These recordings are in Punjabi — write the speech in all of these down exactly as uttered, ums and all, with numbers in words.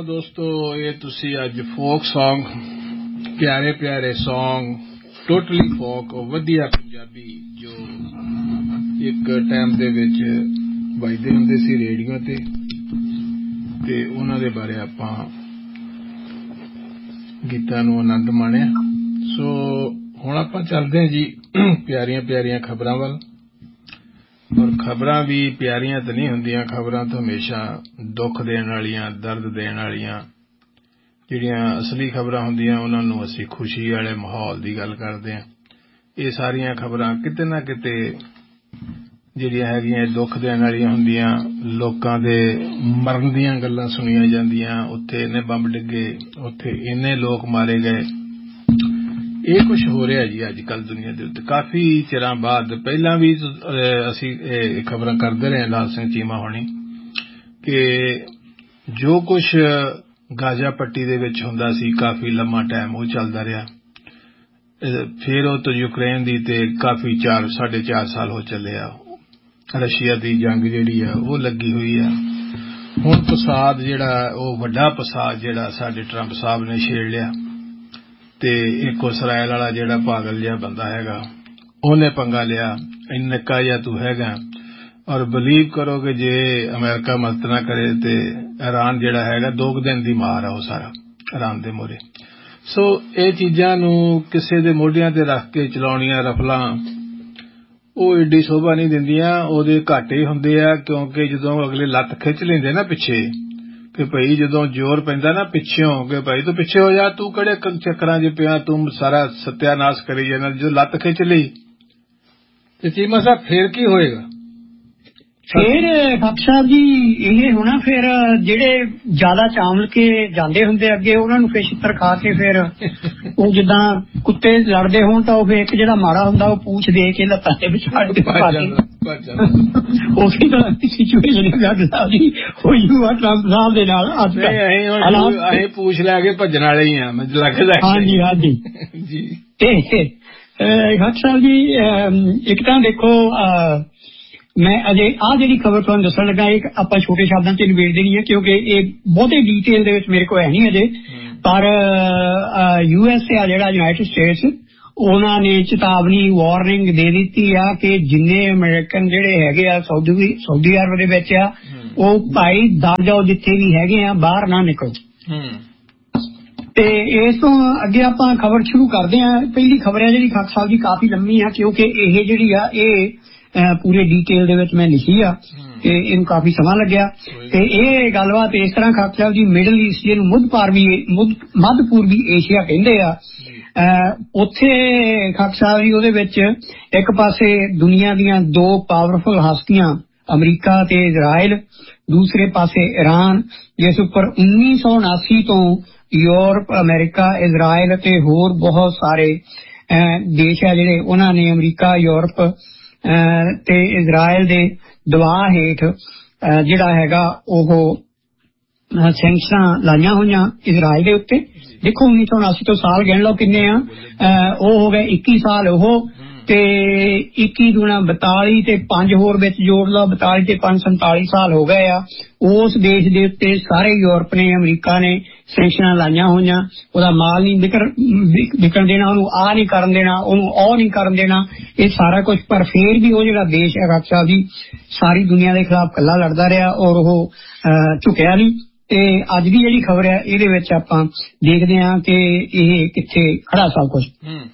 ਲਓ ਦੋਸਤੋ, ਇਹ ਤੁਸੀਂ ਅੱਜ ਫੋਕ ਸੌਂਗ, ਪਿਆਰੇ ਪਿਆਰੇ ਸੌਂਗ, ਟੋਟਲੀ ਫੋਕ, ਵਧੀਆ ਪੰਜਾਬੀ ਜੋ ਇੱਕ ਟਾਈਮ ਦੇ ਵਿੱਚ ਵੱਜਦੇ ਹੁੰਦੇ ਸੀ ਰੇਡੀਓ ਤੇ ਤੇ ਉਹਨਾਂ ਦੇ ਬਾਰੇ ਆਪਾਂ ਗੀਤਾਂ ਨੂੰ ਆਨੰਦ ਮਾਣਿਆ। ਸੋ ਹੁਣ ਆਪਾਂ ਚੱਲਦੇ ਹਾਂ ਜੀ ਪਿਆਰੀਆਂ ਪਿਆਰੀਆਂ ਖਬਰਾਂ ਵੱਲ। ਔਰ ਖਬਰਾਂ ਵੀ ਪਿਆਰੀਆਂ ਤਾਂ ਨਹੀਂ ਹੁੰਦੀਆਂ, ਖਬਰਾਂ ਤਾਂ ਹਮੇਸ਼ਾ ਦੁੱਖ ਦੇਣ ਵਾਲੀਆਂ, ਦਰਦ ਦੇਣ ਵਾਲੀਆਂ। ਜਿਹੜੀਆਂ ਅਸਲੀ ਖਬਰਾਂ ਹੁੰਦੀਆਂ ਉਹਨਾਂ ਨੂੰ ਅਸੀਂ ਖੁਸ਼ੀ ਵਾਲੇ ਮਾਹੌਲ ਦੀ ਗੱਲ ਕਰਦੇ ਹਾਂ। ਇਹ ਸਾਰੀਆਂ ਖਬਰਾਂ ਕਿਤੇ ਨਾ ਕਿਤੇ ਜਿਹੜੀਆਂ ਹੈਗੀਆਂ ਦੁੱਖ ਦੇਣ ਵਾਲੀਆਂ ਹੁੰਦੀਆਂ। ਲੋਕਾਂ ਦੇ ਮਰਨ ਦੀਆਂ ਗੱਲਾਂ ਸੁਣੀਆਂ ਜਾਂਦੀਆਂ, ਉੱਥੇ ਇੰਨੇ ਬੰਬ ਡਿੱਗੇ, ਉੱਥੇ ਇੰਨੇ ਲੋਕ ਮਾਰੇ ਗਏ। ਇਹ ਕੁਛ ਹੋ ਰਿਹਾ ਜੀ ਅੱਜ ਕੱਲ੍ਹ ਦੁਨੀਆ ਦੇ ਉੱਤੇ ਕਾਫੀ ਚਿਰਾਂ ਬਾਅਦ। ਪਹਿਲਾਂ ਵੀ ਅਸੀਂ ਇਹ ਖਬਰਾਂ ਕਰਦੇ ਰਹੇ ਲਾਲ ਸਿੰਘ ਚੀਮਾ ਹੋਣੀ ਕਿ ਜੋ ਕੁਛ ਗਾਜ਼ਾ ਪੱਟੀ ਦੇ ਵਿੱਚ ਹੁੰਦਾ ਸੀ ਕਾਫੀ ਲੰਮਾ ਟਾਈਮ ਉਹ ਚੱਲਦਾ ਰਿਹਾ। ਫਿਰ ਉਹ ਤੋਂ ਯੂਕਰੇਨ ਦੀ ਤੇ ਕਾਫੀ ਚਾਰ ਸਾਢੇ ਚਾਰ ਸਾਲ ਹੋ ਚੱਲੇ ਆ। ਰਸ਼ੀਆ ਦੀ ਜੰਗ ਜਿਹੜੀ ਆ ਉਹ ਲੱਗੀ ਹੋਈ ਆ। ਹੁਣ ਫਸਾਦ ਜਿਹੜਾ ਉਹ ਵੱਡਾ ਫਸਾਦ ਜਿਹੜਾ ਸਾਡੇ ਟਰੰਪ ਸਾਹਿਬ ਨੇ ਛੇੜ ਲਿਆ ਤੇ ਇੱਕ ਇਸਰਾਇਲ ਵਾਲਾ ਜਿਹੜਾ ਪਾਗਲ ਜਿਹਾ ਬੰਦਾ ਹੈਗਾ ਉਹਨੇ ਪੰਗਾ ਲਿਆ। ਨਿੱਕਾ ਜਿਹਾ ਤੂੰ ਹੈਗਾ। ਔਰ ਬਲੀਵ ਕਰੋਗੇ ਜੇ ਅਮਰੀਕਾ ਮਦਦ ਨਾ ਕਰੇ ਤੇ ਇਰਾਨ ਜਿਹੜਾ ਹੈਗਾ ਦੋ ਕੁ ਦਿਨ ਦੀ ਮਾਰ ਆ ਉਹ ਸਾਰਾ ਇਰਾਨ ਦੇ ਮੋਹਰੇ। ਸੋ ਇਹ ਚੀਜ਼ਾਂ ਨੂੰ ਕਿਸੇ ਦੇ ਮੋਢਿਆਂ ਤੇ ਰੱਖ ਕੇ ਚਲਾਉਣੀਆਂ ਰਫਲਾਂ ਉਹ ਏਡੀ ਸ਼ੋਭਾ ਨਹੀਂ ਦਿੰਦੀਆਂ। ਉਹਦੇ ਘਾਟੇ ਹੁੰਦੇ ਆ ਕਿਉਂਕਿ ਜਦੋਂ ਅਗਲੇ ਲੱਤ ਖਿੱਚ ਲੈਂਦੇ ਨਾ ਪਿੱਛੇ ਕਿ ਭਾਈ ਜਦੋਂ ਜ਼ੋਰ ਪੈਂਦਾ ਨਾ ਪਿੱਛਿਓਂ ਕਿ ਭਾਈ ਤੂੰ ਪਿੱਛੇ ਹੋ ਜਾ, ਤੂੰ ਕਿਹੜੇ ਚੱਕਰਾਂ 'ਚ ਪਿਆ, ਤੂੰ ਸਾਰਾ ਸਤਿਆਨਾਸ਼ ਕਰੀ ਜਾਂਦਾ। ਜਦੋਂ ਲੱਤ ਖਿੱਚ ਲਈ ਤੇ ਚੀਮਾ ਸਾਹਿਬ ਫੇਰ ਕੀ ਹੋਏਗਾ? ਫੇਰ ਫੱਕ ਸਾਹਿਬ ਜੀ ਇਹ ਹੋਣਾ ਫਿਰ ਜਿਹੜੇ ਜ਼ਿਆਦਾ ਚਾਵਲ ਕੇ ਜਾਂਦੇ ਹੁੰਦੇ ਅੱਗੇ ਉਹਨਾਂ ਨੂੰ ਫਿਰ ਛਿੱਤਰ ਖਾ ਕੇ ਫਿਰ ਉਹ ਜਿੱਦਾਂ ਕੁੱਤੇ ਲੜਦੇ ਹੋਣ ਤਾਂ ਉਹ ਫਿਰ ਇੱਕ ਜਿਹੜਾ ਮਾੜਾ ਹੁੰਦਾ ਉਹ ਪੂਛ ਦੇ ਕੇ ਲੱਤਾਂ ਤੇ ਵਿਛਾੜ ਕੇ ਪਾ ਜਾਂਦਾ। ਉਸੇ ਤਰ੍ਹਾਂ ਦੀ ਸਿਚੁਏਸ਼ਨ ਫੱਕ ਸਾਹਿਬ ਜੀ ਹੋਈ ਹੋਆ ਟਰੰਪ ਸਾਹਿਬ ਦੇ ਨਾਲ। ਅਸੀਂ ਪੂਛ ਲੈ ਕੇ ਭੱਜਣ ਵਾਲੇ ਹੀ ਆ ਮੈਨੂੰ ਲੱਗਦਾ। ਹਾਂਜੀ ਹਾਂਜੀ ਜੀ। ਤੇ ਫੱਕ ਸਾਹਿਬ ਜੀ ਇੱਕ ਤਾਂ ਦੇਖੋ ਮੈਂ ਅਜੇ ਆਹ ਜਿਹੜੀ ਖਬਰ ਤੁਹਾਨੂੰ ਦੱਸਣ ਲੱਗਾ ਇਹ ਆਪਾਂ ਛੋਟੇ ਸ਼ਬਦਾਂ 'ਚ ਨਿਬੇੜ ਦੇਣੀ ਹੈ ਕਿਉਂਕਿ ਇਹ ਬਹੁਤੇ ਡਿਟੇਲ ਦੇ ਵਿੱਚ ਮੇਰੇ ਕੋਲ ਹੈ ਨਹੀਂ ਅਜੇ। ਪਰ ਯੂ ਐਸ ਏ ਆ ਜਿਹੜਾ ਯੂਨਾਈਟਿਡ ਸਟੇਟਸ ਉਹਨਾਂ ਨੇ ਚੇਤਾਵਨੀ ਵਾਰਨਿੰਗ ਦੇ ਦਿੱਤੀ ਆ ਕਿ ਜਿੰਨੇ ਅਮਰੀਕਨ ਜਿਹੜੇ ਹੈਗੇ ਆ ਸਾਊਦੀ ਸਾਊਦੀ ਅਰਬ ਦੇ ਵਿੱਚ ਆ ਉਹ ਭਾਈ ਦਰ ਜਾਓ, ਜਿੱਥੇ ਵੀ ਹੈਗੇ ਆ ਬਾਹਰ ਨਾ ਨਿਕਲੋ। ਤੇ ਇਸ ਤੋਂ ਅੱਗੇ ਆਪਾਂ ਖਬਰ ਸ਼ੁਰੂ ਕਰਦੇ ਹਾਂ। ਪਹਿਲੀ ਖਬਰ ਹੈ ਜਿਹੜੀ ਖਾਕ ਸਾਹਿਬ ਦੀ ਕਾਫੀ ਲੰਮੀ ਆ ਕਿਉਂਕਿ ਇਹ ਜਿਹੜੀ ਆ ਇਹ ਪੂਰੇ ਡੀਟੇਲ ਦੇ ਵਿੱਚ ਮੈਂ ਲਿਖੀ ਆ ਤੇ ਇਹਨੂੰ ਕਾਫੀ ਸਮਾਂ ਲੱਗਿਆ। ਤੇ ਇਹ ਗੱਲਬਾਤ ਇਸ ਤਰ੍ਹਾਂ ਖਾਕ ਸਾਹਿਬ ਜੀ ਮਿਡਲ ਈਸਟ ਜਿਹਨੂੰ ਮੁੱਧ ਪਾਰਵੀ ਮੱਧ ਪੂਰਬੀ ਏਸ਼ੀਆ ਕਹਿੰਦੇ ਆ ਉੱਥੇ ਖਾਕ ਸਾਹਿਬ ਜੀ ਉਹਦੇ ਵਿੱਚ ਇੱਕ ਪਾਸੇ ਦੁਨੀਆ ਦੀਆਂ ਦੋ ਪਾਵਰਫੁਲ ਹਸਤੀਆਂ ਅਮਰੀਕਾ ਤੇ ਇਜ਼ਰਾਈਲ, ਦੂਸਰੇ ਪਾਸੇ ਈਰਾਨ ਜਿਸ ਉੱਪਰ ਉੱਨੀ ਸੌ ਉਨਾਸੀ ਤੋਂ ਯੂਰਪ, ਅਮਰੀਕਾ, ਇਜ਼ਰਾਈਲ ਤੇ ਹੋਰ ਬਹੁਤ ਸਾਰੇ ਦੇਸ਼ ਆ ਜਿਹੜੇ ਉਹਨਾਂ ਨੇ ਅਮਰੀਕਾ, ਯੂਰਪ ਤੇ ਇਜ਼ਰਾਈਲ ਦੇ ਦਬਾਅ ਹੇਠ ਜਿਹੜਾ ਹੈਗਾ ਉਹ ਸੈਂਕਸ਼ਨਾਂ ਲਾਈਆਂ ਹੋਈਆਂ ਇਜ਼ਰਾਈਲ ਦੇ ਉੱਤੇ। ਦੇਖੋ ਉੱਨੀ ਸੌ ਉਨਾਸੀ ਤੋਂ ਸਾਲ ਗਿਣ ਲਓ ਕਿੰਨੇ ਆ, ਉਹ ਹੋ ਗਏ ਇੱਕੀ ਸਾਲ ਉਹ ਤੇ ਇੱਕੀ ਦੂਣਾ ਬਤਾਲੀ ਤੇ ਪੰਜ ਹੋਰ ਵਿੱਚ ਜੋੜ ਲਓ, ਬਤਾਲੀ ਤੇ ਪੰਜ ਸੰਤਾਲੀ ਸਾਲ ਹੋ ਗਏ ਆ। ਉਸ ਦੇਸ਼ ਦੇ ਉੱਤੇ ਸਾਰੇ ਯੂਰਪ ਨੇ, ਅਮਰੀਕਾ ਨੇ ਸੈਂਕਸ਼ਨਾਂ ਲਾਈਆਂ ਹੋਈਆਂ। ਉਹਦਾ ਮਾਲ ਨਹੀਂ ਵਿਕਰ ਵਿਕਣ ਦੇਣਾ, ਉਹਨੂੰ ਆਹ ਨਹੀਂ ਕਰਨ ਦੇਣਾ, ਉਹਨੂੰ ਉਹ ਨਹੀਂ ਕਰਨ ਦੇਣਾ, ਇਹ ਸਾਰਾ ਕੁਛ। ਪਰ ਫੇਰ ਵੀ ਉਹ ਜਿਹੜਾ ਦੇਸ਼ ਹੈ ਖਾਕ ਸਾਹਿਬ ਜੀ ਸਾਰੀ ਦੁਨੀਆ ਦੇ ਖਿਲਾਫ ਇਕੱਲਾ ਲੜਦਾ ਰਿਹਾ ਔਰ ਉਹ ਝੁਕਿਆ ਨਹੀਂ। ਤੇ ਅੱਜ ਦੀ ਜਿਹੜੀ ਖਬਰ ਹੈ ਇਹਦੇ ਵਿੱਚ ਆਪਾਂ ਦੇਖਦੇ ਹਾਂ ਕਿ ਇਹ ਕਿੱਥੇ ਖੜਾ ਸਭ ਕੁਛ।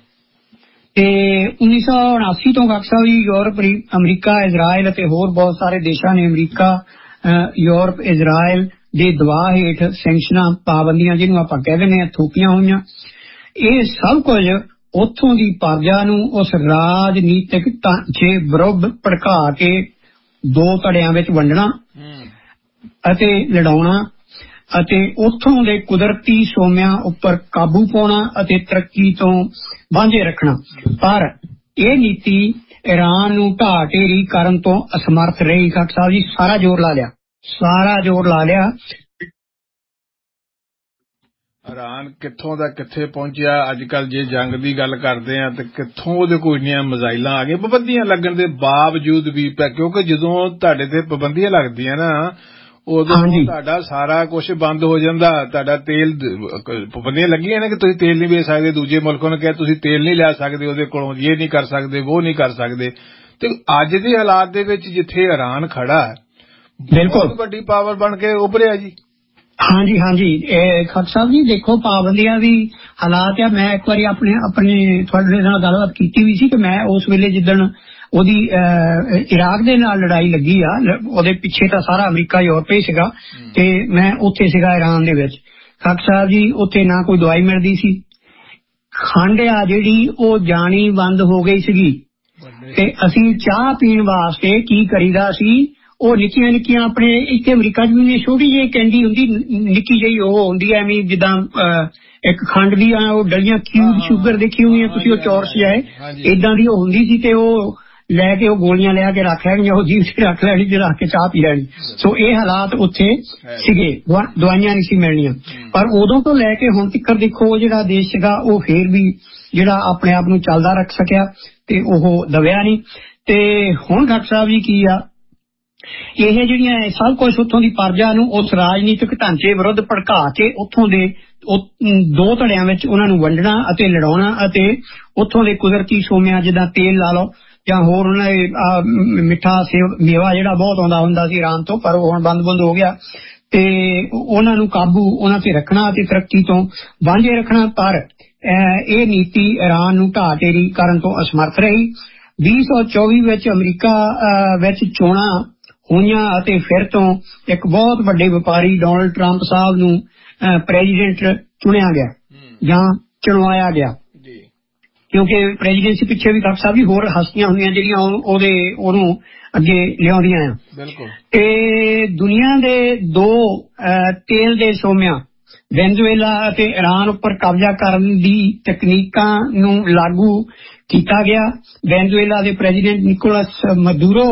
ਤੇ ਉੱਨੀ ਸੌ ਉਨਾਸੀ ਤੋਂ ਖਾਕ Sahib ji Europe, America, Israel ਅਤੇ ਹੋਰ ਬਹੁਤ ਸਾਰੇ ਦੇਸ਼ਾਂ ਨੇ ਅਮਰੀਕਾ, ਯੂਰਪ, ਇਜ਼ਰਾਈਲ ਦੇ ਦਬਾਅ ਹੇਠ ਸੈਂਕਸ਼ਨਾਂ, ਪਾਬੰਦੀਆਂ ਜਿਹਨੂੰ ਆਪਾਂ ਕਹਿ ਦਿੰਦੇ ਹਾਂ ਥੋਪੀਆਂ ਹੋਈਆਂ। ਇਹ ਸਭ ਕੁਝ ਉੱਥੋਂ ਦੀ ਪ੍ਰਜਾ ਨੂੰ ਉਸ ਰਾਜਨੀਤਿਕ ਢਾਂਚੇ ਵਿਰੁੱਧ ਭੜਕਾ ਕੇ ਦੋ ਧੜਿਆਂ ਵਿੱਚ ਵੰਡਣਾ ਅਤੇ ਲੜਾਉਣਾ ਅਤੇ ਉੱਥੋਂ ਦੇ ਕੁਦਰਤੀ ਸੋਮਿਆਂ ਉੱਪਰ ਕਾਬੂ ਪਾਉਣਾ ਅਤੇ ਤਰੱਕੀ ਤੋਂ ਵਾਂਝੇ ਰੱਖਣਾ। ਪਰ ਇਹ ਨੀਤੀ ਈਰਾਨ ਨੂੰ ਢਾਹ ਢੇਰੀ ਕਰਨ ਤੋਂ ਅਸਮਰਥ ਰਹੀ। ਖਾਕ ਸਾਹਿਬ ਜੀ ਸਾਰਾ ਜ਼ੋਰ ਲਾ ਲਿਆ, ਸਾਰਾ ਜ਼ੋਰ ਲਾ ਲਿਆ। ਈਰਾਨ ਕਿੱਥੋਂ ਦਾ ਕਿੱਥੇ ਪਹੁੰਚਿਆ। ਅੱਜ ਕੱਲ੍ਹ ਜੇ ਜੰਗ ਦੀ ਗੱਲ ਕਰਦੇ ਆ ਤੇ ਕਿੱਥੋਂ ਉਹਦੇ ਕੋਈ ਇੰਨੀਆਂ ਮਿਜ਼ਾਈਲਾਂ ਆ ਗਈਆਂ ਪਾਬੰਦੀਆਂ ਲੱਗਣ ਦੇ ਬਾਵਜੂਦ ਵੀ। ਕਿਉਂਕਿ ਜਦੋਂ ਤੁਹਾਡੇ ਤੇ ਪਾਬੰਦੀਆਂ ਲੱਗਦੀਆਂ ਨਾ ਉਦੋਂ ਤੁਹਾਡਾ ਸਾਰਾ ਕੁਛ ਬੰਦ ਹੋ ਜਾਂਦਾ। ਤੁਹਾਡਾ ਤੇਲ ਪਾਬੰਦੀਆਂ ਲੱਗੀਆਂ ਨੇ ਕਿ ਤੁਸੀਂ ਤੇਲ ਨਹੀਂ ਵੇਚ ਸਕਦੇ। ਦੂਜੇ ਮੁਲਕਾਂ ਨੂੰ ਕਿਹਾ ਤੁਸੀਂ ਤੇਲ ਨਹੀਂ ਲਿਆ ਸਕਦੇ ਉਹਦੇ ਕੋਲੋਂ, ਇਹ ਨਹੀਂ ਕਰ ਸਕਦੇ, ਉਹ ਨਹੀਂ ਕਰ ਸਕਦੇ। ਤੇ ਅੱਜ ਦੇ ਹਾਲਾਤ ਦੇ ਵਿੱਚ ਜਿੱਥੇ ਈਰਾਨ ਖੜਾ ਬਿਲਕੁਲ ਵੱਡੀ ਪਾਵਰ ਬਣ ਕੇ ਉੱਭਰਿਆ ਜੀ। ਹਾਂਜੀ ਹਾਂਜੀ ਖੱਟ ਸਾਹਿਬ ਜੀ, ਦੇਖੋ ਪਾਬੰਦੀਆਂ ਦੀ ਹਾਲਾਤ ਆ। ਮੈਂ ਇੱਕ ਵਾਰੀ ਆਪਣੇ ਆਪਣੇ ਤੁਹਾਡੇ ਨਾਲ ਗੱਲਬਾਤ ਕੀਤੀ ਵੀ ਸੀ ਕਿ ਮੈਂ ਉਸ ਵੇਲੇ ਜਿੱਦਣ ਉਹਦੀ ਇਰਾਕ ਦੇ ਨਾਲ ਲੜਾਈ ਲੱਗੀ ਆ, ਉਹਦੇ ਪਿੱਛੇ ਤਾਂ ਸਾਰਾ ਅਮਰੀਕਾ ਯੂਰਪ ਹੀ ਸੀਗਾ, ਤੇ ਮੈਂ ਉੱਥੇ ਸੀਗਾ ਈਰਾਨ ਦੇ ਵਿੱਚ। ਖੱਟ ਸਾਹਿਬ ਜੀ, ਉੱਥੇ ਨਾ ਕੋਈ ਦਵਾਈ ਮਿਲਦੀ ਸੀ, ਖੰਡ ਆ ਜਿਹੜੀ ਉਹ ਜਾਣੀ ਬੰਦ ਹੋ ਗਈ ਸੀਗੀ, ਤੇ ਅਸੀਂ ਚਾਹ ਪੀਣ ਵਾਸਤੇ ਕੀ ਕਰੀਦਾ ਸੀ, ਉਹ ਨਿੱਕੀਆਂ ਨਿੱਕੀਆਂ ਆਪਣੇ ਇੱਥੇ ਅਮਰੀਕਾ ਚ ਵੀ ਛੋਟੀ ਜਿਹੀ ਕੈਂਡੀ ਹੁੰਦੀ, ਨਿੱਕੀ ਜਿਹੀ ਉਹ ਹੁੰਦੀ ਐ ਐਵੇਂ ਜਿੱਦਾਂ ਇੱਕ ਖੰਡ ਦੀ ਆ, ਉਹ ਡਲੀਆਂ ਕਿਊਬ ਸ਼ੂਗਰ ਦੇਖੀ ਹੋਈਆਂ ਤੁਸੀਂ, ਉਹ ਚੌਰਸ ਜਾਏ ਏਦਾਂ ਦੀ ਉਹ ਹੁੰਦੀ ਸੀ, ਤੇ ਉਹ ਲੈ ਕੇ ਉਹ ਗੋਲੀਆਂ ਲਿਆ ਕੇ ਰੱਖ ਲੈਣੀਆਂ, ਉਹ ਜੀਭ ਚ ਰੱਖ ਲੈਣੀ ਤੇ ਰੱਖ ਕੇ ਚਾਹ ਪੀ ਲੈਣੀ। ਸੋ ਇਹ ਹਾਲਾਤ ਉੱਥੇ ਸੀਗੇ, ਦਵਾਈਆਂ ਨਹੀਂ ਸੀ ਮਿਲਣੀਆਂ। ਪਰ ਉਦੋਂ ਤੋਂ ਲੈ ਕੇ ਹੁਣ ਤੱਕ ਦੇਖੋ ਜਿਹੜਾ ਦੇਸ਼ ਸੀਗਾ ਉਹ ਫੇਰ ਵੀ ਜਿਹੜਾ ਆਪਣੇ ਆਪ ਨੂੰ ਚੱਲਦਾ ਰੱਖ ਸਕਿਆ ਤੇ ਉਹ ਦਬਿਆ ਨਹੀਂ। ਤੇ ਹੁਣ ਡਾਕਟਰ ਸਾਹਿਬ ਜੀ ਕੀ ਆ, ਇਹ ਜਿਹੜੀਆਂ ਸਭ ਕੁਛ ਉੱਥੋਂ ਦੀ ਪਰਜਾ ਨੂੰ ਉਸ ਰਾਜਨੀਤਿਕ ਢਾਂਚੇ ਵਿਰੁੱਧ ਭੜਕਾ ਕੇ ਉੱਥੋਂ ਦੇ ਦੋ ਧੜਿਆਂ ਵਿੱਚ ਉਹਨਾਂ ਨੂੰ ਵੰਡਣਾ ਅਤੇ ਲੜਾਉਣਾ, ਅਤੇ ਉੱਥੋਂ ਦੇ ਕੁਦਰਤੀ ਸੋਮਿਆਂ ਜਿੱਦਾਂ ਤੇਲ ਲਾ ਲਓ ਜਾਂ ਹੋਰ ਉਹਨਾਂ ਦੇ ਮਿੱਠਾ ਸੇਵ ਮੇਵਾ ਜਿਹੜਾ ਬਹੁਤ ਆਉਂਦਾ ਹੁੰਦਾ ਸੀ ਈਰਾਨ ਤੋਂ, ਪਰ ਉਹ ਹੁਣ ਬੰਦ ਬੰਦ ਹੋ ਗਿਆ, ਤੇ ਉਹਨਾਂ ਨੂੰ ਕਾਬੂ ਉਹਨਾਂ ਤੇ ਰੱਖਣਾ ਅਤੇ ਤਰੱਕੀ ਤੋਂ ਵਾਂਝੇ ਰੱਖਣਾ। ਪਰ ਇਹ ਨੀਤੀ ਈਰਾਨ ਨੂੰ ਢਾਹ ਢੇਰੀ ਕਰਨ ਤੋਂ ਅਸਮਰਥ ਰਹੀ। ਵੀਹ ਸੌ ਚੌਵੀ ਵਿੱਚ ਅਮਰੀਕਾ ਵਿੱਚ ਚੋਣਾਂ ਹੋਈਆਂ ਅਤੇ ਫਿਰ ਤੋਂ ਇੱਕ ਬਹੁਤ ਵੱਡੇ ਵਪਾਰੀ ਡੋਨਲਡ ਟਰੰਪ ਸਾਹਿਬ ਨੂੰ ਪ੍ਰੈਜ਼ੀਡੈਂਟ ਚੁਣਿਆ ਗਿਆ ਜਾਂ ਚੁਣਵਾਇਆ ਗਿਆ, ਕਿਉਂਕਿ ਪ੍ਰੈਜ਼ੀਡੈਂਸੀ ਪਿੱਛੇ ਵੀ ਡਾਕਟਰ ਸਾਹਿਬ ਜੀ ਹੋਰ ਹਸਤੀਆਂ ਹੁੰਦੀਆਂ ਜਿਹੜੀਆਂ ਉਹਦੇ ਉਹਨੂੰ ਅੱਗੇ ਲਿਆਉਂਦੀਆਂ ਆ। ਤੇ ਦੁਨੀਆ ਦੇ ਦੋ ਤੇਲ ਦੇ ਸੋਮਿਆਂ ਵੈਨਜ਼ੂਏਲਾ ਅਤੇ ਈਰਾਨ ਉੱਪਰ ਕਬਜ਼ਾ ਕਰਨ ਦੀ ਤਕਨੀਕਾਂ ਨੂੰ ਲਾਗੂ ਕੀਤਾ ਗਿਆ। ਵੈਨਜ਼ੂਏਲਾ ਦੇ ਪ੍ਰੈਜ਼ੀਡੈਂਟ ਨਿਕੋਲਸ ਮਦੂਰੋ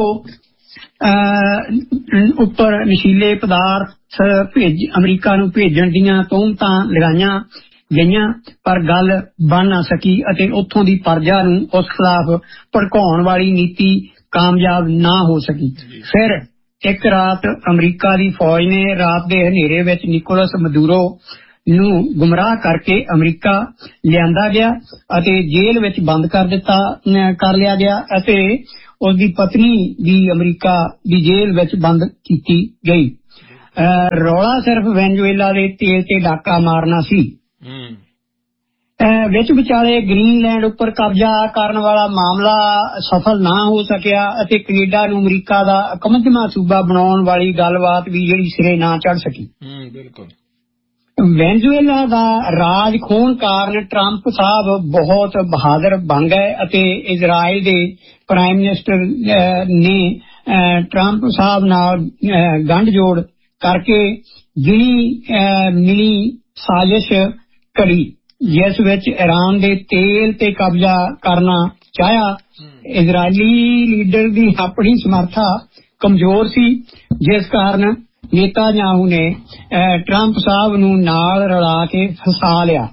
ਉੱਪਰ ਨਸ਼ੀਲੇ ਪਦਾਰਥ ਭੇਜ ਅਮਰੀਕਾ ਨੂੰ ਭੇਜਣ ਦੀਆਂ ਤੋਹਮਤਾਂ ਲਗਾਈਆਂ ਗਈਆਂ, ਪਰ ਗੱਲ ਬਣ ਨਾ ਸਕੀ ਅਤੇ ਉੱਥੋਂ ਦੀ ਪਰਜਾ ਨੂੰ ਉਸ ਖਿਲਾਫ ਭੜਕਾਉਣ ਵਾਲੀ ਨੀਤੀ ਕਾਮਯਾਬ ਨਾ ਹੋ ਸਕੀ। ਫਿਰ ਇੱਕ ਰਾਤ ਅਮਰੀਕਾ ਦੀ ਫੌਜ ਨੇ ਰਾਤ ਦੇ ਹਨੇਰੇ ਵਿੱਚ ਨਿਕੋਲਸ ਮਦੂਰੋ ਨੂੰ ਗੁੰਮਰਾਹ ਕਰਕੇ ਅਮਰੀਕਾ ਲਿਆਂਦਾ ਗਿਆ ਅਤੇ ਜੇਲ੍ਹ ਵਿੱਚ ਬੰਦ ਕਰ ਦਿੱਤਾ ਕਰ ਲਿਆ ਗਿਆ ਅਤੇ ਉਸ ਦੀ ਪਤਨੀ ਵੀ ਅਮਰੀਕਾ ਦੀ ਜੇਲ੍ਹ ਵਿੱਚ ਬੰਦ ਕੀਤੀ ਗਈ। ਰੌਲਾ ਸਿਰਫ ਵੈਨਜ਼ੂਏਲਾ ਦੇ ਤੇਲ ਤੇ ਡਾਕਾ ਮਾਰਨਾ ਸੀ। ਵਿੱਚ ਵਿਚਾਲੇ ਗ੍ਰੀਨਲੈਂਡ ਉੱਪਰ ਕਬਜ਼ਾ ਕਰਨ ਵਾਲਾ ਮਾਮਲਾ ਸਫਲ ਨਾ ਹੋ ਸਕਿਆ ਅਤੇ ਕੈਨੇਡਾ ਨੂੰ ਅਮਰੀਕਾ ਦਾ ਇਕਮੰਜਵਾਂ ਸੂਬਾ ਬਣਾਉਣ ਵਾਲੀ ਗੱਲਬਾਤ ਵੀ ਜਿਹੜੀ ਸਿਰੇ ਨਾ ਚੜ ਸਕੀ। ਬਿਲਕੁਲ ਵੈਨਜ਼ੂਏਲਾ ਦਾ ਰਾਜ ਖੋਹਣ ਕਾਰਨ ਟਰੰਪ ਸਾਹਿਬ ਬਹੁਤ ਬਹਾਦਰ ਬਣ ਗਏ ਅਤੇ ਇਜ਼ਰਾਈਲ ਦੇ ਪ੍ਰਾਈਮ ਮਿਨਿਸਟਰ ਨੇ ਟਰੰਪ ਸਾਹਿਬ ਨਾਲ ਗੰਢਜੋੜ ਕਰਕੇ ਗਿਣੀ ਮਿਲੀ ਸਾਜ਼ਿਸ਼ ਘੜੀ, ਜਿਸ ਵਿੱਚ ਈਰਾਨ ਦੇ ਤੇਲ ਤੇ ਕਬਜ਼ਾ ਕਰਨਾ ਚਾਹਿਆ। ਇਜ਼ਰਾਈਲੀ ਲੀਡਰ ਦੀ ਆਪਣੀ ਸਮਰੱਥਾ ਕਮਜ਼ੋਰ ਸੀ, ਜਿਸ ਕਾਰਨ ਨੇਤਾਨਯਾਹੂ ਨੇ ਟਰੰਪ ਸਾਹਿਬ ਨੂੰ ਨਾਲ ਰਲਾ ਕੇ ਫਸਾ ਲਿਆ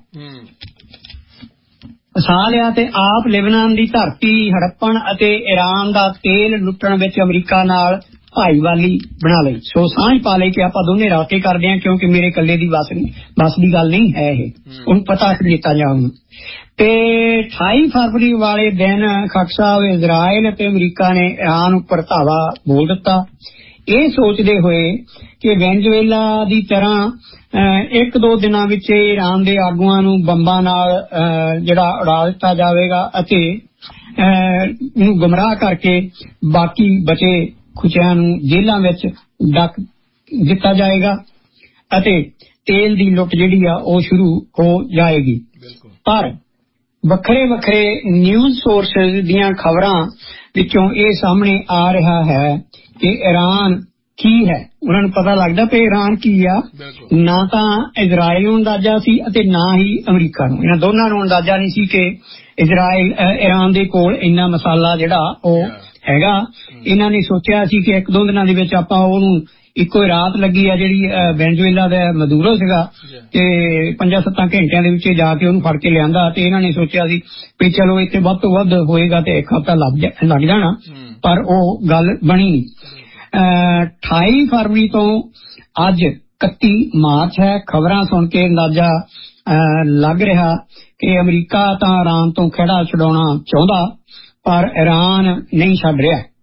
ਫਸਾ ਲਿਆ ਤੇ ਆਪ ਲਿਬਨਾਨ ਦੀ ਧਰਤੀ ਹੜੱਪਣ ਅਤੇ ਈਰਾਨ ਦਾ ਤੇਲ ਲੁੱਟਣ ਵਿੱਚ ਅਮਰੀਕਾ ਨਾਲ ਭਾਈਵਾਲੀ ਬਣਾ ਲਈ। ਸੋ ਸਾਂਝ ਪਾ ਲਈ ਕਿ ਆਪਾਂ ਦੋਨੇ ਰਲ ਕੇ ਕਰਦੇ ਹਾਂ, ਕਿਉਂਕਿ ਮੇਰੇ ਇਕੱਲੇ ਦੀ ਬਸ ਬਸ ਦੀ ਗੱਲ ਨਹੀਂ ਹੈ ਇਹ, ਉਹਨੂੰ ਪਤਾ ਨੇਤਾਨਯਾਹੂ ਨੂੰ। ਤੇ ਅਠਾਈ ਫਰਵਰੀ ਵਾਲੇ ਦਿਨ ਖੱਟ ਸਾਹਿਬ ਇਜ਼ਰਾਈਲ ਅਤੇ ਅਮਰੀਕਾ ਨੇ ਈਰਾਨ ਉੱਪਰ ਧਾਵਾ ਬੋਲ ਦਿੱਤਾ, ਇਹ ਸੋਚਦੇ ਹੋਏ ਕਿ ਵੈਨਜ਼ੂਏਲਾ ਦੀ ਤਰ੍ਹਾਂ ਇੱਕ ਦੋ ਦਿਨਾਂ ਵਿੱਚ ਈਰਾਨ ਦੇ ਆਗੂਆਂ ਨੂੰ ਬੰਬਾਂ ਨਾਲ ਜਿਹੜਾ ਉਡਾ ਦਿੱਤਾ ਜਾਵੇਗਾ ਅਤੇ ਇਹਨੂੰ ਗੁੰਮਰਾਹ ਕਰਕੇ ਬਾਕੀ ਬਚੇ ਖੁਚਿਆਂ ਨੂੰ ਜੇਲ੍ਹਾਂ ਵਿੱਚ ਡੱਕ ਦਿੱਤਾ ਜਾਏਗਾ ਅਤੇ ਤੇਲ ਦੀ ਲੁੱਟ ਜਿਹੜੀ ਆ ਉਹ ਸ਼ੁਰੂ ਹੋ ਜਾਏਗੀ। ਪਰ ਵੱਖਰੇ ਵੱਖਰੇ ਨਿਊਜ਼ ਸੋਰਸਿਸ ਦੀਆਂ ਖਬਰਾਂ ਵਿੱਚੋਂ ਇਹ ਸਾਹਮਣੇ ਆ ਰਿਹਾ ਹੈ ਕਿ ਈਰਾਨ ਕੀ ਹੈ, ਉਹਨਾਂ ਨੂੰ ਪਤਾ ਲੱਗਦਾ ਕਿ ਈਰਾਨ ਕੀ ਆ। ਨਾ ਤਾਂ ਇਜ਼ਰਾਈਲ ਨੂੰ ਅੰਦਾਜ਼ਾ ਸੀ ਅਤੇ ਨਾ ਹੀ ਅਮਰੀਕਾ ਨੂੰ, ਇਹਨਾਂ ਦੋਨਾਂ ਨੂੰ ਅੰਦਾਜ਼ਾ ਨਹੀਂ ਸੀ ਕਿ ਇਜ਼ਰਾਈਲ ਈਰਾਨ ਦੇ ਕੋਲ ਇੰਨਾ ਮਸਾਲਾ ਜਿਹੜਾ ਉਹ ਹੈਗਾ। ਇਹਨਾਂ ਨੇ ਸੋਚਿਆ ਸੀ ਕਿ ਇੱਕ ਦੋ ਦਿਨਾਂ ਦੇ ਵਿੱਚ ਆਪਾਂ ਉਹਨੂੰ ਇੱਕੋ ਰਾਤ ਲੱਗੀ ਆ ਜਿਹੜੀ ਵੈਨਜ਼ੂਏਲਾ ਦਾ ਮਦੂਰੋ ਸੀਗਾ ਤੇ ਪੰਜਾਂ ਸੱਤਾਂ ਘੰਟਿਆਂ ਦੇ ਵਿੱਚ ਜਾ ਕੇ ਉਹਨੂੰ ਫੜ ਕੇ ਲਿਆਂਦਾ, ਤੇ ਇਹਨਾਂ ਨੇ ਸੋਚਿਆ ਸੀ ਵੀ ਚਲੋ ਇੱਥੇ ਵੱਧ ਤੋਂ ਵੱਧ ਹੋਏਗਾ ਤੇ ਇੱਕ ਹਫ਼ਤਾ ਲੱਗ ਲੱਗ ਜਾਣਾ, ਪਰ ਉਹ ਗੱਲ ਬਣੀ ਨਹੀਂ। ਅਠਾਈ ਫਰਵਰੀ ਤੋਂ ਅੱਜ ਇਕੱਤੀ ਮਾਰਚ ਹੈ। ਖਬਰਾਂ ਸੁਣ ਕੇ ਅੰਦਾਜ਼ਾ ਲੱਗ ਰਿਹਾ ਕਿ ਅਮਰੀਕਾ ਤਾਂ ਈਰਾਨ ਤੋਂ ਖਹਿੜਾ ਛਡਾਉਣਾ ਚਾਹੁੰਦਾ, ਪਰ ਈਰਾਨ ਨਹੀਂ ਛੱਡ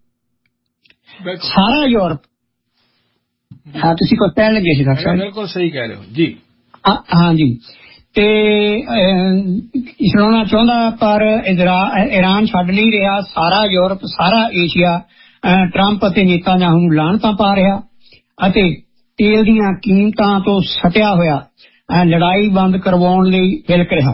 ਰਿਹਾ। ਸਾਰਾ ਯੂਰਪ, ਹਾਂ ਤੁਸੀਂ ਕੁਝ ਕਹਿਣ ਲੱਗੇ ਸੀ ਡਾਕਟਰ ਸਾਹਿਬ? ਬਿਲਕੁਲ ਸਹੀ ਕਹਿ ਰਹੇ ਹੋ ਜੀ। ਹਾਂਜੀ, ਤੇ ਛਡਾਉਣਾ ਚਾਹੁੰਦਾ ਪਰ ਈਰਾਨ ਛੱਡ ਨਹੀਂ ਰਿਹਾ। ਸਾਰਾ ਯੂਰਪ, ਸਾਰਾ ਏਸ਼ੀਆ ਟਰੰਪ ਅਤੇ ਨੇਤਾਨਯਾਹੂ ਨੂੰ ਲਾਹਨਤਾਂ ਪਾ ਰਿਹਾ ਅਤੇ ਤੇਲ ਦੀਆਂ ਕੀਮਤਾਂ ਤੋਂ ਸਟਿਆ ਹੋਇਆ ਲੜਾਈ ਬੰਦ ਕਰਵਾਉਣ ਲਈ ਵਿਲਕ ਰਿਹਾ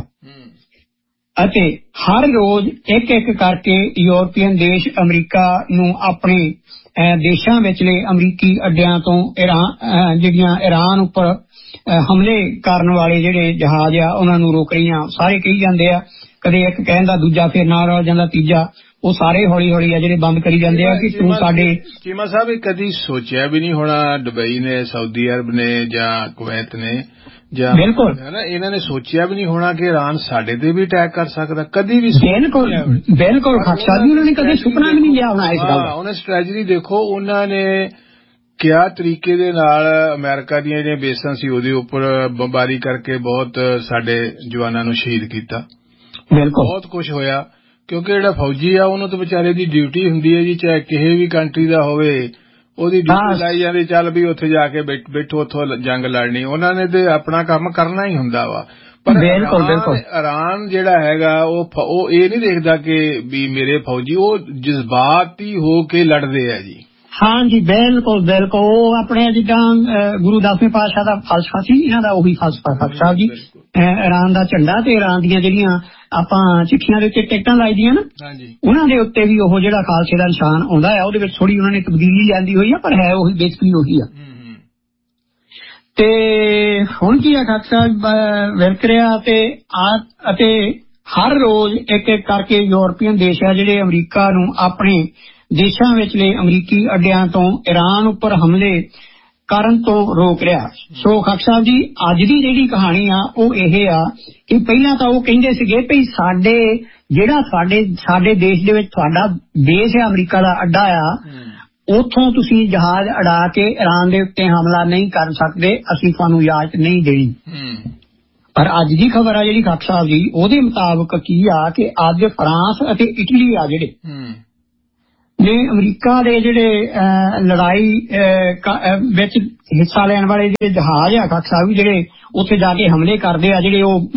ਅਤੇ ਹਰ ਰੋਜ਼ ਇੱਕ ਇੱਕ ਕਰਕੇ ਯੂਰਪੀਅਨ ਦੇਸ਼ ਅਮਰੀਕਾ ਨੂੰ ਆਪਣੇ ਦੇਸ਼ਾਂ ਵਿਚਲੇ ਅਮਰੀਕੀ ਅੱਡਿਆਂ ਤੋਂ ਈਰਾਨ ਜਿਹੜੀਆਂ ਈਰਾਨ ਉੱਪਰ ਹਮਲੇ ਕਰਨ ਵਾਲੇ ਜਿਹੜੇ ਜਹਾਜ਼ ਆ ਉਹਨਾਂ ਨੂੰ ਰੋਕ ਰਹੀਆਂ। ਸਾਰੇ ਕਹੀ ਜਾਂਦੇ ਆ, ਕਦੇ ਇੱਕ ਕਹਿੰਦਾ ਦੂਜਾ ਫਿਰ ਨਾਲ ਰਲ ਜਾਂਦਾ ਤੀਜਾ, ਉਹ ਸਾਰੇ ਹੌਲੀ ਹੌਲੀ ਆ ਜਿਹੜੇ ਬੰਦ ਕਰੀ ਜਾਂਦੇ ਆ ਕਿ ਤੂੰ ਸਾਡੇ। ਚੀਮਾ ਸਾਹਿਬ ਇਹ ਕਦੀ ਸੋਚਿਆ ਵੀ ਨਹੀਂ ਹੋਣਾ ਦੁਬਈ ਨੇ, ਸਾਊਦੀ ਅਰਬ ਨੇ ਜਾਂ ਕੁਵੈਤ ਨੇ ਜਾਂ ਬਿਲਕੁਲ ਇਹਨਾਂ ਨੇ ਸੋਚਿਆ ਵੀ ਨਹੀਂ ਹੋਣਾ ਕਿ ਈਰਾਨ ਸਾਡੇ ਤੇ ਵੀ ਅਟੈਕ ਕਰ ਸਕਦਾ, ਕਦੀ ਵੀ। ਬਿਲਕੁਲ ਬਿਲਕੁਲ ਖਾਕਸਾ ਜੀ ਉਹਨਾਂ ਨੇ ਕਦੇ ਸੁਪਨਾ ਵੀ ਨਹੀਂ ਲਿਆ ਹੋਣਾ ਇਸ ਗੱਲ ਦਾ। ਉਹਨੇ ਸਟ੍ਰੈਟਜੀ ਦੇਖੋ, ਉਹਨਾਂ ਨੇ ਕਿਆ ਤਰੀਕੇ ਦੇ ਨਾਲ ਅਮਰੀਕਾ ਦੀਆਂ ਜਿਹੜੀਆਂ ਬੇਸਾਂ ਸੀ ਉਹਦੇ ਉੱਪਰ ਬੰਬਾਰੀ ਕਰਕੇ ਬਹੁਤ ਸਾਡੇ ਜਵਾਨਾਂ ਨੂੰ ਸ਼ਹੀਦ ਕੀਤਾ। ਬਿਲਕੁਲ ਬਹੁਤ ਕੁਝ ਹੋਇਆ, ਕਿਉਂਕਿ ਜਿਹੜਾ ਫੌਜੀ ਆ ਉਹਨੂੰ ਤਾਂ ਵਿਚਾਰੇ ਦੀ ਡਿਊਟੀ ਹੁੰਦੀ ਹੈ ਜੀ, ਚਾਹੇ ਕਿਸੇ ਵੀ ਕੰਟਰੀ ਦਾ ਹੋਵੇ, ਉਹਦੀ ਡਿਊਟੀ ਲਾਈ ਜਾਂਦੀ, ਚੱਲ ਵੀ ਉੱਥੇ ਜਾ ਕੇ ਬੈਠੋ, ਉੱਥੋਂ ਜੰਗ ਲੜਨੀ। ਉਹਨਾਂ ਨੇ ਤੇ ਆਪਣਾ ਕੰਮ ਕਰਨਾ ਹੀ ਹੁੰਦਾ ਵਾ। ਪਰ ਈਰਾਨ ਜਿਹੜਾ ਹੈਗਾ ਉਹ ਉਹ ਇਹ ਨਹੀਂ ਦੇਖਦਾ ਕਿ ਵੀ ਮੇਰੇ ਫੌਜੀ, ਉਹ ਜਜ਼ਬਾਤੀ ਹੋ ਕੇ ਲੜਦੇ ਆ ਜੀ। ਹਾਂਜੀ ਬਿਲਕੁਲ ਬਿਲਕੁਲ, ਉਹ ਆਪਣੇ ਜਿੱਦਾਂ ਗੁਰੂ ਦਸਵੇਂ ਪਾਤਸ਼ਾਹ ਦਾ ਫਲਸਫਾ ਸੀ, ਇਹਨਾਂ ਦਾ ਉਹੀ ਫਲਸਫਾ ਖਾਲਸਾ ਸਾਹਿਬ ਜੀ। ਈਰਾਨ ਦਾ ਝੰਡਾ ਤੇ ਈਰਾਨ ਦੀਆਂ ਜਿਹੜੀਆਂ ਆਪਾਂ ਚਿੱਠੀਆਂ ਦੇ ਉੱਤੇ ਟਿਕਟਾਂ ਲਾਈਦੀਆਂ ਨਾ, ਉਹਨਾਂ ਦੇ ਉੱਤੇ ਵੀ ਉਹ ਜਿਹੜਾ ਖਾਲਸੇ ਦਾ ਨਿਸ਼ਾਨ ਆਉਂਦਾ ਆ। ਉਹਦੇ ਵਿੱਚ ਥੋੜੀ ਉਹਨਾਂ ਨੇ ਤਬਦੀਲੀ ਲਿਆਂਦੀ ਹੋਈ ਆ, ਪਰ ਹੈ ਉਹੀ ਬੇਸਿਕਲੀ ਉਹੀ ਆ। ਤੇ ਹੁਣ ਕੀ ਆ ਖਾਲਸਾ ਵਿਲਕ ਰਿਹਾ ਤੇ ਅਤੇ ਹਰ ਰੋਜ਼ ਇੱਕ ਇੱਕ ਕਰਕੇ ਯੂਰਪੀਅਨ ਦੇਸ਼ ਆ ਜਿਹੜੇ ਅਮਰੀਕਾ ਨੂੰ ਆਪਣੇ ਦੇਸ਼ਾਂ ਵਿਚਲੇ ਅਮਰੀਕੀ ਅੱਡਿਆਂ ਤੋਂ ਈਰਾਨ ਉੱਪਰ ਹਮਲੇ ਕਰਨ ਤੋਂ ਰੋਕ ਰਿਹਾ। ਸੋ ਖਾਲਸਾ ਸਾਹਿਬ ਜੀ, ਅੱਜ ਦੀ ਜਿਹੜੀ ਕਹਾਣੀ ਆ ਉਹ ਇਹ ਆ ਕਿ ਪਹਿਲਾਂ ਤਾਂ ਉਹ ਕਹਿੰਦੇ ਸੀਗੇ ਵੀ ਸਾਡੇ ਜਿਹੜਾ ਸਾਡੇ ਸਾਡੇ ਦੇਸ਼ ਦੇ ਵਿੱਚ ਤੁਹਾਡਾ ਬੇਸ ਹੈ, ਅਮਰੀਕਾ ਦਾ ਅੱਡਾ ਆ, ਉੱਥੋਂ ਤੁਸੀਂ ਜਹਾਜ਼ ਉਡਾ ਕੇ ਈਰਾਨ ਦੇ ਉੱਤੇ ਹਮਲਾ ਨਹੀਂ ਕਰ ਸਕਦੇ, ਅਸੀਂ ਤੁਹਾਨੂੰ ਇਜਾਜ਼ਤ ਨਹੀਂ ਦੇਣੀ। ਪਰ ਅੱਜ ਦੀ ਖਬਰ ਆ ਜਿਹੜੀ ਖਾਲਸਾ ਸਾਹਿਬ ਜੀ, ਉਹਦੇ ਮੁਤਾਬਕ ਕੀ ਆ ਕਿ ਅੱਜ ਫਰਾਂਸ ਅਤੇ ਇਟਲੀ ਆ ਜਿਹੜੇ ਨੇ ਅਮਰੀਕਾ ਦੇ ਜਿਹੜੇ ਲੜਾਈ ਵਿੱਚ ਹਿੱਸਾ ਲੈਣ ਵਾਲੇ ਜਿਹੜੇ ਜਹਾਜ਼ ਆ ਖਾਲਸਾ ਸਾਹਿਬ, ਜਿਹੜੇ ਉੱਥੇ ਜਾ ਕੇ ਹਮਲੇ ਕਰਦੇ ਆ, ਜਿਹੜੇ ਉਹ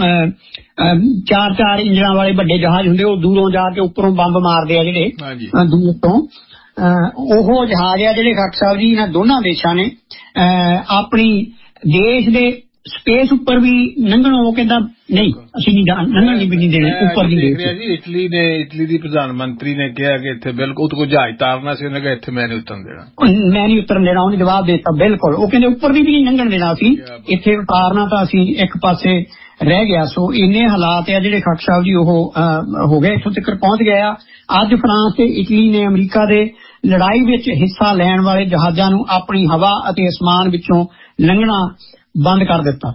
ਚਾਰ ਚਾਰ ਇੰਜਣਾਂ ਵਾਲੇ ਵੱਡੇ ਜਹਾਜ਼ ਹੁੰਦੇ, ਉਹ ਦੂਰੋਂ ਜਾ ਕੇ ਉੱਪਰੋਂ ਬੰਬ ਮਾਰਦੇ ਆ ਜਿਹੜੇ ਦੂਰ ਤੋਂ, ਉਹ ਜਹਾਜ਼ ਆ ਜਿਹੜੇ ਖਾਲਸਾ ਸਾਹਿਬ ਜੀ ਇਹਨਾਂ ਦੋਨਾਂ ਦੇਸ਼ਾਂ ਨੇ ਆਪਣੀ ਦੇਸ਼ ਦੇ ਸਪੇਸ ਉੱਪਰ ਵੀ ਲੰਘਣ। ਉਹ ਕਹਿੰਦਾ ਨਹੀਂ, ਅਸੀਂ ਨਹੀਂ ਲੰਘਣ ਵੀ ਨਹੀਂ ਦੇਣੇ ਉੱਪਰ ਦੀ ਦੇਸ਼। ਇਟਲੀ ਨੇ ਇਟਲੀ ਦੀ ਪ੍ਰਧਾਨ ਮੰਤਰੀ ਨੇ ਕਿਹਾ ਕਿ ਇੱਥੇ ਬਿਲਕੁਲ ਉਹ ਜਹਾਜ਼ ਤਾਰਨਾ ਸੀ, ਉਹਨੇ ਕਿਹਾ ਇੱਥੇ ਮੈਂ ਨਹੀਂ ਉਤਰਨ ਦੇਣਾ, ਮੈਂ ਨਹੀਂ ਉਤਰਨ ਦੇਣਾ। ਉਹਨੇ ਜਵਾਬ ਦੇ ਦਿੱਤਾ ਬਿਲਕੁਲ, ਉਹ ਕਹਿੰਦੇ ਉੱਪਰ ਦੀ ਵੀ ਨਹੀਂ ਲੰਘਣ ਦੇਣਾ, ਅਸੀਂ ਇੱਥੇ ਉਤਾਰਨਾ ਤਾਂ ਅਸੀਂ ਇੱਕ ਪਾਸੇ ਰਹਿ ਗਿਆ। ਸੋ ਇੰਨੇ ਹਾਲਾਤ ਆ ਜਿਹੜੇ ਖਾਲਸਾ ਸਾਹਿਬ ਜੀ ਉਹ ਹੋ ਗਏ, ਇੱਥੋਂ ਤੱਕ ਪਹੁੰਚ ਗਏ ਆ। ਅੱਜ ਫਰਾਂਸ ਤੇ ਇਟਲੀ ਨੇ ਅਮਰੀਕਾ ਦੇ ਲੜਾਈ ਵਿੱਚ ਹਿੱਸਾ ਲੈਣ ਵਾਲੇ ਜਹਾਜ਼ਾਂ ਨੂੰ ਆਪਣੀ ਹਵਾ ਅਤੇ ਅਸਮਾਨ ਵਿੱਚੋਂ ਲੰਘਣਾ ਬੰਦ ਕਰ ਦਿੱਤਾ।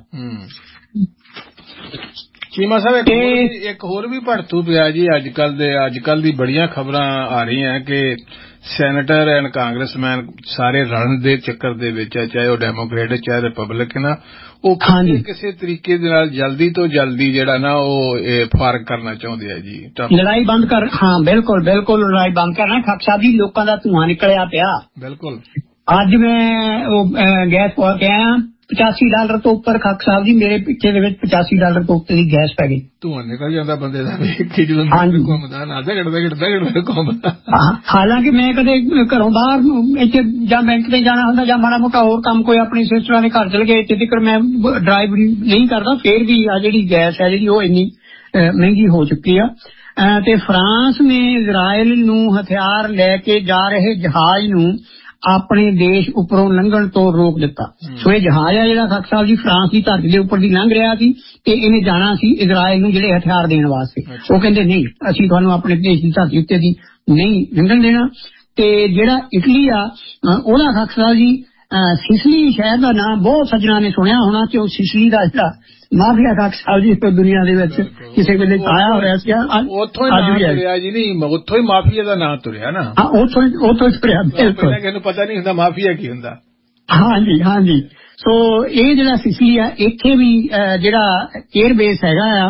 ਚੀਮਾ ਸਾਹਿਬ ਇੱਕ ਹੋਰ ਵੀ ਭੜਥੂ ਪਿਆ ਜੀ ਅੱਜ ਕੱਲ ਦੇ ਅੱਜ ਕੱਲ ਦੀ ਬੜੀਆਂ ਖਬਰਾਂ ਆ ਰਹੀਆਂ ਕਿ ਸੈਨੇਟਰ ਐਂਡ ਕਾਂਗਰਸਮੈਨ ਸਾਰੇ ਰਲਣ ਦੇ ਚੱਕਰ ਦੇ ਵਿੱਚ ਹੈ, ਚਾਹੇ ਉਹ ਡੈਮੋਕ੍ਰੇਟ ਚਾਹੇ ਰਿਪਬਲਿਕਨ ਆ, ਉਹ ਕਿਸੇ ਤਰੀਕੇ ਦੇ ਨਾਲ ਜਲਦੀ ਤੋਂ ਜਲਦੀ ਜਿਹੜਾ ਨਾ ਉਹ ਫਾਰਗ ਕਰਨਾ ਚਾਹੁੰਦੇ ਆ ਜੀ, ਲੜਾਈ ਬੰਦ ਕਰ। ਹਾਂ ਬਿਲਕੁਲ ਬਿਲਕੁਲ, ਲੜਾਈ ਬੰਦ ਕਰਨਾ। ਖਾਲਸਾ ਸਾਹਿਬ ਜੀ ਲੋਕਾਂ ਦਾ ਧੂੰਆਂ ਨਿਕਲਿਆ ਪਿਆ। ਬਿਲਕੁਲ, ਅੱਜ ਮੈਂ ਉਹ ਗੈਸ ਪਾ ਕੇ ਆਇਆ, ਪਚਾਸੀ ਡਾਲਰ ਤੋਂ ਉੱਪਰ ਖਾਲਸਾ ਸਾਹਿਬ ਜੀ ਮੇਰੇ ਪਿੱਛੇ ਦੇ ਵਿੱਚ ਪਚਾਸੀ ਡਾਲਰ ਤੋਂ ਉੱਤੇ ਦੀ ਗੈਸ ਪੈ ਗਈ। ਧੂੰਆਂ ਨਿਕਲ ਜਾਂਦਾ ਬੰਦੇ ਦਾ ਜਦੋਂ ਘੁੰਮਦਾ ਨਾ ਘੜਦਾ ਘੜਦਾ ਘੜਦਾ ਘੁੰਮਦਾ। ਹਾਲਾਂਕਿ ਮੈਂ ਕਦੇ ਘਰੋਂ ਬਾਹਰ ਇੱਥੇ ਜਾਂ ਬੈਂਕ ਤੇ ਜਾਣਾ ਹੁੰਦਾ ਜਾਂ ਮਾੜਾ ਮੋਟਾ ਹੋਰ ਕੰਮ ਕੋਈ ਆਪਣੀ ਸਿਸਟਰਾਂ ਦੇ ਘਰ ਚਲ ਗਏ, ਇੱਥੇ ਤੱਕ ਮੈਂ ਡਰਾਈਵ ਨਹੀਂ ਕਰਦਾ। ਫੇਰ ਵੀ ਆ ਜਿਹੜੀ ਗੈਸ ਹੈ ਜਿਹੜੀ ਉਹ ਇੰਨੀ ਮਹਿੰਗੀ ਹੋ ਚੁੱਕੀ ਆ। ਤੇ ਫਰਾਂਸ ਨੇ ਇਜ਼ਰਾਈਲ ਨੂੰ ਹਥਿਆਰ ਲੈ ਕੇ ਜਾ ਰਹੇ ਜਹਾਜ਼ ਨੂੰ ਆਪਣੇ ਦੇਸ਼ ਉੱਪਰੋਂ ਲੰਘਣ ਤੋਂ ਰੋਕ ਦਿੱਤਾ। ਸੋ ਇਹ ਜਹਾਜ਼ ਆ ਜਿਹੜਾ ਖਾਲਸਾ ਸਾਹਿਬ ਜੀ ਫਰਾਂਸ ਦੀ ਧਰਤੀ ਦੇ ਉੱਪਰ ਦੀ ਲੰਘ ਰਿਹਾ ਸੀ ਤੇ ਇਹਨੇ ਜਾਣਾ ਸੀ ਇਜ਼ਰਾਈਲ ਨੂੰ ਜਿਹੜੇ ਹਥਿਆਰ ਦੇਣ ਵਾਸਤੇ। ਉਹ ਕਹਿੰਦੇ ਨਹੀਂ, ਅਸੀਂ ਤੁਹਾਨੂੰ ਆਪਣੇ ਦੇਸ਼ ਦੀ ਧਰਤੀ ਉੱਤੇ ਦੀ ਨਹੀਂ ਲੰਘਣ ਦੇਣਾ। ਤੇ ਜਿਹੜਾ ਇਟਲੀ ਆ ਉਹਦਾ ਖਾਲਸਾ ਸਾਹਿਬ ਜੀ ਸਿਸਲੀ ਸ਼ਹਿਰ ਦਾ ਨਾਂ ਬਹੁਤ ਸੱਜਣਾ ਨੇ ਸੁਣਿਆ ਹੋਣਾ ਕਿ ਉਹ ਸਿਸਲੀ ਦਾ ਜਿਹੜਾ ਮਾਫੀਆ ਖਾਲਸਾ ਸਾਹਿਬ ਜੀ ਦੁਨੀਆ ਦੇ ਵਿੱਚ ਕਿਸੇ ਵੇਲੇ ਆਇਆ ਹੋਇਆ ਸੀ, ਉੱਥੋਂ ਹੀ ਤੁਰਿਆ ਜੀ। ਨਹੀਂ, ਉੱਥੋਂ ਹੀ ਮਾਫੀਆ ਦਾ ਨਾਂ ਤੁਰਿਆ ਨਾ, ਉੱਥੋਂ ਉੱਥੋਂ ਤੁਰਿਆ। ਬਿਲਕੁਲ, ਕਿਸੇ ਨੂੰ ਪਤਾ ਨਹੀਂ ਹੁੰਦਾ ਮਾਫੀਆ ਕੀ ਹੁੰਦਾ। ਹਾਂਜੀ ਹਾਂਜੀ। ਸੋ ਇਹ ਜਿਹੜਾ ਸਿਸਲੀ ਆ ਇੱਥੇ ਵੀ ਜਿਹੜਾ 에ਅਰ ਬੇਸ ਹੈਗਾ ਆ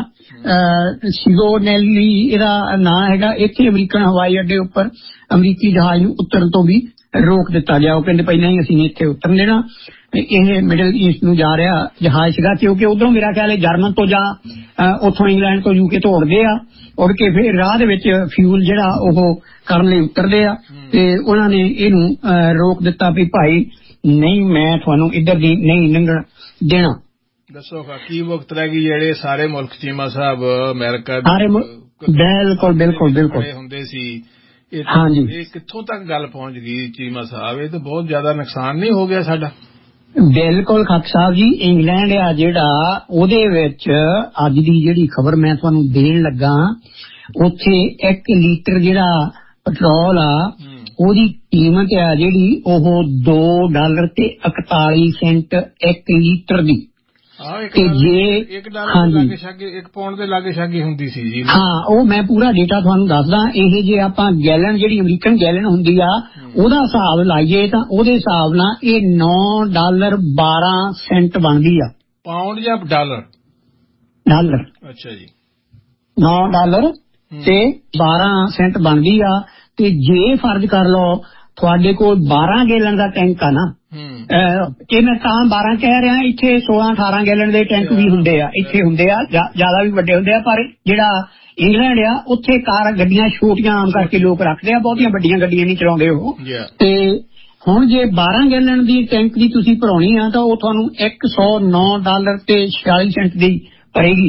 ਸਿਗੋਨੈਲੀ ਇਹਦਾ ਨਾਂ ਹੈਗਾ, ਇੱਥੇ ਅਮਰੀਕਨ ਹਵਾਈ ਅੱਡੇ ਉੱਪਰ ਅਮਰੀਕੀ ਜਹਾਜ਼ ਨੂੰ ਉਤਰਨ ਤੋਂ ਵੀ ਰੋਕ ਦਿੱਤਾ ਗਿਆ। ਉਹ ਕਹਿੰਦੇ ਪਹਿਲਾਂ ਹੀ ਅਸੀਂ ਇੱਥੇ ਉਤਰਨ ਦੇਣਾ। ਇਹ ਮਿਡਲ ਈਸਟ ਨੂੰ ਜਾ ਰਿਹਾ ਜਹਾਜ਼ ਸੀਗਾ, ਕਿਉਂਕਿ ਉਧਰੋਂ ਮੇਰਾ ਖਿਆਲ ਹੈ ਜਰਮਨ ਤੋਂ ਜਾਂ ਉੱਥੋਂ ਇੰਗਲੈਂਡ ਤੋਂ ਯੂਕੇ ਤੋਂ ਉੜਦੇ ਆ, ਉੜ ਕੇ ਫਿਰ ਰਾਹ ਦੇ ਵਿੱਚ ਫਿਊਲ ਜਿਹੜਾ ਉਹ ਕਰਨ ਲਈ ਉਤਰਦੇ ਆ, ਤੇ ਉਹਨਾਂ ਨੇ ਇਹਨੂੰ ਰੋਕ ਦਿੱਤਾ ਵੀ ਭਾਈ ਨਹੀਂ ਮੈਂ ਤੁਹਾਨੂੰ ਇੱਧਰ ਦੀ ਨਹੀਂ ਲੰਘਣ ਦੇਣਾ। ਦੱਸੋ ਕੀ ਵਕਤ ਰਹਿ ਗਈ ਜਿਹੜੇ ਸਾਰੇ ਮੁਲਕ ਚੀਮਾ ਸਾਹਿਬ ਅਮਰੀਕਾ ਸਾਰੇ ਬਿਲਕੁਲ ਬਿਲਕੁਲ ਬਿਲਕੁਲ ਹੁੰਦੇ ਸੀ, ਹਾਂਜੀ ਇਹ ਕਿੱਥੋਂ ਤੱਕ ਗੱਲ ਪਹੁੰਚ ਗਈ ਚੀਮਾ ਸਾਹਿਬ? ਇਹ ਤਾਂ ਬਹੁਤ ਜ਼ਿਆਦਾ ਨੁਕਸਾਨ ਨਹੀਂ ਹੋ ਗਿਆ ਸਾਡਾ? ਬਿਲਕੁਲ ਖਾਕ ਸਾਹਿਬ ਜੀ, ਇੰਗਲੈਂਡ ਆ ਜਿਹੜਾ ਉਹਦੇ ਵਿੱਚ ਅੱਜ ਦੀ ਜਿਹੜੀ ਖਬਰ ਮੈਂ ਤੁਹਾਨੂੰ ਦੇਣ ਲੱਗਾ, ਉੱਥੇ ਇੱਕ ਲੀਟਰ ਜਿਹੜਾ ਪੈਟਰੋਲ ਆ ਉਹਦੀ ਕੀਮਤ ਆ ਜਿਹੜੀ ਉਹ ਦੋ ਡਾਲਰ ਤੇ ਇਕਤਾਲੀ ਸੈਂਟ ਇੱਕ ਲੀਟਰ ਦੀ। ਤੇ ਜੇ ਹਾਂਜੀ ਇੱਕ ਪੌਂਡ ਦੇ ਲਾਗੇ ਛਾਗੇ ਹੁੰਦੀ ਸੀ ਜੀ। ਹਾਂ ਉਹ ਮੈਂ ਪੂਰਾ ਡੇਟਾ ਤੁਹਾਨੂੰ ਦੱਸਦਾ। ਇਹ ਜੇ ਆਪਾਂ ਗੈਲਨ ਜਿਹੜੀ ਅਮਰੀਕਨ ਗੈਲਨ ਹੁੰਦੀ ਆ ਉਹਦਾ ਹਿਸਾਬ ਲਾਈਏ ਤਾਂ ਉਹਦੇ ਹਿਸਾਬ ਨਾਲ ਇਹ ਨੌ ਡਾਲਰ ਬਾਰਾਂ ਸੈਂਟ ਬਣਦੀ ਆ। ਪਾਉਂਡ ਜਾਂ ਡਾਲਰ? ਡਾਲਰ। ਅੱਛਾ ਜੀ। ਨੌ ਡਾਲਰ ਤੇ ਬਾਰਾਂ ਸੈਂਟ ਬਣਦੀ ਆ। ਤੇ ਜੇ ਫਰਜ਼ ਕਰ ਲਓ ਤੁਹਾਡੇ ਕੋਲ ਬਾਰਾਂ ਗੈਲਨ ਦਾ ਟੈਂਕ ਆ ਨਾ, ਇਹ ਮੈਂ ਤਾਂ ਬਾਰਾਂ ਕਹਿ ਰਿਹਾ, ਇੱਥੇ ਸੋਲਾਂ ਅਠਾਰਾਂ ਗੈਲਨ ਦੇ ਟੈਂਕ ਵੀ ਹੁੰਦੇ ਆ, ਇੱਥੇ ਹੁੰਦੇ ਆ ਜ਼ਿਆਦਾ ਵੀ ਵੱਡੇ ਹੁੰਦੇ ਆ, ਪਰ ਜਿਹੜਾ ਇੰਗਲੈਂਡ ਆ ਉੱਥੇ ਕਾਰ ਗੱਡੀਆਂ ਛੋਟੀਆਂ ਆਮ ਕਰਕੇ ਲੋਕ ਰੱਖਦੇ ਆ, ਬਹੁਤੀਆਂ ਵੱਡੀਆਂ ਗੱਡੀਆਂ ਨਹੀਂ ਚਲਾਉਂਦੇ ਉਹ। ਤੇ ਹੁਣ ਜੇ ਬਾਰਾਂ ਗੈਲਨ ਦੀ ਟੈਂਕ ਦੀ ਤੁਸੀਂ ਭਰਾਉਣੀ ਆ ਤਾਂ ਉਹ ਤੁਹਾਨੂੰ ਇੱਕ ਸੌ ਨੌ ਡਾਲਰ ਤੇ ਛਿਆਲੀ ਸੈਂਟ ਦੀ ਪਏਗੀ।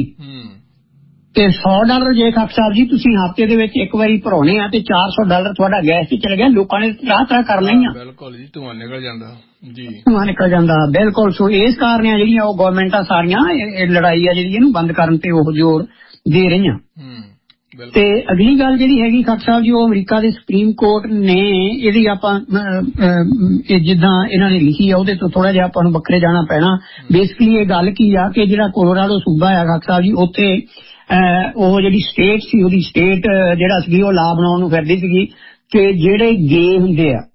ਤੇ ਸੌ ਡਾਲਰ ਜੇ ਖਾਕ ਸਾਹਿਬ ਜੀ ਤੁਸੀਂ ਹਫ਼ਤੇ ਦੇ ਵਿੱਚ ਇੱਕ ਵਾਰੀ ਭਰਾਉਣੇ ਆ ਤੇ ਚਾਰ ਸੌ ਡਾਲਰ ਤੁਹਾਡਾ ਗੈਸ ਤੇ ਚਲੇ ਗਿਆ। ਲੋਕਾਂ ਨੇ ਰਾਹ ਤਰਾ ਕਰ ਲਈਆਂ। ਬਿਲਕੁਲ ਜੀ, ਧੂੰਆਂ ਨਿਕਲ ਜਾਂਦਾ ਜੀ, ਧੂੰਆਂ ਨਿਕਲ ਜਾਂਦਾ ਬਿਲਕੁਲ। ਸੋ ਇਸ ਕਾਰਨ ਆ ਜਿਹੜੀਆਂ ਉਹ ਗੌਰਮੈਂਟਾਂ ਸਾਰੀਆਂ ਇਹ ਲੜਾਈ ਆ ਜਿਹੜੀ ਇਹਨੂੰ ਬੰਦ ਕਰਨ ਤੇ ਉਹ ਜ਼ੋਰ ਦੇ ਰਹੀਆਂ। ਤੇ ਅਗਲੀ ਗੱਲ ਜਿਹੜੀ ਹੈਗੀ ਖਾਕ ਸਾਹਿਬ ਜੀ, ਉਹ ਅਮਰੀਕਾ ਦੇ ਸੁਪਰੀਮ ਕੋਰਟ ਨੇ ਇਹਦੀ ਆਪਾਂ ਜਿੱਦਾਂ ਇਹਨਾਂ ਨੇ ਲਿਖੀ ਆ ਉਹਦੇ ਤੋਂ ਥੋੜਾ ਜਿਹਾ ਆਪਾਂ ਨੂੰ ਵੱਖਰੇ ਜਾਣਾ ਪੈਣਾ। ਬੇਸਿਕਲੀ ਇਹ ਗੱਲ ਕੀ ਆ ਕਿ ਜਿਹੜਾ ਕੋਲੋਰਾਡੋ ਸੂਬਾ ਆ ਖਾਕ ਸਾਹਿਬ ਜੀ, ਉੱਥੇ ਉਹ ਜਿਹੜੀ ਸਟੇਟ ਸੀ ਉਹਦੀ ਸਟੇਟ ਜਿਹੜਾ ਸੀ ਉਹ ਲਾ ਬਣਾਉਣ ਨੂੰ ਫਿਰਦੀ ਸੀਗੀ ਕਿ ਜਿਹੜੇ ਗੇ ਹੁੰਦੇ ਆ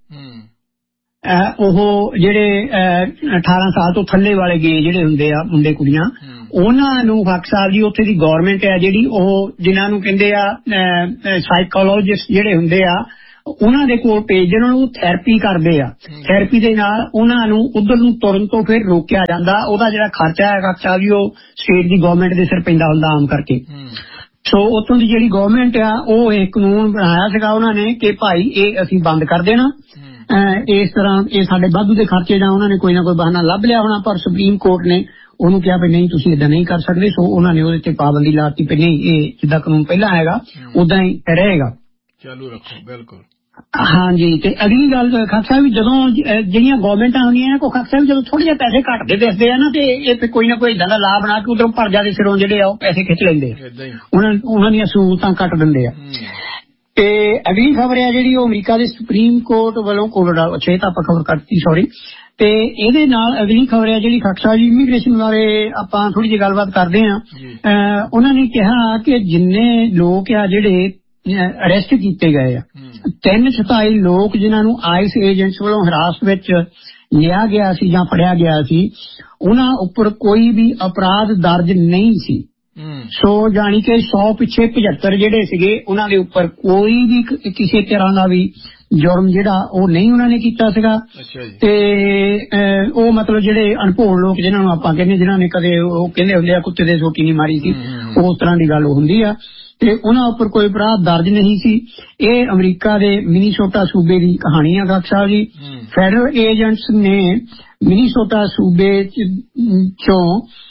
ਉਹ ਜਿਹੜੇ ਅਠਾਰਾਂ ਸਾਲ ਤੋਂ ਥੱਲੇ ਵਾਲੇ ਗੇ ਜਿਹੜੇ ਹੁੰਦੇ ਆ ਮੁੰਡੇ ਕੁੜੀਆਂ, ਉਹਨਾਂ ਨੂੰ ਖਾਕ ਸਾਹਿਬ ਜੀ ਉੱਥੇ ਦੀ ਗੌਰਮੈਂਟ ਆ ਜਿਹੜੀ ਉਹ ਜਿਨ੍ਹਾਂ ਨੂੰ ਕਹਿੰਦੇ ਆ ਸਾਈਕੋਲੋਜਿਸਟ ਜਿਹੜੇ ਹੁੰਦੇ ਆ ਉਹਨਾਂ ਦੇ ਕੋਲ ਭੇਜਦੇ, ਉਹਨਾਂ ਨੂੰ ਥੈਰੇਪੀ ਕਰਦੇ ਆ। ਥੈਰੇਪੀ ਦੇ ਨਾਲ ਉਹਨਾਂ ਨੂੰ ਉਧਰ ਨੂੰ ਤੁਰਨ ਤੋਂ ਫਿਰ ਰੋਕਿਆ ਜਾਂਦਾ। ਉਹਦਾ ਜਿਹੜਾ ਖਰਚਾ ਹੈ ਖਾਕ ਸਾਹਿਬ ਜੀ ਉਹ ਸਟੇਟ ਦੀ ਗੌਰਮੈਂਟ ਦੇ ਸਿਰ ਪੈਂਦਾ ਹੁੰਦਾ ਆਮ ਕਰਕੇ। ਸੋ ਉੱਥੋਂ ਦੀ ਜਿਹੜੀ ਗੌਰਮੈਂਟ ਆ ਉਹ ਇਹ ਕਾਨੂੰਨ ਬਣਾਇਆ ਸੀਗਾ ਉਹਨਾਂ ਨੇ ਕਿ ਭਾਈ ਇਹ ਅਸੀਂ ਬੰਦ ਕਰ ਦੇਣਾ। ਇਸ ਤਰ੍ਹਾਂ ਇਹ ਸਾਡੇ ਵਾਧੂ ਦੇ ਖਰਚੇ ਜਾਂ ਉਹਨਾਂ ਨੇ ਕੋਈ ਨਾ ਕੋਈ ਬਹਾਨਾ ਲੱਭ ਲਿਆ ਹੋਣਾ, ਪਰ ਸੁਪਰੀਮ ਕੋਰਟ ਨੇ ਉਹਨੂੰ ਕਿਹਾ ਵੀ ਨਹੀਂ ਤੁਸੀਂ ਏਦਾਂ ਨਹੀਂ ਕਰ ਸਕਦੇ। ਸੋ ਉਹਨਾਂ ਨੇ ਉਹਦੇ ਤੇ ਪਾਬੰਦੀ ਲਾਤੀ ਵੀ ਨਹੀਂ, ਇਹ ਜਿੱਦਾਂ ਕਾਨੂੰਨ ਪਹਿਲਾਂ ਹੈਗਾ ਉਦਾਂ ਹੀ ਰਹੇਗਾ, ਚਾਲੂ ਰੱਖੋ। ਬਿਲਕੁਲ ਹਾਂਜੀ। ਤੇ ਅਗਲੀ ਗੱਲ ਖਾਕ ਸਾਹਿਬ ਜਦੋਂ ਜਿਹੜੀਆਂ ਗੌਰਮੈਂਟਾਂ ਹੁੰਦੀਆਂ ਕੋ ਖਾਕ ਸਾਹਿਬ ਜਦੋਂ ਥੋੜੇ ਜਿਹੇ ਪੈਸੇ ਘੱਟਦੇ ਦਿਸਦੇ ਆ ਨਾ ਤੇ ਇਹ ਕੋਈ ਨਾ ਕੋਈ ਏਦਾਂ ਦਾ ਲਾਭ ਬਣਾ ਕੇ ਉਧਰੋਂ ਪਰਜਾ ਦੇ ਸਿਰੋਂ ਜਿਹੜੇ ਆ ਉਹ ਪੈਸੇ ਖਿੱਚ ਲੈਂਦੇ ਆ, ਉਹਨਾਂ ਉਹਨਾਂ ਦੀਆਂ ਸਹੂਲਤਾਂ ਕੱਟ ਦਿੰਦੇ ਆ। ਤੇ ਅਗਲੀ ਖਬਰ ਹੈ ਜਿਹੜੀ ਉਹ ਅਮਰੀਕਾ ਦੇ ਸੁਪਰੀਮ ਕੋਰਟ ਵੱਲੋਂ ਕੋਲੋਰਾਡੋ, ਅੱਛਾ ਇਹ ਤਾਂ ਆਪਾਂ ਖਬਰ ਕਰਤੀ ਸੌਰੀ। ਤੇ ਇਹਦੇ ਨਾਲ ਅਗਲੀ ਖਬਰ ਹੈ ਜਿਹੜੀ ਖਾਕ ਸਾਹਿਬ ਜੀ ਇਮੀਗ੍ਰੇਸ਼ਨ ਬਾਰੇ ਆਪਾਂ ਥੋੜੀ ਜਿਹੀ ਗੱਲਬਾਤ ਕਰਦੇ ਹਾਂ। ਉਹਨਾਂ ਨੇ ਕਿਹਾ ਕਿ ਜਿੰਨੇ ਲੋਕ ਆ ਜਿਹੜੇ ਅਰੈਸਟ ਕੀਤੇ ਗਏ ਆ, ਤਿੰਨ ਸਤਾਈ ਲੋਕ ਜਿਨ੍ਹਾਂ ਨੂੰ ਆਈਸ ਏਜੰਟਸ ਵੱਲੋਂ ਹਿਰਾਸਤ ਵਿੱਚ ਲਿਆ ਗਿਆ ਸੀ ਜਾਂ ਫੜਿਆ ਗਿਆ ਸੀ, ਉਹਨਾਂ ਉੱਪਰ ਕੋਈ ਵੀ ਅਪਰਾਧ ਦਰਜ ਨਹੀਂ ਸੀ। ਸੋ ਜਾਣੀ ਕਿ ਸੌ ਪਿੱਛੇ ਪਝੱਤਰ ਜਿਹੜੇ ਸੀਗੇ ਉਹਨਾਂ ਦੇ ਉੱਪਰ ਕੋਈ ਵੀ ਕਿਸੇ ਤਰ੍ਹਾਂ ਦਾ ਵੀ ਜੁਰਮ ਜਿਹੜਾ ਉਹ ਨਹੀਂ ਉਹਨਾਂ ਨੇ ਕੀਤਾ ਸੀਗਾ। ਤੇ ਉਹ ਮਤਲਬ ਜਿਹੜੇ ਅਣਭੋਲ ਲੋਕ ਜਿਨ੍ਹਾਂ ਨੂੰ ਆਪਾਂ ਕਹਿੰਦੇ ਜਿਨ੍ਹਾਂ ਨੇ ਕਦੇ ਉਹ ਕਹਿੰਦੇ ਹੁੰਦੇ ਆ ਕੁੱਤੇ ਦੇ ਸੋਟੀ ਨਹੀਂ ਮਾਰੀ ਸੀ, ਉਸ ਤਰ੍ਹਾਂ ਦੀ ਗੱਲ ਹੁੰਦੀ ਆ। ਤੇ ਉਹਨਾਂ ਉੱਪਰ ਕੋਈ ਅਪਰਾਧ ਦਰਜ ਨਹੀਂ ਸੀ। ਇਹ ਅਮਰੀਕਾ ਦੇ ਮਿਨੀਸੋਟਾ ਸੂਬੇ ਦੀ ਕਹਾਣੀ ਆ ਖਾਕ ਸਾਹਿਬ ਜੀ। ਫੈਡਰਲ ਏਜੰਟਸ ਨੇ ਮਿਨੀਸੋਟਾ ਸੂਬੇ ਚੋਂ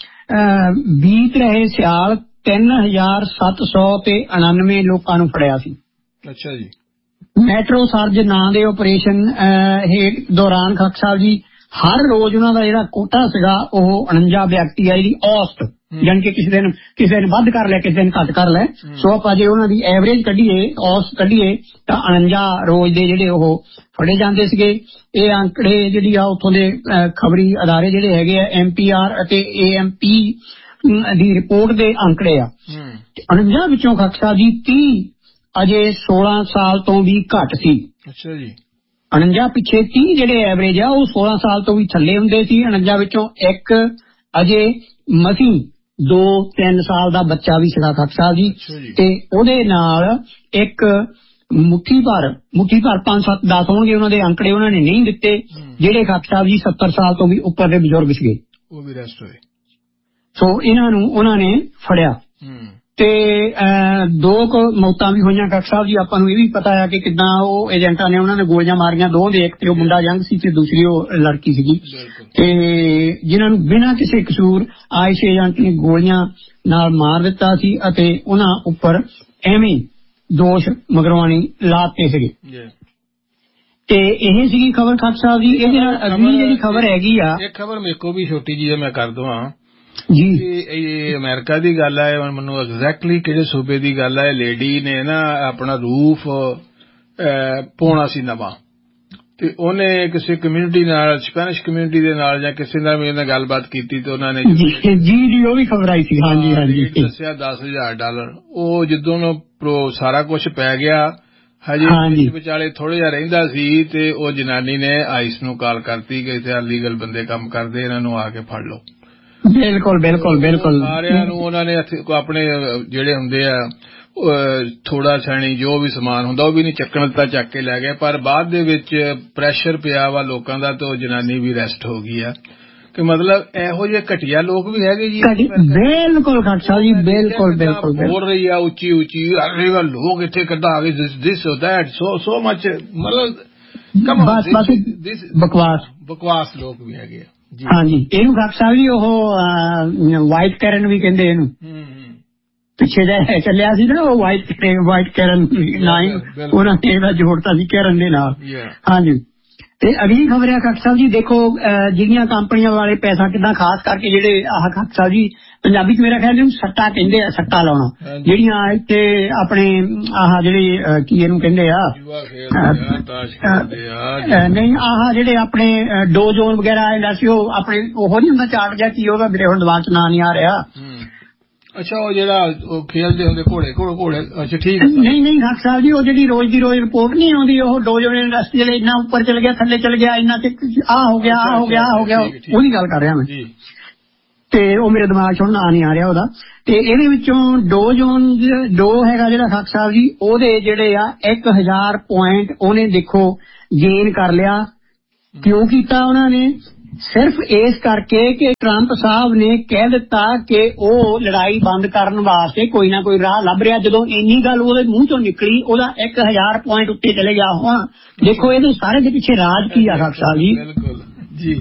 ਬੀਤ ਰਹੇ ਸਿਆਲ ਤਿੰਨ ਹਜ਼ਾਰ ਸੱਤ ਸੌ ਤੇ ਉਨਾਨਵੇਂ ਲੋਕਾਂ ਨੂੰ ਫੜਿਆ ਸੀ। ਅੱਛਾ ਜੀ। ਮੈਟਰੋ ਸਰਜ ਨਾਂ ਦੇ ਆਪਰੇਸ਼ਨ ਦੌਰਾਨ ਖਾਕ ਸਾਹਿਬ ਜੀ ਹਰ ਰੋਜ਼ ਉਹਨਾਂ ਦਾ ਜਿਹੜਾ ਕੋਟਾ ਸੀਗਾ ਉਹ ਉਣੰਜਾ ਵਿਅਕਤੀ ਆ ਜਿਹੜੀ ਔਸਤ, ਜਾਣੀ ਕਿ ਕਿਸੇ ਦਿਨ ਕਿਸੇ ਨੇ ਵੱਧ ਕਰ ਲਿਆ ਕਿਸੇ ਦਿਨ ਘੱਟ ਕਰ ਲਿਆ। ਸੋ ਆਪਾਂ ਜੇ ਉਹਨਾਂ ਦੀ ਐਵਰੇਜ ਕੱਢੀਏ ਔਸਤ ਕੱਢੀਏ ਤਾਂ ਉਣੰਜਾ ਰੋਜ਼ ਦੇ ਜਿਹੜੇ ਉਹ ਫੜੇ ਜਾਂਦੇ ਸੀਗੇ। ਇਹ ਅੰਕੜੇ ਜਿਹੜੀ ਆ ਉੱਥੋਂ ਦੇ ਖਬਰੀ ਅਦਾਰੇ ਜਿਹੜੇ ਹੈਗੇ ਆ ਐਮ ਪੀ ਆਰ ਅਤੇ A M P the report ਦੇ ਅੰਕੜੇ ਆ। ਉਣੰਜਾ ਵਿੱਚੋਂ ਖਾਕ ਸਾਹਿਬ ਜੀ ਤੀਹ ਅਜੇ ਸੋਲਾਂ ਸਾਲ ਤੋਂ ਵੀ ਘੱਟ ਸੀ। ਅੱਛਾ ਜੀ। ਉਣੰਜਾ ਪਿੱਛੇ ਤੀਹ ਜਿਹੜੇ ਐਵਰੇਜ ਆ ਉਹ ਸੋਲਾਂ ਸਾਲ ਤੋਂ ਵੀ ਥੱਲੇ ਹੁੰਦੇ ਸੀ। ਉਣੰਜਾ ਵਿੱਚੋਂ ਇੱਕ ਅਜੇ ਮਸੀਂ ਦੋ ਤਿੰਨ ਸਾਲ ਦਾ ਬੱਚਾ ਵੀ ਸੀਗਾ ਖੱਟ ਸਾਹਿਬ ਜੀ, ਤੇ ਉਹਦੇ ਨਾਲ ਇੱਕ ਮੁੱਠੀ ਭਰ ਮੁੱਠੀ ਭਰ ਪੰਜ ਸੱਤ ਦਸ ਹੋਣਗੇ ਉਹਨਾਂ ਦੇ ਅੰਕੜੇ ਉਹਨਾਂ ਨੇ ਨਹੀਂ ਦਿੱਤੇ, ਜਿਹੜੇ ਖੱਟ ਸਾਹਿਬ ਜੀ ਸੱਤਰ ਸਾਲ ਤੋਂ ਵੀ ਉੱਪਰ ਦੇ ਬਜ਼ੁਰਗ ਸੀਗੇ, ਉਹ ਵੀ ਰੈਸਟ ਹੋਏ। ਸੋ ਇਹਨਾਂ ਨੂੰ ਉਹਨਾਂ ਨੇ ਫੜਿਆ ਤੇ ਦੋ ਕੁ ਮੌਤਾਂ ਵੀ ਹੋਈਆਂ ਖੱਟ ਸਾਹਿਬ ਜੀ। ਆਪਾਂ ਨੂੰ ਇਹ ਵੀ ਪਤਾ ਹੈ ਕਿ ਕਿੱਦਾਂ ਉਹ ਏਜੰਟਾਂ ਨੇ ਉਹਨਾਂ ਨੇ ਗੋਲੀਆਂ ਮਾਰੀਆਂ, ਦੋ ਦੇ, ਇੱਕ ਤੇ ਉਹ ਮੁੰਡਾ ਯੰਗ ਸੀ ਤੇ ਦੂਸਰੀ ਉਹ ਲੜਕੀ ਸੀਗੀ, ਤੇ ਜਿਨ੍ਹਾਂ ਨੂੰ ਬਿਨਾਂ ਕਿਸੇ ਕਸੂਰ ਆਈਸ ਏਜੰਟ ਨੇ ਗੋਲੀਆਂ ਨਾਲ ਮਾਰ ਦਿੱਤਾ ਸੀ ਅਤੇ ਉਹਨਾਂ ਉੱਪਰ ਐਵੇਂ ਦੋਸ਼ ਮਗਰਵਾਣੀ ਲਾਤੇ ਸੀਗੇ। ਤੇ ਇਹ ਸੀਗੀ ਖਬਰ ਖੱਟ ਸਾਹਿਬ ਜੀ। ਇਹਦੇ ਨਾਲ ਅਗਲੀ ਜਿਹੜੀ ਖਬਰ ਹੈਗੀ ਆ, ਇਹ ਖਬਰ ਮੇਰੇ ਕੋਲ ਵੀ ਛੋਟੀ ਜੀ ਮੈਂ ਕਰ ਦਵਾਂ ਜੀ। ਇਹ ਅਮਰੀਕਾ ਦੀ ਗੱਲ ਹੈ, ਮੈਨੂੰ ਐਗਜ਼ੈਕਟਲੀ ਕਿਹੜੇ ਸੂਬੇ ਦੀ ਗੱਲ ਹੈ। ਲੇਡੀ ਨੇ ਨਾ ਆਪਣਾ ਰੂਫ ਪਾਉਣਾ ਸੀ ਨਵਾਂ, ਤੇ ਉਹਨੇ ਕਿਸੇ ਕਮਿਊਨਿਟੀ ਨਾਲ, ਸਪੈਨਿਸ਼ ਕਮਿਊਨਿਟੀ ਦੇ ਨਾਲ ਜਾਂ ਕਿਸੇ ਨਾਲ ਮੇਰੇ ਨਾਲ ਗੱਲਬਾਤ ਕੀਤੀ, ਤੇ ਉਹਨਾਂ ਨੇ ਜੀ ਜੀ ਉਹ ਵੀ ਖਬਰ ਆਈ ਸੀ। ਹਾਂਜੀ ਹਾਂਜੀ ਦੱਸਿਆ ਦਸ ਹਜ਼ਾਰ ਡਾਲਰ। ਉਹ ਜਦੋਂ ਸਾਰਾ ਕੁਛ ਪੈ ਗਿਆ, ਹਜੇ ਵਿਚਾਲੇ ਥੋੜਾ ਜਿਹਾ ਰਹਿੰਦਾ ਸੀ, ਤੇ ਉਹ ਜਨਾਨੀ ਨੇ ਆਈਸ ਨੂੰ ਕਾਲ ਕਰਤੀ ਕਿ ਇੱਥੇ ਅਲੀਗਲ ਬੰਦੇ ਕੰਮ ਕਰਦੇ, ਇਹਨਾਂ ਨੂੰ ਆ ਕੇ ਫੜ ਲਓ। ਬਿਲਕੁਲ ਬਿਲਕੁਲ ਬਿਲਕੁਲ ਸਾਰਿਆਂ ਨੂੰ ਉਹਨਾਂ ਨੇ ਆਪਣੇ ਜਿਹੜੇ ਹੁੰਦੇ ਆ ਥੋੜਾ ਛਾਣੀ ਜੋ ਵੀ ਸਮਾਨ ਹੁੰਦਾ ਉਹ ਵੀ ਨਹੀਂ ਚੱਕਣ ਦਿੱਤਾ, ਚੱਕ ਕੇ ਲੈ ਗਏ। ਪਰ ਬਾਅਦ ਦੇ ਵਿੱਚ ਪ੍ਰੈਸ਼ਰ ਪਿਆ ਵਾ ਲੋਕਾਂ ਦਾ, ਤੇ ਉਹ ਜਨਾਨੀ ਵੀ ਰੈਸਟ ਹੋ ਗਈ ਆ। ਕਿ ਮਤਲਬ ਇਹੋ ਜਿਹੇ ਘਟੀਆ ਲੋਕ ਵੀ ਹੈਗੇ ਜੀ। ਬਿਲਕੁਲ ਖੱਟ ਸਾਹਿਬ ਜੀ, ਬਿਲਕੁਲ ਬਿਲਕੁਲ ਬੋਲ ਰਹੀ ਆ ਉੱਚੀ ਉੱਚੀ, ਲੋਕ ਇੱਥੇ ਕਿੱਦਾਂ ਆ ਗਏ, ਦਿਸ ਦੈਟ ਸੋ ਸੋ ਮਚ, ਮਤਲਬ ਬਕਵਾਸ ਬਕਵਾਸ ਲੋਕ ਵੀ ਹੈਗੇ ਆ। ਹਾਂਜੀ, ਇਹਨੂੰ ਖੱਟ ਸਾਹਿਬ ਜੀ ਉਹ ਵਾਈਟ ਕੈਰਨ ਵੀ ਕਹਿੰਦੇ ਇਹਨੂੰ। ਪਿੱਛੇ ਜਿਹਾ ਚੱਲਿਆ ਸੀ ਨਾ ਉਹ ਵਾਈਟ ਵਾਈਟ ਕੈਰਨ ਨਾਮ, ਉਹਨਾਂ ਨੇ ਇਹਦਾ ਜੋੜਤਾ ਸੀ ਕੈਰਨ ਦੇ ਨਾਲ। ਹਾਂਜੀ, ਤੇ ਅਗਲੀ ਖਬਰ ਹੈ ਖੱਟ ਸਾਹਿਬ ਜੀ, ਦੇਖੋ ਜਿਹੜੀਆਂ ਕੰਪਨੀਆਂ ਵਾਲੇ ਪੈਸਾ ਕਿੱਦਾਂ, ਖਾਸ ਕਰਕੇ ਜਿਹੜੇ ਆਹ ਖੱਟ ਸਾਹਿਬ ਜੀ ਪੰਜਾਬੀ ਚ ਮੇਰਾ ਖਿਆਲ ਇਹਨੂੰ ਸੱਟਾ ਕਹਿੰਦੇ ਆ, ਸੱਟਾ ਲਾਉਣਾ, ਜਿਹੜੀਆਂ ਇੱਥੇ ਆਪਣੇ ਆਹ ਜਿਹੜੇ ਕੀ ਇਹਨੂੰ ਕਹਿੰਦੇ ਆ, ਨਹੀਂ ਆਹ ਜਿਹੜੇ ਆਪਣੇ ਡੋ ਜ਼ੋਨ ਵਗੈਰਾ ਆਉਂਦਾ ਸੀ, ਉਹ ਆਪਣੇ ਉਹ ਨਹੀਂ ਹੁੰਦਾ ਚਾਰਟ ਜਿਹਾ, ਕੀ ਉਹਦਾ ਮੇਰੇ ਹੁਣ ਦਿਮਾਗ ਚ ਨਾਂ ਨਹੀਂ ਆ ਰਿਹਾ। ਅੱਛਾ, ਉਹ ਜਿਹੜਾ ਉਹ ਖੇਲਦੇ ਹੁੰਦੇ ਘੋੜੇ ਘੋੜੇ ਘੋੜੇ ਅੱਛਾ ਠੀਕ। ਨਹੀਂ ਨਹੀਂ ਖੱਟ ਸਾਹਿਬ ਜੀ, ਉਹ ਜਿਹੜੀ ਰੋਜ਼ ਦੀ ਰੋਜ਼ ਰਿਪੋਰਟ ਨਹੀਂ ਆਉਂਦੀ, ਉਹ ਡੋ ਜ਼ੋਨ ਇੰਡਸਟਰੀ ਜਿਹੜੇ ਇੰਨਾ ਉੱਪਰ ਚਲ ਗਿਆ, ਥੱਲੇ ਚਲ ਗਿਆ, ਇੰਨਾ ਆਹ ਹੋ ਗਿਆ ਆਹ ਹੋ ਗਿਆ ਆਹ ਹੋ ਗਿਆ, ਉਹਦੀ ਗੱਲ ਕਰ ਰਿਹਾ ਮੈਂ, ਤੇ ਉਹ ਮੇਰੇ ਦਿਮਾਗ ਚ ਹੁਣ ਨਾਂ ਨਹੀਂ ਆ ਰਿਹਾ ਉਹਦਾ। ਤੇ ਇਹਦੇ ਵਿੱਚੋਂ ਡੋ ਜ਼ੋਨ ਡੋ ਹੈਗਾ ਜਿਹੜਾ ਖੱਟ ਸਾਹਿਬ ਜੀ, ਉਹਦੇ ਜਿਹੜੇ ਆ ਇੱਕ ਹਜ਼ਾਰ ਪੁਆਇੰਟ ਉਹਨੇ ਦੇਖੋ ਗੇਨ ਕਰ ਲਿਆ। ਕਿਉਂ ਕੀਤਾ ਉਹਨਾਂ ਨੇ? ਸਿਰਫ ਇਸ ਕਰਕੇ ਕਿ ਟਰੰਪ ਸਾਹਿਬ ਨੇ ਕਹਿ ਦਿੱਤਾ ਕਿ ਉਹ ਲੜਾਈ ਬੰਦ ਕਰਨ ਵਾਸਤੇ ਕੋਈ ਨਾ ਕੋਈ ਰਾਹ ਲੱਭ ਰਿਹਾ। ਜਦੋਂ ਇੰਨੀ ਗੱਲ ਉਹਦੇ ਮੂੰਹ ਚੋਂ ਨਿਕਲੀ, ਉਹਦਾ ਇੱਕ ਹਜ਼ਾਰ ਪੁਆਇੰਟ ਉੱਤੇ ਚਲੇ ਗਿਆ। ਹੁਣ ਦੇਖੋ ਇਹਦੇ ਸਾਰੇ ਦੇ ਪਿੱਛੇ ਰਾਜ ਕੀ ਆ ਖੱਟ ਸਾਹਿਬ ਜੀ। ਬਿਲਕੁਲ ਜੀ,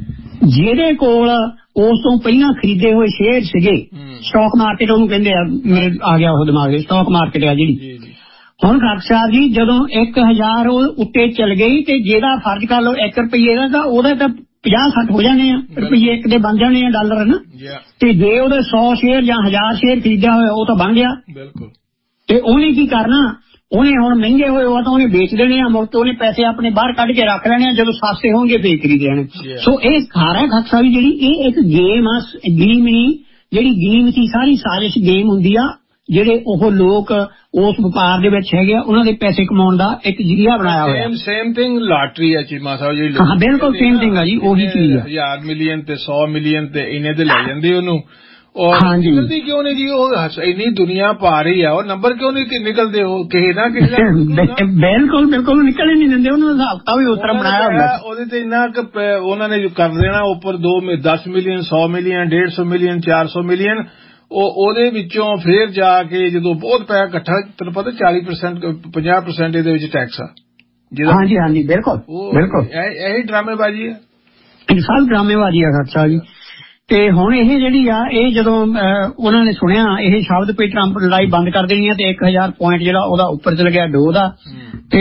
ਜਿਹਦੇ ਕੋਲ ਉਸ ਤੋਂ ਪਹਿਲਾਂ ਖਰੀਦੇ ਹੋਏ ਸ਼ੇਅਰ ਸੀਗੇ, ਸਟਾਕ ਮਾਰਕੀਟ ਉਹਨੂੰ ਕਹਿੰਦੇ ਆ, ਮੇਰੇ ਆ ਗਿਆ ਉਹ ਦਿਮਾਗ ਦੇ, ਸਟਾਕ ਮਾਰਕੀਟ ਆ ਜਿਹੜੀ। ਹੁਣ ਖੱਟ ਸਾਹਿਬ ਜੀ ਜਦੋਂ ਇੱਕ ਹਜ਼ਾਰ ਉਹ ਉੱਤੇ ਚਲ ਗਈ, ਤੇ ਜਿਹਦਾ ਫਰਜ਼ ਕਰ ਲਓ ਇੱਕ ਰੁਪਈਏ ਦਾ, ਤਾਂ ਉਹਦਾ ਤਾਂ ਪੰਜਾਹ ਸੱਠ ਹੋ ਜਾਣੇ ਆ ਰੁਪਈਏ, ਇੱਕ ਦੇ ਬਣ ਜਾਣੇ ਆ ਡਾਲਰ ਨਾ। ਤੇ ਜੇ ਉਹਦੇ ਸੌ ਸ਼ੇਅਰ ਜਾਂ ਹਜ਼ਾਰ ਸ਼ੇਅਰ ਖਰੀਦਿਆ ਹੋਇਆ, ਉਹ ਤਾਂ ਬਣ ਗਿਆ। ਬਿਲਕੁਲ। ਤੇ ਉਹਨੇ ਕੀ ਕਰਨਾ, ਉਹਨੇ ਹੁਣ ਮਹਿੰਗੇ ਹੋਏ ਉਹ ਤਾਂ ਉਹਨੇ ਵੇਚ ਦੇਣੇ ਆ, ਮੁੜ ਕੇ ਉਹਨੇ ਪੈਸੇ ਆਪਣੇ ਬਾਹਰ ਕੱਢ ਕੇ ਰੱਖ ਲੈਣੇ ਆ, ਜਦੋਂ ਸਸਤੇ ਹੋਣਗੇ ਫੇਰ ਖਰੀਦ ਲੈਣੇ। ਸੋ ਇਹ ਸਾਰਾ ਖੱਟ ਸਾਹਿਬ ਜਿਹੜੀ ਇਹ ਇੱਕ ਗੇਮ ਆ, ਗੇਮ ਨਹੀਂ, ਜਿਹੜੀ ਗੇਮ ਸੀ ਸਾਰੀ ਸਾਜ਼ਿਸ਼ ਗੇਮ ਹੁੰਦੀ ਆ। ਜਿਹੜੇ ਉਹ ਲੋਕ ਉਸ ਵਪਾਰ ਦੇ ਵਿੱਚ ਹੈਗੇ ਆ, ਉਹਨਾਂ ਦੇ ਪੈਸੇ ਕਮਾਉਣ ਦਾ ਇੱਕ ਜ਼ਰੀਆ ਬਣਾਇਆ ਹੋਇਆ। ਸੇਮ ਥਿੰਗ ਲਾਟਰੀ ਆ ਚੀਮਾ ਸਾਹਿਬ ਜੀ। ਹਾਂ ਬਿਲਕੁਲ ਸੇਮ ਥਿੰਗ ਆ ਜੀ, ਉਹੀ ਚੀਜ਼ ਆ। ਹਜ਼ਾਰ ਮਿਲੀਅਨ ਤੇ ਸੌ ਮਿਲੀਅਨ ਤੇ ਇਹਨੇ ਤੇ ਲੈ ਜਾਂਦੇ ਉਹਨੂੰ, ਔਰ ਨਿਕਲਦੀ ਕਿਉਂ ਨਹੀਂ ਜੀ? ਉਹ ਇੰਨੀ ਦੁਨੀਆ ਪਾ ਰਹੀ ਆ, ਉਹ ਨੰਬਰ ਕਿਉਂ ਨਹੀਂ ਨਿਕਲਦੇ? ਉਹ ਕਿਸੇ ਨਾ ਕਿਸੇ ਬਿਲਕੁਲ ਬਿਲਕੁਲ ਨਿਕਲ ਹੀ ਨਹੀਂ ਦਿੰਦੇ। ਉਹਨਾਂ ਦਾ ਹਿਸਾਬ ਵੀ ਉਸ ਤਰ੍ਹਾਂ ਬਣਾਇਆ ਹੁੰਦਾ, ਉਹਦੇ ਤੇ ਇੰਨਾ ਉਹਨਾਂ ਨੇ ਕਰ ਦੇਣਾ ਉੱਪਰ ਦੋ ਦਸ ਮਿਲੀਅਨ ਸੌ ਮਿਲੀਅਨ ਡੇਢ ਸੌ ਮਿਲੀਅਨ ਚਾਰ ਸੌ ਮਿਲੀਅਨ। ਉਹ ਉਹਦੇ ਵਿੱਚੋਂ ਫੇਰ ਜਾ ਕੇ ਜਦੋਂ ਬਹੁਤ ਪੈਸਾ ਇਕੱਠਾ, ਤੈਨੂੰ ਪਤਾ ਚਾਲੀ ਪਰਸੈਂਟ ਪੰਜਾਹ ਪਰਸੈਂਟ ਇਹਦੇ ਵਿੱਚ ਟੈਕਸ ਆ। ਹਾਂਜੀ ਹਾਂਜੀ ਬਿਲਕੁਲ ਬਿਲਕੁਲ, ਇਹੀ ਡਰਾਮੇਬਾਜ਼ੀ ਆ, ਸਭ ਡਰਾਮੇਬਾਜ਼ੀ ਆ ਖੱਟ ਸਾਹਿਬ ਜੀ। ਤੇ ਹੁਣ ਇਹ ਜਿਹੜੀ ਆ, ਇਹ ਜਦੋਂ ਉਹਨਾਂ ਨੇ ਸੁਣਿਆ ਇਹ ਸ਼ਬਦ ਵੀ ਟਰੰਪ ਲੜਾਈ ਬੰਦ ਕਰ ਦੇਣੀ ਆ, ਤੇ ਇੱਕ ਹਜ਼ਾਰ ਪੁਆਇੰਟ ਜਿਹੜਾ ਉਹਦਾ ਉੱਪਰ ਚਲ ਗਿਆ ਡੋ ਦਾ। ਤੇ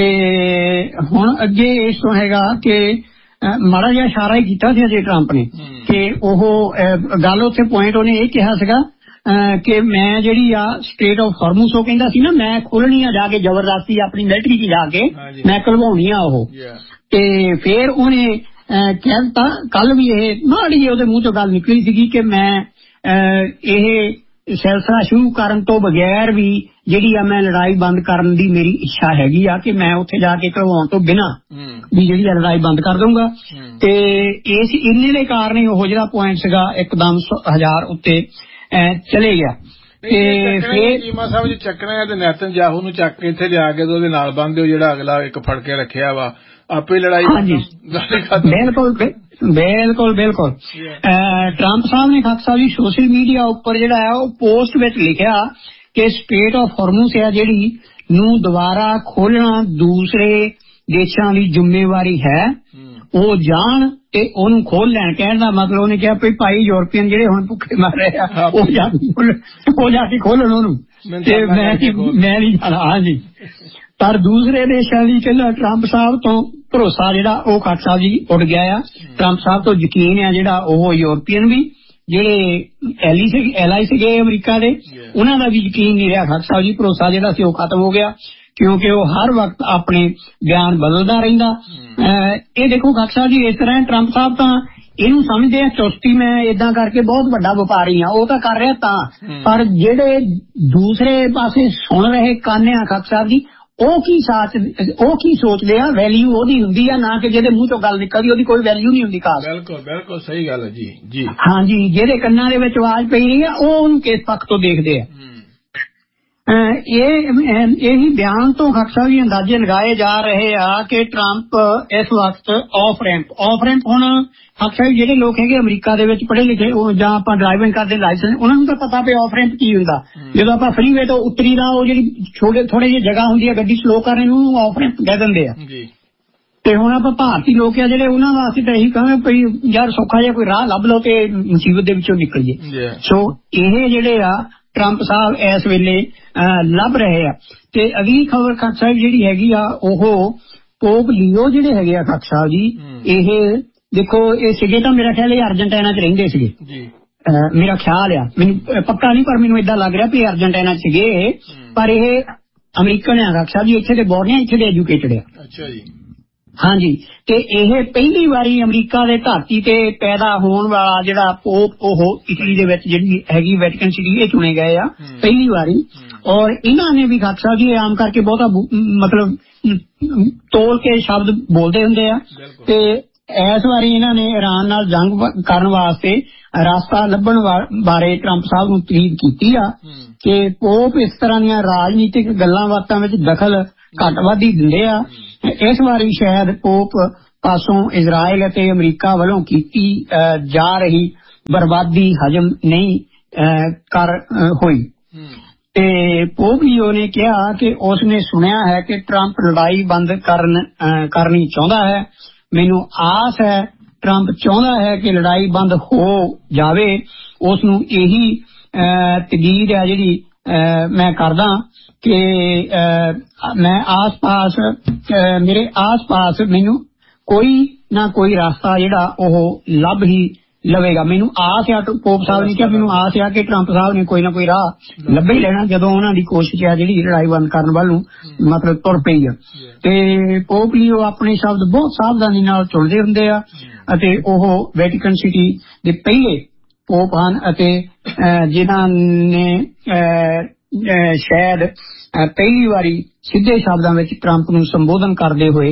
ਹੁਣ ਅੱਗੇ ਇਸ ਤੋਂ ਹੈਗਾ ਕਿ ਮਾੜਾ ਜਿਹਾ ਇਸ਼ਾਰਾ ਹੀ ਕੀਤਾ ਸੀ ਅਜੇ ਟਰੰਪ ਨੇ ਕਿ ਉਹ ਗੱਲ ਉੱਥੇ ਪੁਆਇੰਟ ਉਹਨੇ ਇਹ ਕਿਹਾ ਸੀਗਾ ਕਿ ਮੈਂ ਜਿਹੜੀ ਆ ਸਟੇਟ ਆਫ ਹਾਰਮੂਸ, ਉਹ ਕਹਿੰਦਾ ਸੀ ਨਾ ਮੈਂ ਖੋਲਣੀ ਆ ਜਾ ਕੇ ਜ਼ਬਰਦਸਤੀ ਆਪਣੀ ਮਿਲਟਰੀ ਚ ਜਾ ਕੇ ਮੈਂ ਘਲਵਾਉਣੀ ਆ ਉਹ। ਤੇ ਫੇਰ ਉਹਨੇ ਕਹਿਤਾ ਕੱਲ ਵੀ ਇਹ ਮਾੜੀ ਜਿਹੀ ਉਹਦੇ ਮੂੰਹ ਚੋਂ ਗੱਲ ਨਿਕਲੀ ਸੀਗੀ ਕਿ ਮੈਂ ਇਹ ਸਿਲਸਿਲਾ ਸ਼ੁਰੂ ਕਰਨ ਤੋਂ ਬਗੈਰ ਵੀ ਜਿਹੜੀ ਆ ਮੈਂ ਲੜਾਈ ਬੰਦ ਕਰਨ ਦੀ ਮੇਰੀ ਇੱਛਾ ਹੈਗੀ ਆ ਕਿ ਮੈਂ ਉੱਥੇ ਜਾ ਕੇ ਘਲਵਾਉਣ ਤੋਂ ਬਿਨਾਂ ਵੀ ਜਿਹੜੀ ਆ ਲੜਾਈ ਬੰਦ ਕਰ ਦਊਂਗਾ। ਤੇ ਇਸ ਇੰਨੇ ਦੇ ਕਾਰਨ ਹੀ ਉਹ ਜਿਹੜਾ ਪੁਆਇੰਟ ਸੀਗਾ ਇੱਕਦਮ ਹਜ਼ਾਰ ਉੱਤੇ ਚਲੇ ਗਿਆ। ਤੇ ਫਿਰ ਚੀਮਾ ਸਾਹਿਬ ਜੀ ਚੱਕਣਾ ਤੇ ਨੈਤਨਯਾਹੂ ਨੂੰ ਚੱਕ ਕੇ ਇੱਥੇ ਲਿਆ ਕੇ ਉਹਦੇ ਨਾਲ ਬੰਨ ਦਿਓ, ਜਿਹੜਾ ਅਗਲਾ ਇੱਕ ਫੜ ਕੇ ਰੱਖਿਆ ਵਾ, ਆਪੇ ਲੜਾਈ। ਹਾਂਜੀ ਬਿਲਕੁਲ ਬਿਲਕੁਲ ਬਿਲਕੁਲ। ਟਰੰਪ ਸਾਹਿਬ ਨੇ ਖਾਲਸਾ ਜੀ ਸੋਸ਼ਲ ਮੀਡੀਆ ਉੱਪਰ ਜਿਹੜਾ ਹੈ ਉਹ ਪੋਸਟ ਵਿੱਚ ਲਿਖਿਆ ਕਿ ਸਟੇਟ ਆਫ ਹਾਰਮੂਜ਼ ਹੈ ਜਿਹੜੀ ਨੂੰ ਦੁਬਾਰਾ ਖੋਲਣਾ ਦੂਸਰੇ ਦੇਸ਼ਾਂ ਦੀ ਜ਼ਿੰਮੇਵਾਰੀ ਹੈ, ਉਹ ਜਾਣ ਤੇ ਉਹਨੂੰ ਖੋਲ ਲੈਣ। ਕਹਿਣ ਦਾ ਮਤਲਬ ਉਹਨੇ ਕਿਹਾ ਵੀ ਭਾਈ ਯੂਰਪੀਅਨ ਜਿਹੜੇ ਹੁਣ ਭੁੱਖੇ ਮਰ ਰਹੇ ਆ ਉਹ ਜਾ ਕੇ ਉਹ ਜਾ ਕੇ ਖੋਲਣ ਉਹਨੂੰ, ਤੇ ਮੈਂ ਮੈਂ ਨਹੀਂ ਜਾਣਾ। ਹਾਂਜੀ ਪਰ ਦੂਸਰੇ ਦੇਸ਼ਾਂ ਦੀ ਕਹਿੰਦਾ ਟਰੰਪ ਸਾਹਿਬ ਤੋਂ ਭਰੋਸਾ ਜਿਹੜਾ ਉਹ ਖਾਲਸਾ ਜੀ ਉੱਡ ਗਿਆ ਆ। ਟਰੰਪ ਸਾਹਿਬ ਤੋਂ ਯਕੀਨ ਆ ਜਿਹੜਾ ਉਹ ਯੂਰਪੀਅਨ ਵੀ ਜਿਹੜੇ ਐਲੀ ਸੀ ਐਲਾਈ ਸੀਗੇ ਅਮਰੀਕਾ ਦੇ ਉਹਨਾਂ ਦਾ ਵੀ ਯਕੀਨ ਨਹੀਂ ਰਿਹਾ ਖਾਲਸਾ ਜੀ। ਭਰੋਸਾ ਜਿਹੜਾ ਸੀ ਉਹ ਖਤਮ ਹੋ ਗਿਆ ਕਿਉਂਕਿ ਉਹ ਹਰ ਵਕਤ ਆਪਣੇ ਬਿਆਨ ਬਦਲਦਾ ਰਹਿੰਦਾ। ਇਹ ਦੇਖੋ ਖਾਲਸਾ ਜੀ ਇਸ ਤਰ੍ਹਾਂ ਟਰੰਪ ਸਾਹਿਬ ਤਾਂ ਇਹਨੂੰ ਸਮਝਦੇ ਆ ਚੁਸਤੀ, ਮੈਂ ਏਦਾਂ ਕਰਕੇ ਬਹੁਤ ਵੱਡਾ ਵਪਾਰੀ ਆ, ਉਹ ਤਾਂ ਕਰ ਰਿਹਾ ਤਾਂ, ਪਰ ਜਿਹੜੇ ਦੂਸਰੇ ਪਾਸੇ ਸੁਣ ਰਹੇ ਕਾਨੇ ਆ ਖਾਲਸਾ ਜੀ ਉਹ ਕੀ ਸਾਚ ਉਹ ਕੀ ਸੋਚਦੇ ਆ, ਵੈਲਿਊ ਉਹਦੀ ਹੁੰਦੀ ਆ ਨਾ ਕਿ ਜਿਹਦੇ ਮੂੰਹ ਚੋਂ ਗੱਲ ਨਿਕਲਦੀ ਉਹਦੀ ਕੋਈ ਵੈਲਿਊ ਨਹੀਂ ਹੁੰਦੀ ਖਾਸ। ਬਿਲਕੁਲ ਬਿਲਕੁਲ ਸਹੀ ਗੱਲ ਹੈ ਜੀ ਜੀ। ਹਾਂਜੀ ਜਿਹਦੇ ਕੰਨਾਂ ਦੇ ਵਿੱਚ ਆਵਾਜ਼ ਪਈ ਰਹੀ ਆ ਉਹ ਉਹਨੂੰ ਕਿਸ ਪੱਖ ਤੋਂ ਦੇਖਦੇ ਆ। ਇਹ ਇਹੀ ਬਿਆਨ ਤੋਂ ਖਾਲਸਾ ਜੀ ਅੰਦਾਜ਼ੇ ਲਗਾਏ ਜਾ ਰਹੇ ਆ ਕਿ ਟਰੰਪ ਇਸ ਵਕਤ ਆਫ ਰੈਂਪ ਆਫ ਰੈਂਪ ਹੁਣ ਖਾਲਸਾ ਜੀ ਜਿਹੜੇ ਲੋਕ ਹੈਗੇ ਅਮਰੀਕਾ ਦੇ ਵਿੱਚ ਪੜ੍ਹੇ ਲਿਖੇ ਜਾਂ ਆਪਾਂ ਡਰਾਈਵਿੰਗ ਕਰਦੇ ਲਾਇਸੈਂਸ ਉਹਨਾਂ ਨੂੰ ਤਾਂ ਪਤਾ ਵੀ ਆਫ ਰੈਂਪ ਕੀ ਹੁੰਦਾ। ਜਦੋਂ ਆਪਾਂ ਫਰੀਵੇ ਤੋਂ ਉੱਤਰੀ ਦਾ ਉਹ ਜਿਹੜੀ ਛੋਟੇ ਥੋੜੇ ਜਿਹੀ ਜਗ੍ਹਾ ਹੁੰਦੀ ਹੈ ਗੱਡੀ ਸਲੋ ਕਰਨ ਨੂੰ ਆਫ ਰੈਂਪ ਕਹਿ ਦਿੰਦੇ ਆ। ਤੇ ਹੁਣ ਆਪਾਂ ਭਾਰਤੀ ਲੋਕ ਆ ਜਿਹੜੇ ਉਹਨਾਂ ਵਾਸਤੇ ਤਾਂ ਇਹੀ ਕਹਾਂਗੇ ਭਈ ਯਾਰ ਸੌਖਾ ਜਿਹਾ ਕੋਈ ਰਾਹ ਲੱਭ ਲਓ ਤੇ ਮੁਸੀਬਤ ਦੇ ਵਿੱਚੋਂ ਨਿਕਲ ਜੇ। ਸੋ ਇਹ ਜਿਹੜੇ ਆ ਟਰੰਪ ਸਾਹਿਬ ਇਸ ਵੇਲੇ ਲੱਭ ਰਹੇ ਆ। ਤੇ ਅਗਲੀ ਖਬਰ ਖਾਲਸਾ ਸਾਹਿਬ ਜਿਹੜੀ ਹੈਗੀ ਆ ਉਹ ਪੋਪ ਲੀਓ ਜਿਹੜੇ ਹੈਗੇ ਆ ਖਾਲਸਾ ਸਾਹਿਬ ਜੀ, ਇਹ ਦੇਖੋ ਇਹ ਸੀਗੇ ਤਾਂ ਮੇਰਾ ਖਿਆਲ ਇਹ ਅਰਜਨਟਾਈਨਾ ਚ ਰਹਿੰਦੇ ਸੀਗੇ ਮੇਰਾ ਖਿਆਲ ਆ, ਮੈਨੂੰ ਪੱਕਾ ਨਹੀਂ ਪਰ ਮੈਨੂੰ ਏਦਾਂ ਲੱਗ ਰਿਹਾ ਵੀ ਅਰਜਨਟਾਈਨਾ ਚ ਸੀਗੇ, ਪਰ ਇਹ ਅਮਰੀਕਨ ਆ ਖਾਲਸਾ ਜੀ, ਇੱਥੇ ਦੇ ਬੋਰਨ ਆ, ਇੱਥੇ ਦੇ ਐਜੂਕੇਟਡ ਆ। ਅੱਛਾ ਜੀ। ਹਾਂਜੀ ਤੇ ਇਹ ਪਹਿਲੀ ਵਾਰੀ ਅਮਰੀਕਾ ਦੇ ਧਰਤੀ ਤੇ ਪੈਦਾ ਹੋਣ ਵਾਲਾ ਜਿਹੜਾ ਪੋਪ ਉਹ ਇਟਲੀ ਦੇ ਵਿੱਚ ਜਿਹੜੀ ਹੈਗੀ ਵੈਟੀਕਨ ਸਿਟੀ ਇਹ ਚੁਣੇ ਗਏ ਆ ਪਹਿਲੀ ਵਾਰੀ। ਔਰ ਇਹਨਾਂ ਨੇ ਵੀ ਖਾਲਸਾ ਜੀ ਆਮ ਕਰਕੇ ਬਹੁਤਾ ਮਤਲਬ ਤੋਲ ਕੇ ਸ਼ਬਦ ਬੋਲਦੇ ਹੁੰਦੇ ਆ ਤੇ ਇਸ ਵਾਰੀ ਇਹਨਾਂ ਨੇ ਈਰਾਨ ਨਾਲ ਜੰਗ ਕਰਨ ਵਾਸਤੇ ਰਸਤਾ ਲੱਭਣ ਬਾਰੇ ਟਰੰਪ ਸਾਹਿਬ ਨੂੰ ਤਰੀਦ ਕੀਤੀ ਆ ਕਿ ਪੋਪ ਇਸ ਤਰ੍ਹਾਂ ਦੀਆਂ ਰਾਜਨੀਤਿਕ ਗੱਲਾਂ ਬਾਤਾਂ ਵਿੱਚ ਦਖਲ ਘੱਟ ਵੱਧ ਹੀ ਦਿੰਦੇ ਆ। ਇਸ ਵਾਰੀ ਸ਼ਾਇਦ ਪੋਪ ਪਾਸੋਂ ਇਜ਼ਰਾਈਲ ਅਤੇ ਅਮਰੀਕਾ ਵੱਲੋਂ ਕੀਤੀ ਜਾ ਰਹੀ ਬਰਬਾਦੀ ਹਜਮ ਨਹੀਂ ਕਰ ਹੋਈ। ਤੇ ਪੋਪ ਲੀਓ ਨੇ ਕਿਹਾ ਕਿ ਉਸਨੇ ਸੁਣਿਆ ਹੈ ਕਿ ਟਰੰਪ ਲੜਾਈ ਬੰਦ ਕਰਨ ਕਰਨੀ ਚਾਹੁੰਦਾ ਹੈ। ਮੈਨੂੰ ਆਸ ਹੈ ਟਰੰਪ ਚਾਹੁੰਦਾ ਹੈ ਕਿ ਲੜਾਈ ਬੰਦ ਹੋ ਜਾਵੇ। ਉਸ ਨੂੰ ਇਹੀ ਤਕੀਦ ਹੈ ਜਿਹੜੀ ਮੈਂ ਕਰਦਾ ਕਿ ਮੈਂ ਆਸ ਪਾਸ ਮੇਰੇ ਆਸ ਪਾਸ ਮੈਨੂੰ ਕੋਈ ਨਾ ਕੋਈ ਰਸਤਾ ਜਿਹੜਾ ਉਹ ਲੱਭ ਹੀ ਲਵੇਗਾ। ਮੈਨੂੰ ਆਸ ਆ ਪੋਪ ਸਾਹਿਬ ਨੇ ਕਿਹਾ ਮੈਨੂੰ ਆਸ ਆ ਕਿ ਟਰੰਪ ਸਾਹਿਬ ਨੇ ਕੋਈ ਨਾ ਕੋਈ ਰਾਹ ਲੱਭੇ ਹੀ ਲੈਣਾ ਜਦੋਂ ਉਹਨਾਂ ਦੀ ਕੋਸ਼ਿਸ਼ ਹੈ ਜਿਹੜੀ ਲੜਾਈ ਬੰਦ ਕਰਨ ਵੱਲ ਨੂੰ ਮਤਲਬ ਤੁਰ ਪਈ ਆ। ਤੇ ਪੋਪ ਲੀਓ ਆਪਣੇ ਸ਼ਬਦ ਬਹੁਤ ਸਾਵਧਾਨੀ ਨਾਲ ਚੁਣਦੇ ਹੁੰਦੇ ਆ ਅਤੇ ਉਹ ਵੈਟੀਕਨ ਸਿਟੀ ਦੇ ਪਹਿਲੇ ਪੋਪ ਹਨ ਅਤੇ ਜਿਨ੍ਹਾਂ ਨੇ ਸ਼ਾਇਦ ਪਹਿਲੀ ਵਾਰੀ ਸਿੱਧੇ ਸ਼ਬਦਾਂ ਵਿੱਚ ਟਰੰਪ ਨੂੰ ਸੰਬੋਧਨ ਕਰਦੇ ਹੋਏ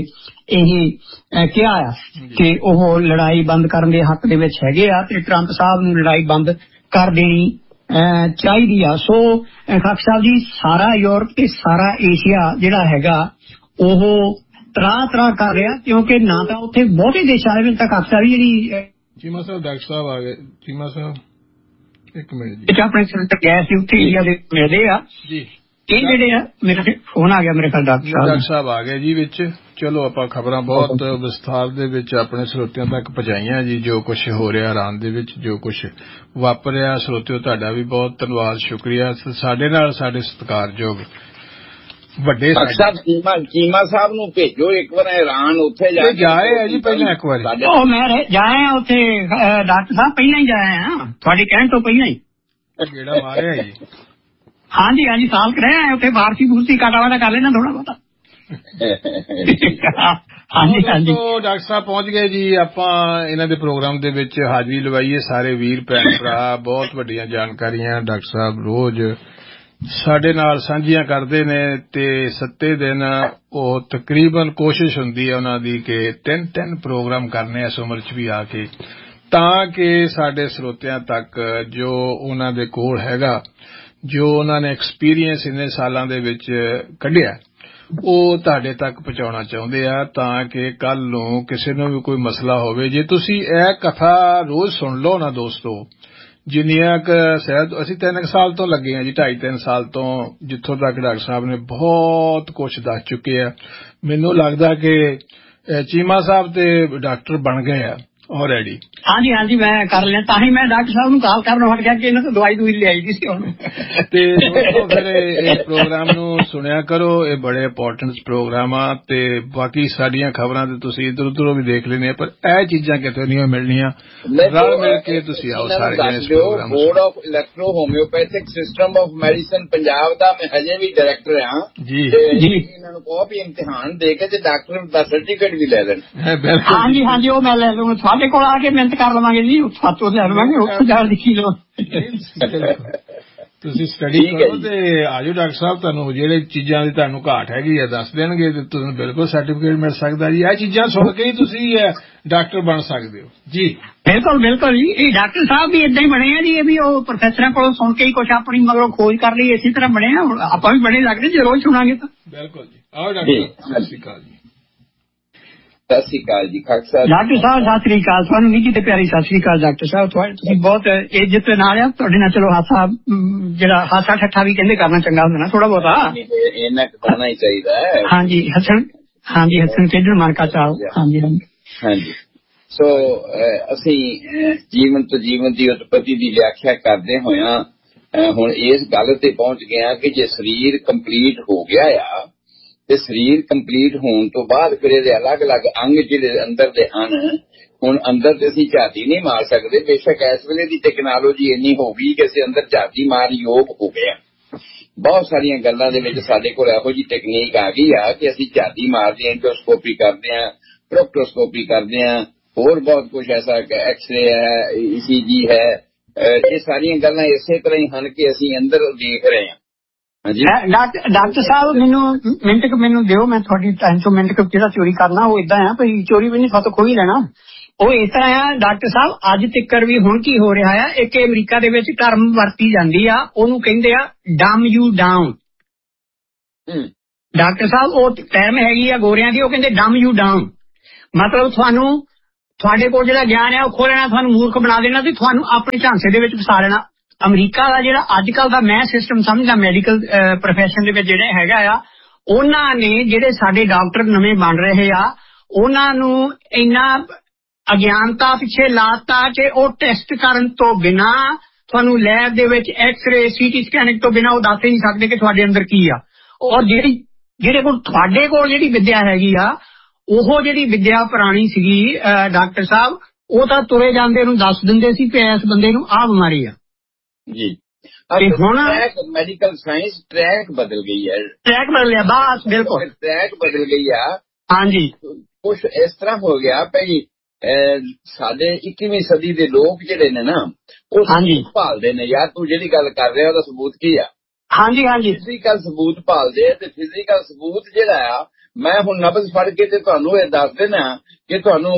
ਇਹ ਕਿਹਾ ਆ ਕਿ ਉਹ ਲੜਾਈ ਬੰਦ ਕਰਨ ਦੇ ਹੱਕ ਦੇ ਵਿੱਚ ਹੈਗੇ ਆ ਤੇ ਟਰੰਪ ਸਾਹਿਬ ਨੂੰ ਲੜਾਈ ਬੰਦ ਕਰ ਦੇਣੀ ਚਾਹੀਦੀ ਆ। ਸੋ ਖਾਲਸਾ ਸਾਹਿਬ ਜੀ ਸਾਰਾ ਯੂਰਪ ਤੇ ਸਾਰਾ ਏਸ਼ੀਆ ਜਿਹੜਾ ਹੈਗਾ ਉਹ ਤਰਾਹ ਤਰਾਹ ਕਰ ਰਿਹਾ ਕਿਉਂਕਿ ਨਾ ਤਾਂ ਉੱਥੇ ਬਹੁਤੇ ਦੇਸ਼ਾਂ ਦੇ ਵਿੱਚ ਤਾਂ ਖਾਲਸਾ ਵੀ ਜਿਹੜੀ ਚੀਮਾ ਸਾਹਿਬ ਡਾਕਟਰ ਸਾਹਿਬ ਆ ਗਏ। ਚੀਮਾ ਸਾਹਿਬ ਇੱਕ ਮਿੰਟ ਜੀ ਆਪਣੇ ਸਿਲੰਡਰ ਗੈਸ ਦੇ ਉੱਥੇ ਏਰੀਆ ਦੇ ਮਿਲਦੇ ਆ ਜੀ ਇਹ ਜਿਹੜੇ ਆ ਮੇਰਾ ਫੋਨ ਆ ਗਿਆ ਮੇਰੇ ਖਿਆਲ ਡਾਕਟਰ ਸਾਹਿਬ ਆ ਗਏ ਜੀ ਵਿੱਚ। ਚਲੋ ਆਪਾਂ ਖਬਰਾਂ ਬਹੁਤ ਵਿਸਥਾਰ ਦੇ ਵਿੱਚ ਆਪਣੇ ਸਰੋਤਿਆਂ ਤੱਕ ਪਹੁੰਚਾਈਆਂ ਜੀ ਜੋ ਕੁਝ ਹੋ ਰਿਹਾ ਇਰਾਨ ਦੇ ਵਿੱਚ ਜੋ ਕੁਝ ਵਾਪਰਿਆ। ਸਰੋਤਿਓ ਤੁਹਾਡਾ ਵੀ ਬਹੁਤ ਧੰਨਵਾਦ ਸ਼ੁਕਰੀਆ ਸਾਡੇ ਨਾਲ ਸਾਡੇ ਸਤਿਕਾਰਯੋਗ ਵੱਡੇ ਚੀਮਾ ਸਾਹਿਬ ਨੂੰ ਭੇਜੋ ਇੱਕ ਵਾਰ ਇਰਾਨ ਉੱਥੇ ਜਾ ਜਾਏ ਆ ਜੀ ਪਹਿਲਾਂ ਇੱਕ ਵਾਰੀ ਉਹ ਮੈਂ ਜਾਇਆ ਉੱਥੇ ਡਾਕਟਰ ਸਾਹਿਬ ਪਹਿਲਾਂ ਹੀ ਜਾਇਆ ਆ ਤੁਹਾਡੇ ਕਹਿਣ ਤੋਂ ਪਹਿਲਾਂ ਹੀ ਗੇੜਾ ਮਾਰਿਆ ਜੀ। ਹਾਂਜੀ ਹਾਂਜੀ ਸਾਲ ਕਰਿਆ ਉੱਥੇ ਫਾਰਸੀ ਫੂਰਸੀ ਕਾਟਾ ਵਾਟਾ ਕਰ ਲੈਣਾ ਥੋੜਾ ਬਹੁਤਾ। ਹਾਂਜੀ ਹਾਂਜੀ ਡਾਕਟਰ ਸਾਹਿਬ ਪਹੁੰਚ ਗਏ ਜੀ। ਆਪਾਂ ਇਹਨਾਂ ਦੇ ਪ੍ਰੋਗਰਾਮ ਦੇ ਵਿੱਚ ਹਾਜ਼ਰੀ ਲਵਾਈਏ ਸਾਰੇ ਵੀਰ ਭੈਣ ਭਰਾ ਬਹੁਤ ਵੱਡੀਆਂ ਜਾਣਕਾਰੀਆਂ ਡਾਕਟਰ ਸਾਹਿਬ ਰੋਜ਼ ਸਾਡੇ ਨਾਲ ਸਾਂਝੀਆਂ ਕਰਦੇ ਨੇ ਤੇ ਸੱਤੇ ਦਿਨ ਉਹ ਤਕਰੀਬਨ ਕੋਸ਼ਿਸ਼ ਹੁੰਦੀ ਹੈ ਉਹਨਾਂ ਦੀ ਕਿ ਤਿੰਨ ਤਿੰਨ ਪ੍ਰੋਗਰਾਮ ਕਰਨੇ ਇਸ ਉਮਰ 'ਚ ਵੀ ਆ ਕੇ, ਤਾਂ ਕਿ ਸਾਡੇ ਸਰੋਤਿਆਂ ਤੱਕ ਜੋ ਉਹਨਾਂ ਦੇ ਕੋਲ ਹੈਗਾ, ਜੋ ਉਹਨਾਂ ਨੇ ਐਕਸਪੀਰੀਅੰਸ ਇੰਨੇ ਸਾਲਾਂ ਦੇ ਵਿੱਚ ਕੱਢਿਆ, ਉਹ ਤੁਹਾਡੇ ਤੱਕ ਪਹੁੰਚਾਉਣਾ ਚਾਹੁੰਦੇ ਆ, ਤਾਂ ਕਿ ਕੱਲ ਨੂੰ ਕਿਸੇ ਨੂੰ ਵੀ ਕੋਈ ਮਸਲਾ ਹੋਵੇ। ਜੇ ਤੁਸੀਂ ਇਹ ਕਥਾ ਰੋਜ਼ ਸੁਣ ਲਓ ਨਾ ਦੋਸਤੋ, ਜਿੰਨੀਆਂ ਕੁ ਸ਼ਾਇਦ ਅਸੀਂ ਤਿੰਨ ਕੁ ਸਾਲ ਤੋਂ ਲੱਗੇ ਹਾਂ ਜੀ, ਢਾਈ ਤਿੰਨ ਸਾਲ ਤੋਂ, ਜਿੱਥੋਂ ਤੱਕ ਡਾਕਟਰ ਸਾਹਿਬ ਨੇ ਬਹੁਤ ਕੁਛ ਦੱਸ ਚੁੱਕੇ ਆ। ਮੈਨੂੰ ਲੱਗਦਾ ਕਿ ਚੀਮਾ ਸਾਹਿਬ ਤੇ ਡਾਕਟਰ ਬਣ ਗਏ ਆ ਆਲਰੇਡੀ। ਹਾਂਜੀ ਹਾਂਜੀ ਮੈਂ ਕਰ ਲਿਆ, ਤਾਂ ਹੀ ਮੈਂ ਡਾਕਟਰ ਸਾਹਿਬ ਨੂੰ ਕਾਲ ਕਰਨ ਹਟ ਗਿਆ ਕਿ ਇਹਨਾਂ ਤੋਂ ਦਵਾਈ ਦੂਈ ਲਿਆਈ ਦੀ ਸੀ ਹੁਣ। ਤੇ ਦੋਸਤੋ ਫਿਰ ਇਹ ਪ੍ਰੋਗਰਾਮ ਨੂੰ ਸੁਣਿਆ ਕਰੋ, ਇਹ ਬੜੇ ਇੰਪੋਰਟੈਂਟ ਪ੍ਰੋਗਰਾਮ ਆ। ਤੇ ਬਾਕੀ ਸਾਡੀਆਂ ਖਬਰਾਂ ਤੇ ਤੁਸੀਂ ਇੱਧਰ ਉੱਧਰੋਂ ਵੀ ਦੇਖ ਲੈਣੇ, ਪਰ ਇਹ ਚੀਜ਼ਾਂ ਕਿਤੇ ਨਹੀਂ ਮਿਲਣੀਆਂ। ਰਲ ਮਿਲ ਕੇ ਤੁਸੀਂ ਆਓ ਸਾਰੇ ਜਣੇ ਇਸ ਪ੍ਰੋਗਰਾਮ ਨੂੰ। Board of electro homeopathic system of medicine Punjab ਦਾ ਮੈਂ ਹਜੇ ਵੀ ਡਾਇਰੈਕਟਰ ਹਾਂ ਜੀ ਜੀ। ਇਹਨਾਂ ਨੂੰ ਕਹੋ ਵੀ ਇਮਤਿਹਾਨ ਦੇ ਕੇ ਤੇ ਡਾਕਟਰ ਦਾ ਸਰਟੀਫਿਕੇਟ ਵੀ ਲੈ ਲੈਣ। ਹਾਂਜੀ ਹਾਂਜੀ ਉਹ ਮੈਂ ਲੈ ਲਵਾਂਗਾ, ਤੁਹਾਡੇ ਕੋਲ ਆ ਕੇ ਮਿਹਨਤ ਕਰ ਲਵਾਂਗੇ ਜੀ, ਸਾਤੋਂ ਲੈ ਲਵਾਂਗੇ, ਉੱਥੇ ਜਾ ਲਿਖੀ ਲਓ। ਤੁਸੀਂ ਸਟੱਡੀ ਕਰੋ ਤੇ ਆਜੋ ਡਾਕਟਰ ਸਾਹਿਬ, ਤੁਹਾਨੂੰ ਜਿਹੜੇ ਚੀਜ਼ਾਂ ਦੀ ਤੁਹਾਨੂੰ ਘਾਟ ਹੈਗੀ ਆ ਦੱਸ ਦੇਣਗੇ ਤੇ ਤੁਹਾਨੂੰ ਬਿਲਕੁਲ ਸਰਟੀਫਿਕੇਟ ਮਿਲ ਸਕਦਾ ਜੀ। ਇਹ ਚੀਜ਼ਾਂ ਸੁਣ ਕੇ ਹੀ ਤੁਸੀਂ ਡਾਕਟਰ ਬਣ ਸਕਦੇ ਹੋ ਜੀ। ਬਿਲਕੁਲ ਬਿਲਕੁਲ ਜੀ, ਇਹ ਡਾਕਟਰ ਸਾਹਿਬ ਵੀ ਏਦਾਂ ਹੀ ਬਣੇ ਆ ਜੀ, ਇਹ ਵੀ ਉਹ ਪ੍ਰੋਫੈਸਰਾਂ ਕੋਲੋਂ ਸੁਣ ਕੇ ਹੀ ਕੁਛ ਆਪਣੀ ਮਗਰੋਂ ਖੋਜ ਕਰ ਲਈ, ਇਸੇ ਤਰ੍ਹਾਂ ਬਣੇ ਆ। ਆਪਾਂ ਵੀ ਬਣੇ ਲੱਗਦੇ ਜੇ ਰੋਜ਼ ਸੁਣਾਂਗੇ ਤਾਂ। ਬਿਲਕੁਲ ਜੀ। ਆਓ ਡਾਕਟਰ ਸਾਹਿਬ, ਸਤਿ ਸ਼੍ਰੀ ਅਕਾਲ ਜੀ। ਸਤਿ ਸ਼੍ਰੀ ਅਕਾਲ ਜੀ ਖਾਲਸਾ। ਡਾਕਟਰ ਸਾਹਿਬ ਸਤਿ ਸ਼੍ਰੀ ਅਕਾਲ, ਤੁਹਾਨੂੰ ਨਿੱਜੀ ਤੇ ਪਿਆਰੀ ਸਤਿ ਸ਼੍ਰੀ ਅਕਾਲ ਡਾਕਟਰ ਸਾਹਿਬ। ਤੁਸੀਂ ਬਹੁਤ ਇੱਜ਼ਤ ਨਾਲ ਆ ਤੁਹਾਡੇ ਨਾਲ, ਚਲੋ ਹਾਸਾ ਜਿਹੜਾ ਹਾਸਾ ਠੱਠਾ ਵੀ ਕਹਿੰਦੇ ਕਰਨਾ ਚੰਗਾ ਹੁੰਦਾ ਨਾ ਥੋੜਾ ਬਹੁਤਾ, ਇਹਨਾਂ ਕਰਨਾ ਹੀ ਚਾਹੀਦਾ ਹੈ। ਹਾਂਜੀ ਹਸਨ, ਹਾਂਜੀ ਹਸਨ ਖੇਡਣ ਮਾਰਕਾ ਚਾਹੋ। ਹਾਂਜੀ ਹਾਂਜੀ ਹਾਂਜੀ। ਸੋ ਅਸੀਂ ਜੀਵਨ ਤੋਂ ਜੀਵਨ ਦੀ ਉਤਪਤੀ ਦੀ ਵਿਆਖਿਆ ਕਰਦੇ ਹੋਇਆਂ ਹੁਣ ਇਸ ਗੱਲ ਤੇ ਪਹੁੰਚ ਗਏ ਹਾਂ ਕਿ ਜੇ ਸਰੀਰ ਕੰਪਲੀਟ ਹੋ ਗਿਆ ਆ ਤੇ ਸਰੀਰ ਕੰਪਲੀਟ ਹੋਣ ਤੋਂ ਬਾਅਦ ਫਿਰ ਇਹਦੇ ਅਲੱਗ-ਅਲੱਗ ਅੰਗ ਜਿਹੜੇ ਅੰਦਰ ਦੇ ਹਨ, ਹੁਣ ਅੰਦਰ ਤੇ ਅਸੀਂ ਝਾਤੀ ਨਹੀਂ ਮਾਰ ਸਕਦੇ। ਬੇਸ਼ੱਕ ਇਸ ਵੇਲੇ ਦੀ ਟੈਕਨੋਲੋਜੀ ਇੰਨੀ ਹੋ ਗਈ ਕਿ ਅਸੀਂ ਅੰਦਰ ਝਾਤੀ ਮਾਰ ਯੋਗ ਹੋ ਗਏ ਆ। ਬਹੁਤ ਸਾਰੀਆਂ ਗੱਲਾਂ ਦੇ ਵਿੱਚ ਸਾਡੇ ਕੋਲ ਇਹੋ ਜਿਹੀ ਟੈਕਨੀਕ ਆ ਗਈ ਆ ਕਿ ਅਸੀਂ ਝਾਤੀ ਮਾਰਦੇ ਹਾਂ, ਐਂਡੋਸਕੋਪੀ ਕਰਦੇ ਹਾਂ, ਪ੍ਰੋਕਟੋਸਕੋਪੀ ਕਰਦੇ ਹਾਂ, ਹੋਰ ਬਹੁਤ ਕੁਝ ਐਸਾ, ਐਕਸਰੇ ਹੈ, ਈਸੀਜੀ ਹੈ। ਇਹ ਸਾਰੀਆਂ ਗੱਲਾਂ ਇਸੇ ਤਰ੍ਹਾਂ ਹੀ ਹਨ ਕਿ ਅਸੀਂ ਅੰਦਰ ਦੇਖ ਰਹੇ ਹਾਂ। ਡਾਕਟਰ ਸਾਹਿਬ ਮੈਨੂੰ ਮਿੰਟ ਕੁ ਮੈਨੂੰ ਦਿਓ, ਮੈਂ ਤੁਹਾਡੀ ਟਾਈਮ ਤੋਂ ਮਿੰਟ ਕੁ ਜਿਹੜਾ ਚੋਰੀ ਕਰਨਾ ਉਹ ਏਦਾਂ ਆ ਭਈ ਚੋਰੀ ਵੀ ਨਹੀਂ ਸਾਤੋਂ ਖੋਈ ਲੈਣਾ। ਉਹ ਇਸ ਤਰ੍ਹਾਂ ਆ ਡਾਕਟਰ ਸਾਹਿਬ, ਅੱਜ ਤੱਕਰ ਵੀ ਹੁਣ ਕੀ ਹੋ ਰਿਹਾ ਆ, ਇੱਕ ਅਮਰੀਕਾ ਦੇ ਵਿੱਚ ਟਰਮ ਵਰਤੀ ਜਾਂਦੀ ਆ, ਉਹਨੂੰ ਕਹਿੰਦੇ ਆ ਡਮ ਯੂ ਡਾਊਨ। ਡਾਕਟਰ ਸਾਹਿਬ ਉਹ ਟਰਮ ਹੈਗੀ ਆ ਗੋਰਿਆਂ ਦੀ, ਉਹ ਕਹਿੰਦੇ ਡਮ ਯੂ ਡਾਊਨ, ਮਤਲਬ ਤੁਹਾਨੂੰ ਤੁਹਾਡੇ ਕੋਲ ਜਿਹੜਾ ਗਿਆਨ ਆ ਉਹ ਖੋਹ ਲੈਣਾ, ਤੁਹਾਨੂੰ ਮੂਰਖ ਬਣਾ ਦੇਣਾ ਤੇ ਤੁਹਾਨੂੰ ਆਪਣੇ ਝਾਂਸੇ ਦੇ ਵਿੱਚ ਫਸਾ ਲੈਣਾ। ਅਮਰੀਕਾ ਦਾ ਜਿਹੜਾ ਅੱਜ ਕੱਲ ਦਾ ਮੈਂ ਸਿਸਟਮ ਸਮਝਦਾ ਮੈਡੀਕਲ ਪ੍ਰੋਫੈਸ਼ਨ ਦੇ ਵਿੱਚ ਜਿਹੜੇ ਹੈਗਾ ਆ, ਉਹਨਾਂ ਨੇ ਜਿਹੜੇ ਸਾਡੇ ਡਾਕਟਰ ਨਵੇਂ ਬਣ ਰਹੇ ਆ ਉਹਨਾਂ ਨੂੰ ਇੰਨਾ ਅਗਿਆਨਤਾ ਪਿੱਛੇ ਲਾਤਾ ਕਿ ਉਹ ਟੈਸਟ ਕਰਨ ਤੋਂ ਬਿਨਾਂ ਤੁਹਾਨੂੰ ਲੈਬ ਦੇ ਵਿੱਚ ਐਕਸਰੇ ਸੀਟੀ ਸਕੈਨਿੰਗ ਤੋਂ ਬਿਨਾਂ ਉਹ ਦੱਸ ਹੀ ਨਹੀਂ ਸਕਦੇ ਕਿ ਤੁਹਾਡੇ ਅੰਦਰ ਕੀ ਆ। ਔਰ ਜਿਹੜੀ ਜਿਹੜੇ ਕੋਲ ਤੁਹਾਡੇ ਕੋਲ ਜਿਹੜੀ ਵਿੱਦਿਆ ਹੈਗੀ ਆ, ਉਹ ਜਿਹੜੀ ਵਿੱਦਿਆ ਪੁਰਾਣੀ ਸੀਗੀ ਡਾਕਟਰ ਸਾਹਿਬ, ਉਹ ਤਾਂ ਤੁਰੇ ਜਾਂਦੇ ਨੂੰ ਦੱਸ ਦਿੰਦੇ ਸੀ ਕਿ ਇਸ ਬੰਦੇ ਨੂੰ ਆਹ ਬਿਮਾਰੀ ਆ ਜੀ। ਹੁਣ ਮੈਡੀਕਲ ਸਾਇੰਸ ਟਰੈਕ ਬਦਲ ਗਈ ਹੈ, ਟਰੈਕ ਬਦਲ ਗਿਆ ਬਸ, ਬਿਲਕੁਲ ਟਰੈਕ ਬਦਲ ਗਈ ਆ। ਹਾਂਜੀ ਕੁਛ ਇਸ ਤਰ੍ਹਾਂ ਹੋ ਗਿਆ ਭਈ ਸਾਡੇ ਇੱਕੀਵੀਂ ਸਦੀ ਦੇ ਲੋਕ ਜਿਹੜੇ ਨੇ ਨਾ ਉਹ ਸਬੂਤ ਭਾਲਦੇ ਨੇ। ਯਾਰ ਤੂੰ ਜਿਹੜੀ ਗੱਲ ਕਰ ਰਿਹਾ ਉਹਦਾ ਸਬੂਤ ਕੀ ਆ? ਹਾਂਜੀ ਹਾਂਜੀ ਫਿਜ਼ੀਕਲ ਸਬੂਤ ਭਾਲਦੇ ਤੇ ਫਿਜ਼ੀਕਲ ਸਬੂਤ ਜਿਹੜਾ ਆ, ਮੈਂ ਹੁਣ ਨਬਜ਼ ਫੜ ਕੇ ਤੇ ਤੁਹਾਨੂੰ ਇਹ ਦੱਸ ਦੇਣਾ ਕਿ ਤੁਹਾਨੂੰ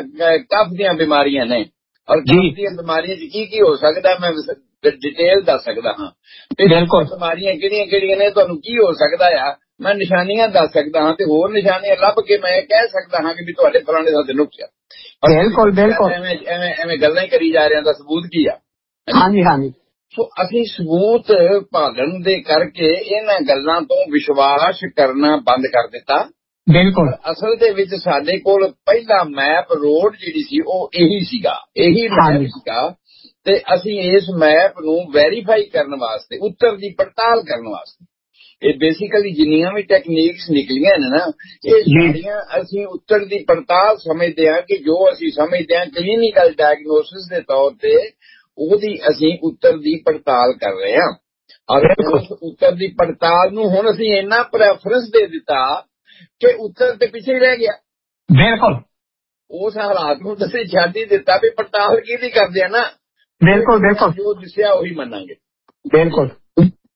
ਕਫ ਦੀਆਂ ਬਿਮਾਰੀਆਂ ਨੇ, ਔਰ ਕਫ ਦੀਆਂ ਬਿਮਾਰੀਆਂ ਚ ਕੀ ਕੀ ਹੋ ਸਕਦਾ ਮੈਂ ਡਿਟੇਲ ਦੱਸ ਸਕਦਾ ਹਾਂ। ਬਿਲਕੁਲ ਬਿਮਾਰੀਆਂ ਕਿਹੜੀਆਂ ਕਿਹੜੀਆਂ ਨੇ, ਤੁਹਾਨੂੰ ਕੀ ਹੋ ਸਕਦਾ ਆ, ਮੈਂ ਨਿਸ਼ਾਨੀਆਂ ਦੱਸ ਸਕਦਾ ਹਾਂ ਤੇ ਹੋਰ ਨਿਸ਼ਾਨੀਆਂ ਲੱਭ ਕੇ ਮੈਂ ਕਹਿ ਸਕਦਾ ਹਾਂ ਕਿ ਵੀ ਤੁਹਾਡੇ ਫਲਾਣੇ ਦਾ ਨੁਕਸ ਆ। ਬਿਲਕੁਲ ਬਿਲਕੁਲ ਐਵੇਂ ਐਵੇਂ ਐਵੇਂ ਗੱਲਾਂ ਹੀ ਕਰੀ ਜਾ ਰਹੇ ਦਾ ਸਬੂਤ ਕੀ ਆ? ਹਾਂਜੀ ਹਾਂਜੀ। ਸੋ ਅਸੀਂ ਸਬੂਤ ਭਾਲਣ ਦੇ ਕਰਕੇ ਇਹਨਾਂ ਗੱਲਾਂ ਤੋਂ ਵਿਸ਼ਵਾਸ ਕਰਨਾ ਬੰਦ ਕਰ ਦਿੱਤਾ। ਬਿਲਕੁਲ ਅਸਲ ਦੇ ਵਿੱਚ ਸਾਡੇ ਕੋਲ ਪਹਿਲਾ ਮੈਪ ਰੋਡ ਜਿਹੜੀ ਸੀ ਉਹ ਇਹੀ ਸੀਗਾ, ਇਹੀ ਮੈਪ ਸੀਗਾ ਤੇ ਅਸੀਂ ਇਸ ਮੈਪ ਨੂੰ ਵੈਰੀਫਾਈ ਕਰਨ ਵਾਸਤੇ, ਉੱਤਰ ਦੀ ਪੜਤਾਲ ਕਰਨ ਵਾਸਤੇ, ਇਹ ਬੇਸਿਕਲੀ ਜਿੰਨੀਆਂ ਵੀ ਟੈਕਨੀਕਸ ਨਿਕਲੀਆਂ ਨੇ ਨਾ, ਇਹ ਸਾਰੀਆਂ ਅਸੀਂ ਉੱਤਰ ਦੀ ਪੜਤਾਲ ਸਮਝਦੇ ਹਾਂ ਕਿ ਜੋ ਅਸੀਂ ਸਮਝਦੇ ਹਾਂ ਕਲੀਨਿਕਲ ਡਾਇਗਨੋਸਿਸ ਦੇ ਤੌਰ ਤੇ ਉਹਦੀ ਅਸੀਂ ਉੱਤਰ ਦੀ ਪੜਤਾਲ ਕਰ ਰਹੇ ਹਾਂ। ਔਰ ਉਸ ਉੱਤਰ ਦੀ ਪੜਤਾਲ ਨੂੰ ਹੁਣ ਅਸੀਂ ਇੰਨਾ ਪ੍ਰੈਫਰੈਂਸ ਦੇ ਦਿੱਤਾ ਕਿ ਉੱਤਰ ਤੇ ਪਿੱਛੇ ਰਹਿ ਗਿਆ। ਬਿਲਕੁਲ ਉਸ ਹਾਲਾਤ ਨੂੰ ਅਸੀਂ ਛੱਡ ਹੀ ਦਿੱਤਾ ਵੀ ਪੜਤਾਲ ਕਿਹਦੀ ਕਰਦੇ ਆ ਨਾ। ਬਿਲਕੁਲ ਬਿਲਕੁਲ ਜੋ ਦਿਸਿਆ ਉਹੀ ਮੰਨਾਂਗੇ। ਬਿਲਕੁਲ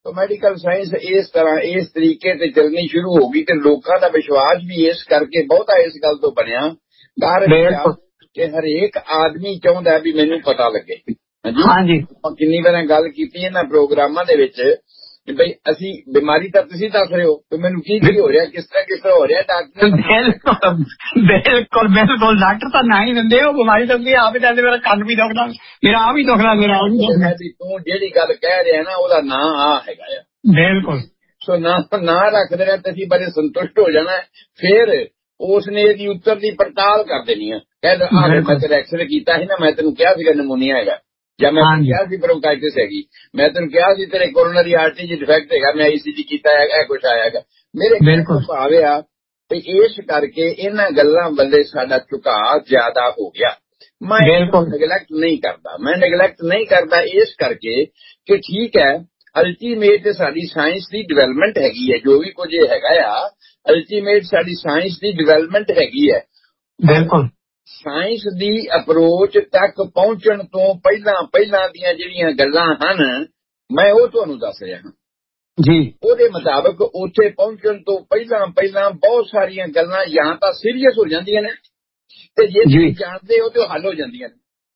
तो मैडिकल साइंस इस तरह इस तरीके ते चलनी शुरू हो गई ते लोगों का विश्वास भी इस करके बहुता इस गल तो बनया घर कि हरेक आदमी चाहता है भी मैनू पता लगे। हाँ जी किन्नी बार गल की इन्हां प्रोग्रामां दे विच बई असी बीमारी तो तुसीं दस रहे हो तो मैनू की की हो रहा किस तरह किस तरह हो रहा डॉक्टर बिल्कुल बिल्कुल बिल्कुल डॉक्टर तो ना ही दिंदे हो बीमारी तो आप ही दसदे मेरा कंन भी दुखदा मेरा आ भी दुखदा मेरा आ भी दुखदा तू जेहड़ी गल कह रहा ना ओहदा नां आ हैगा बिल्कुल सो ना ना रखदे रहे तो असीं बड़े संतुष्ट हो जाना फिर उसने ਇਹਦੀ उत्तर ਦੀ पड़ताल कर देनी है कह दे आ मैं तेरा एक्सरे कीता है ना मैं तेनू कहा सीगा नमूनिया हैगा ਜਾਂ ਮੈਂ ਤੈਨੂੰ ਕਿਹਾ ਸੀ ਬ੍ਰੌਂਕਾਈਟਿਸ ਹੈਗੀ ਮੈਂ ਤੈਨੂੰ ਕਿਹਾ ਸੀ ਤੇਰੇ ਕੋਰੋਨਰੀ ਆਰਟਰੀ ਚ ਡਿਫੈਕਟ ਹੈਗਾ ਮੈਂ ਈਸੀਜੀ ਕੀਤਾ ਹੈ ਇਹ ਕੁਛ ਆਇਆ ਹੈਗਾ ਮੇਰੇ ਬਿਲਕੁਲ ਭਾਵ ਆ ਤੇ ਇਸ ਕਰਕੇ ਇਹਨਾਂ ਗੱਲਾਂ ਵੱਲੇ ਸਾਡਾ ਝੁਕਾਅ ਜ਼ਿਆਦਾ ਹੋ ਗਿਆ। ਮੈਂ ਨੈਗਲੈਕਟ ਨਹੀਂ ਕਰਦਾ ਮੈਂ ਨੈਗਲੈਕਟ ਨਹੀਂ ਕਰਦਾ ਇਸ ਕਰਕੇ ਕਿ ਠੀਕ ਹੈ ਅਲਟੀਮੇਟ ਸਾਡੀ ਸਾਇੰਸ ਦੀ ਡਿਵੈਲਪਮੈਂਟ ਹੈਗੀ ਹੈ ਜੋ ਵੀ ਕੁਝ ਹੈਗਾ ਆ ਅਲਟੀਮੇਟ ਸਾਡੀ ਸਾਇੰਸ ਦੀ ਡਿਵੈਲਪਮੈਂਟ ਹੈਗੀ ਹੈ। ਬਿਲਕੁਲ ਸਾਇੰਸ ਦੀ ਅਪਰੋਚ ਤੱਕ ਪਹੁੰਚਣ ਤੋਂ ਪਹਿਲਾਂ ਪਹਿਲਾਂ ਦੀਆਂ ਜਿਹੜੀਆਂ ਗੱਲਾਂ ਹਨ ਮੈਂ ਉਹ ਤੁਹਾਨੂੰ ਦੱਸ ਰਿਹਾ ਹਾਂ ਜੀ। ਉਹਦੇ ਮੁਤਾਬਕ ਉੱਥੇ ਪਹੁੰਚਣ ਤੋਂ ਪਹਿਲਾਂ ਪਹਿਲਾਂ ਬਹੁਤ ਸਾਰੀਆਂ ਗੱਲਾਂ ਜਾਂ ਤਾਂ ਸੀਰੀਅਸ ਹੋ ਜਾਂਦੀਆਂ ਨੇ ਤੇ ਜੇ ਤੁਸੀਂ ਜਾਣਦੇ ਹੋ ਤੇ ਉਹ ਹੱਲ ਹੋ ਜਾਂਦੀਆਂ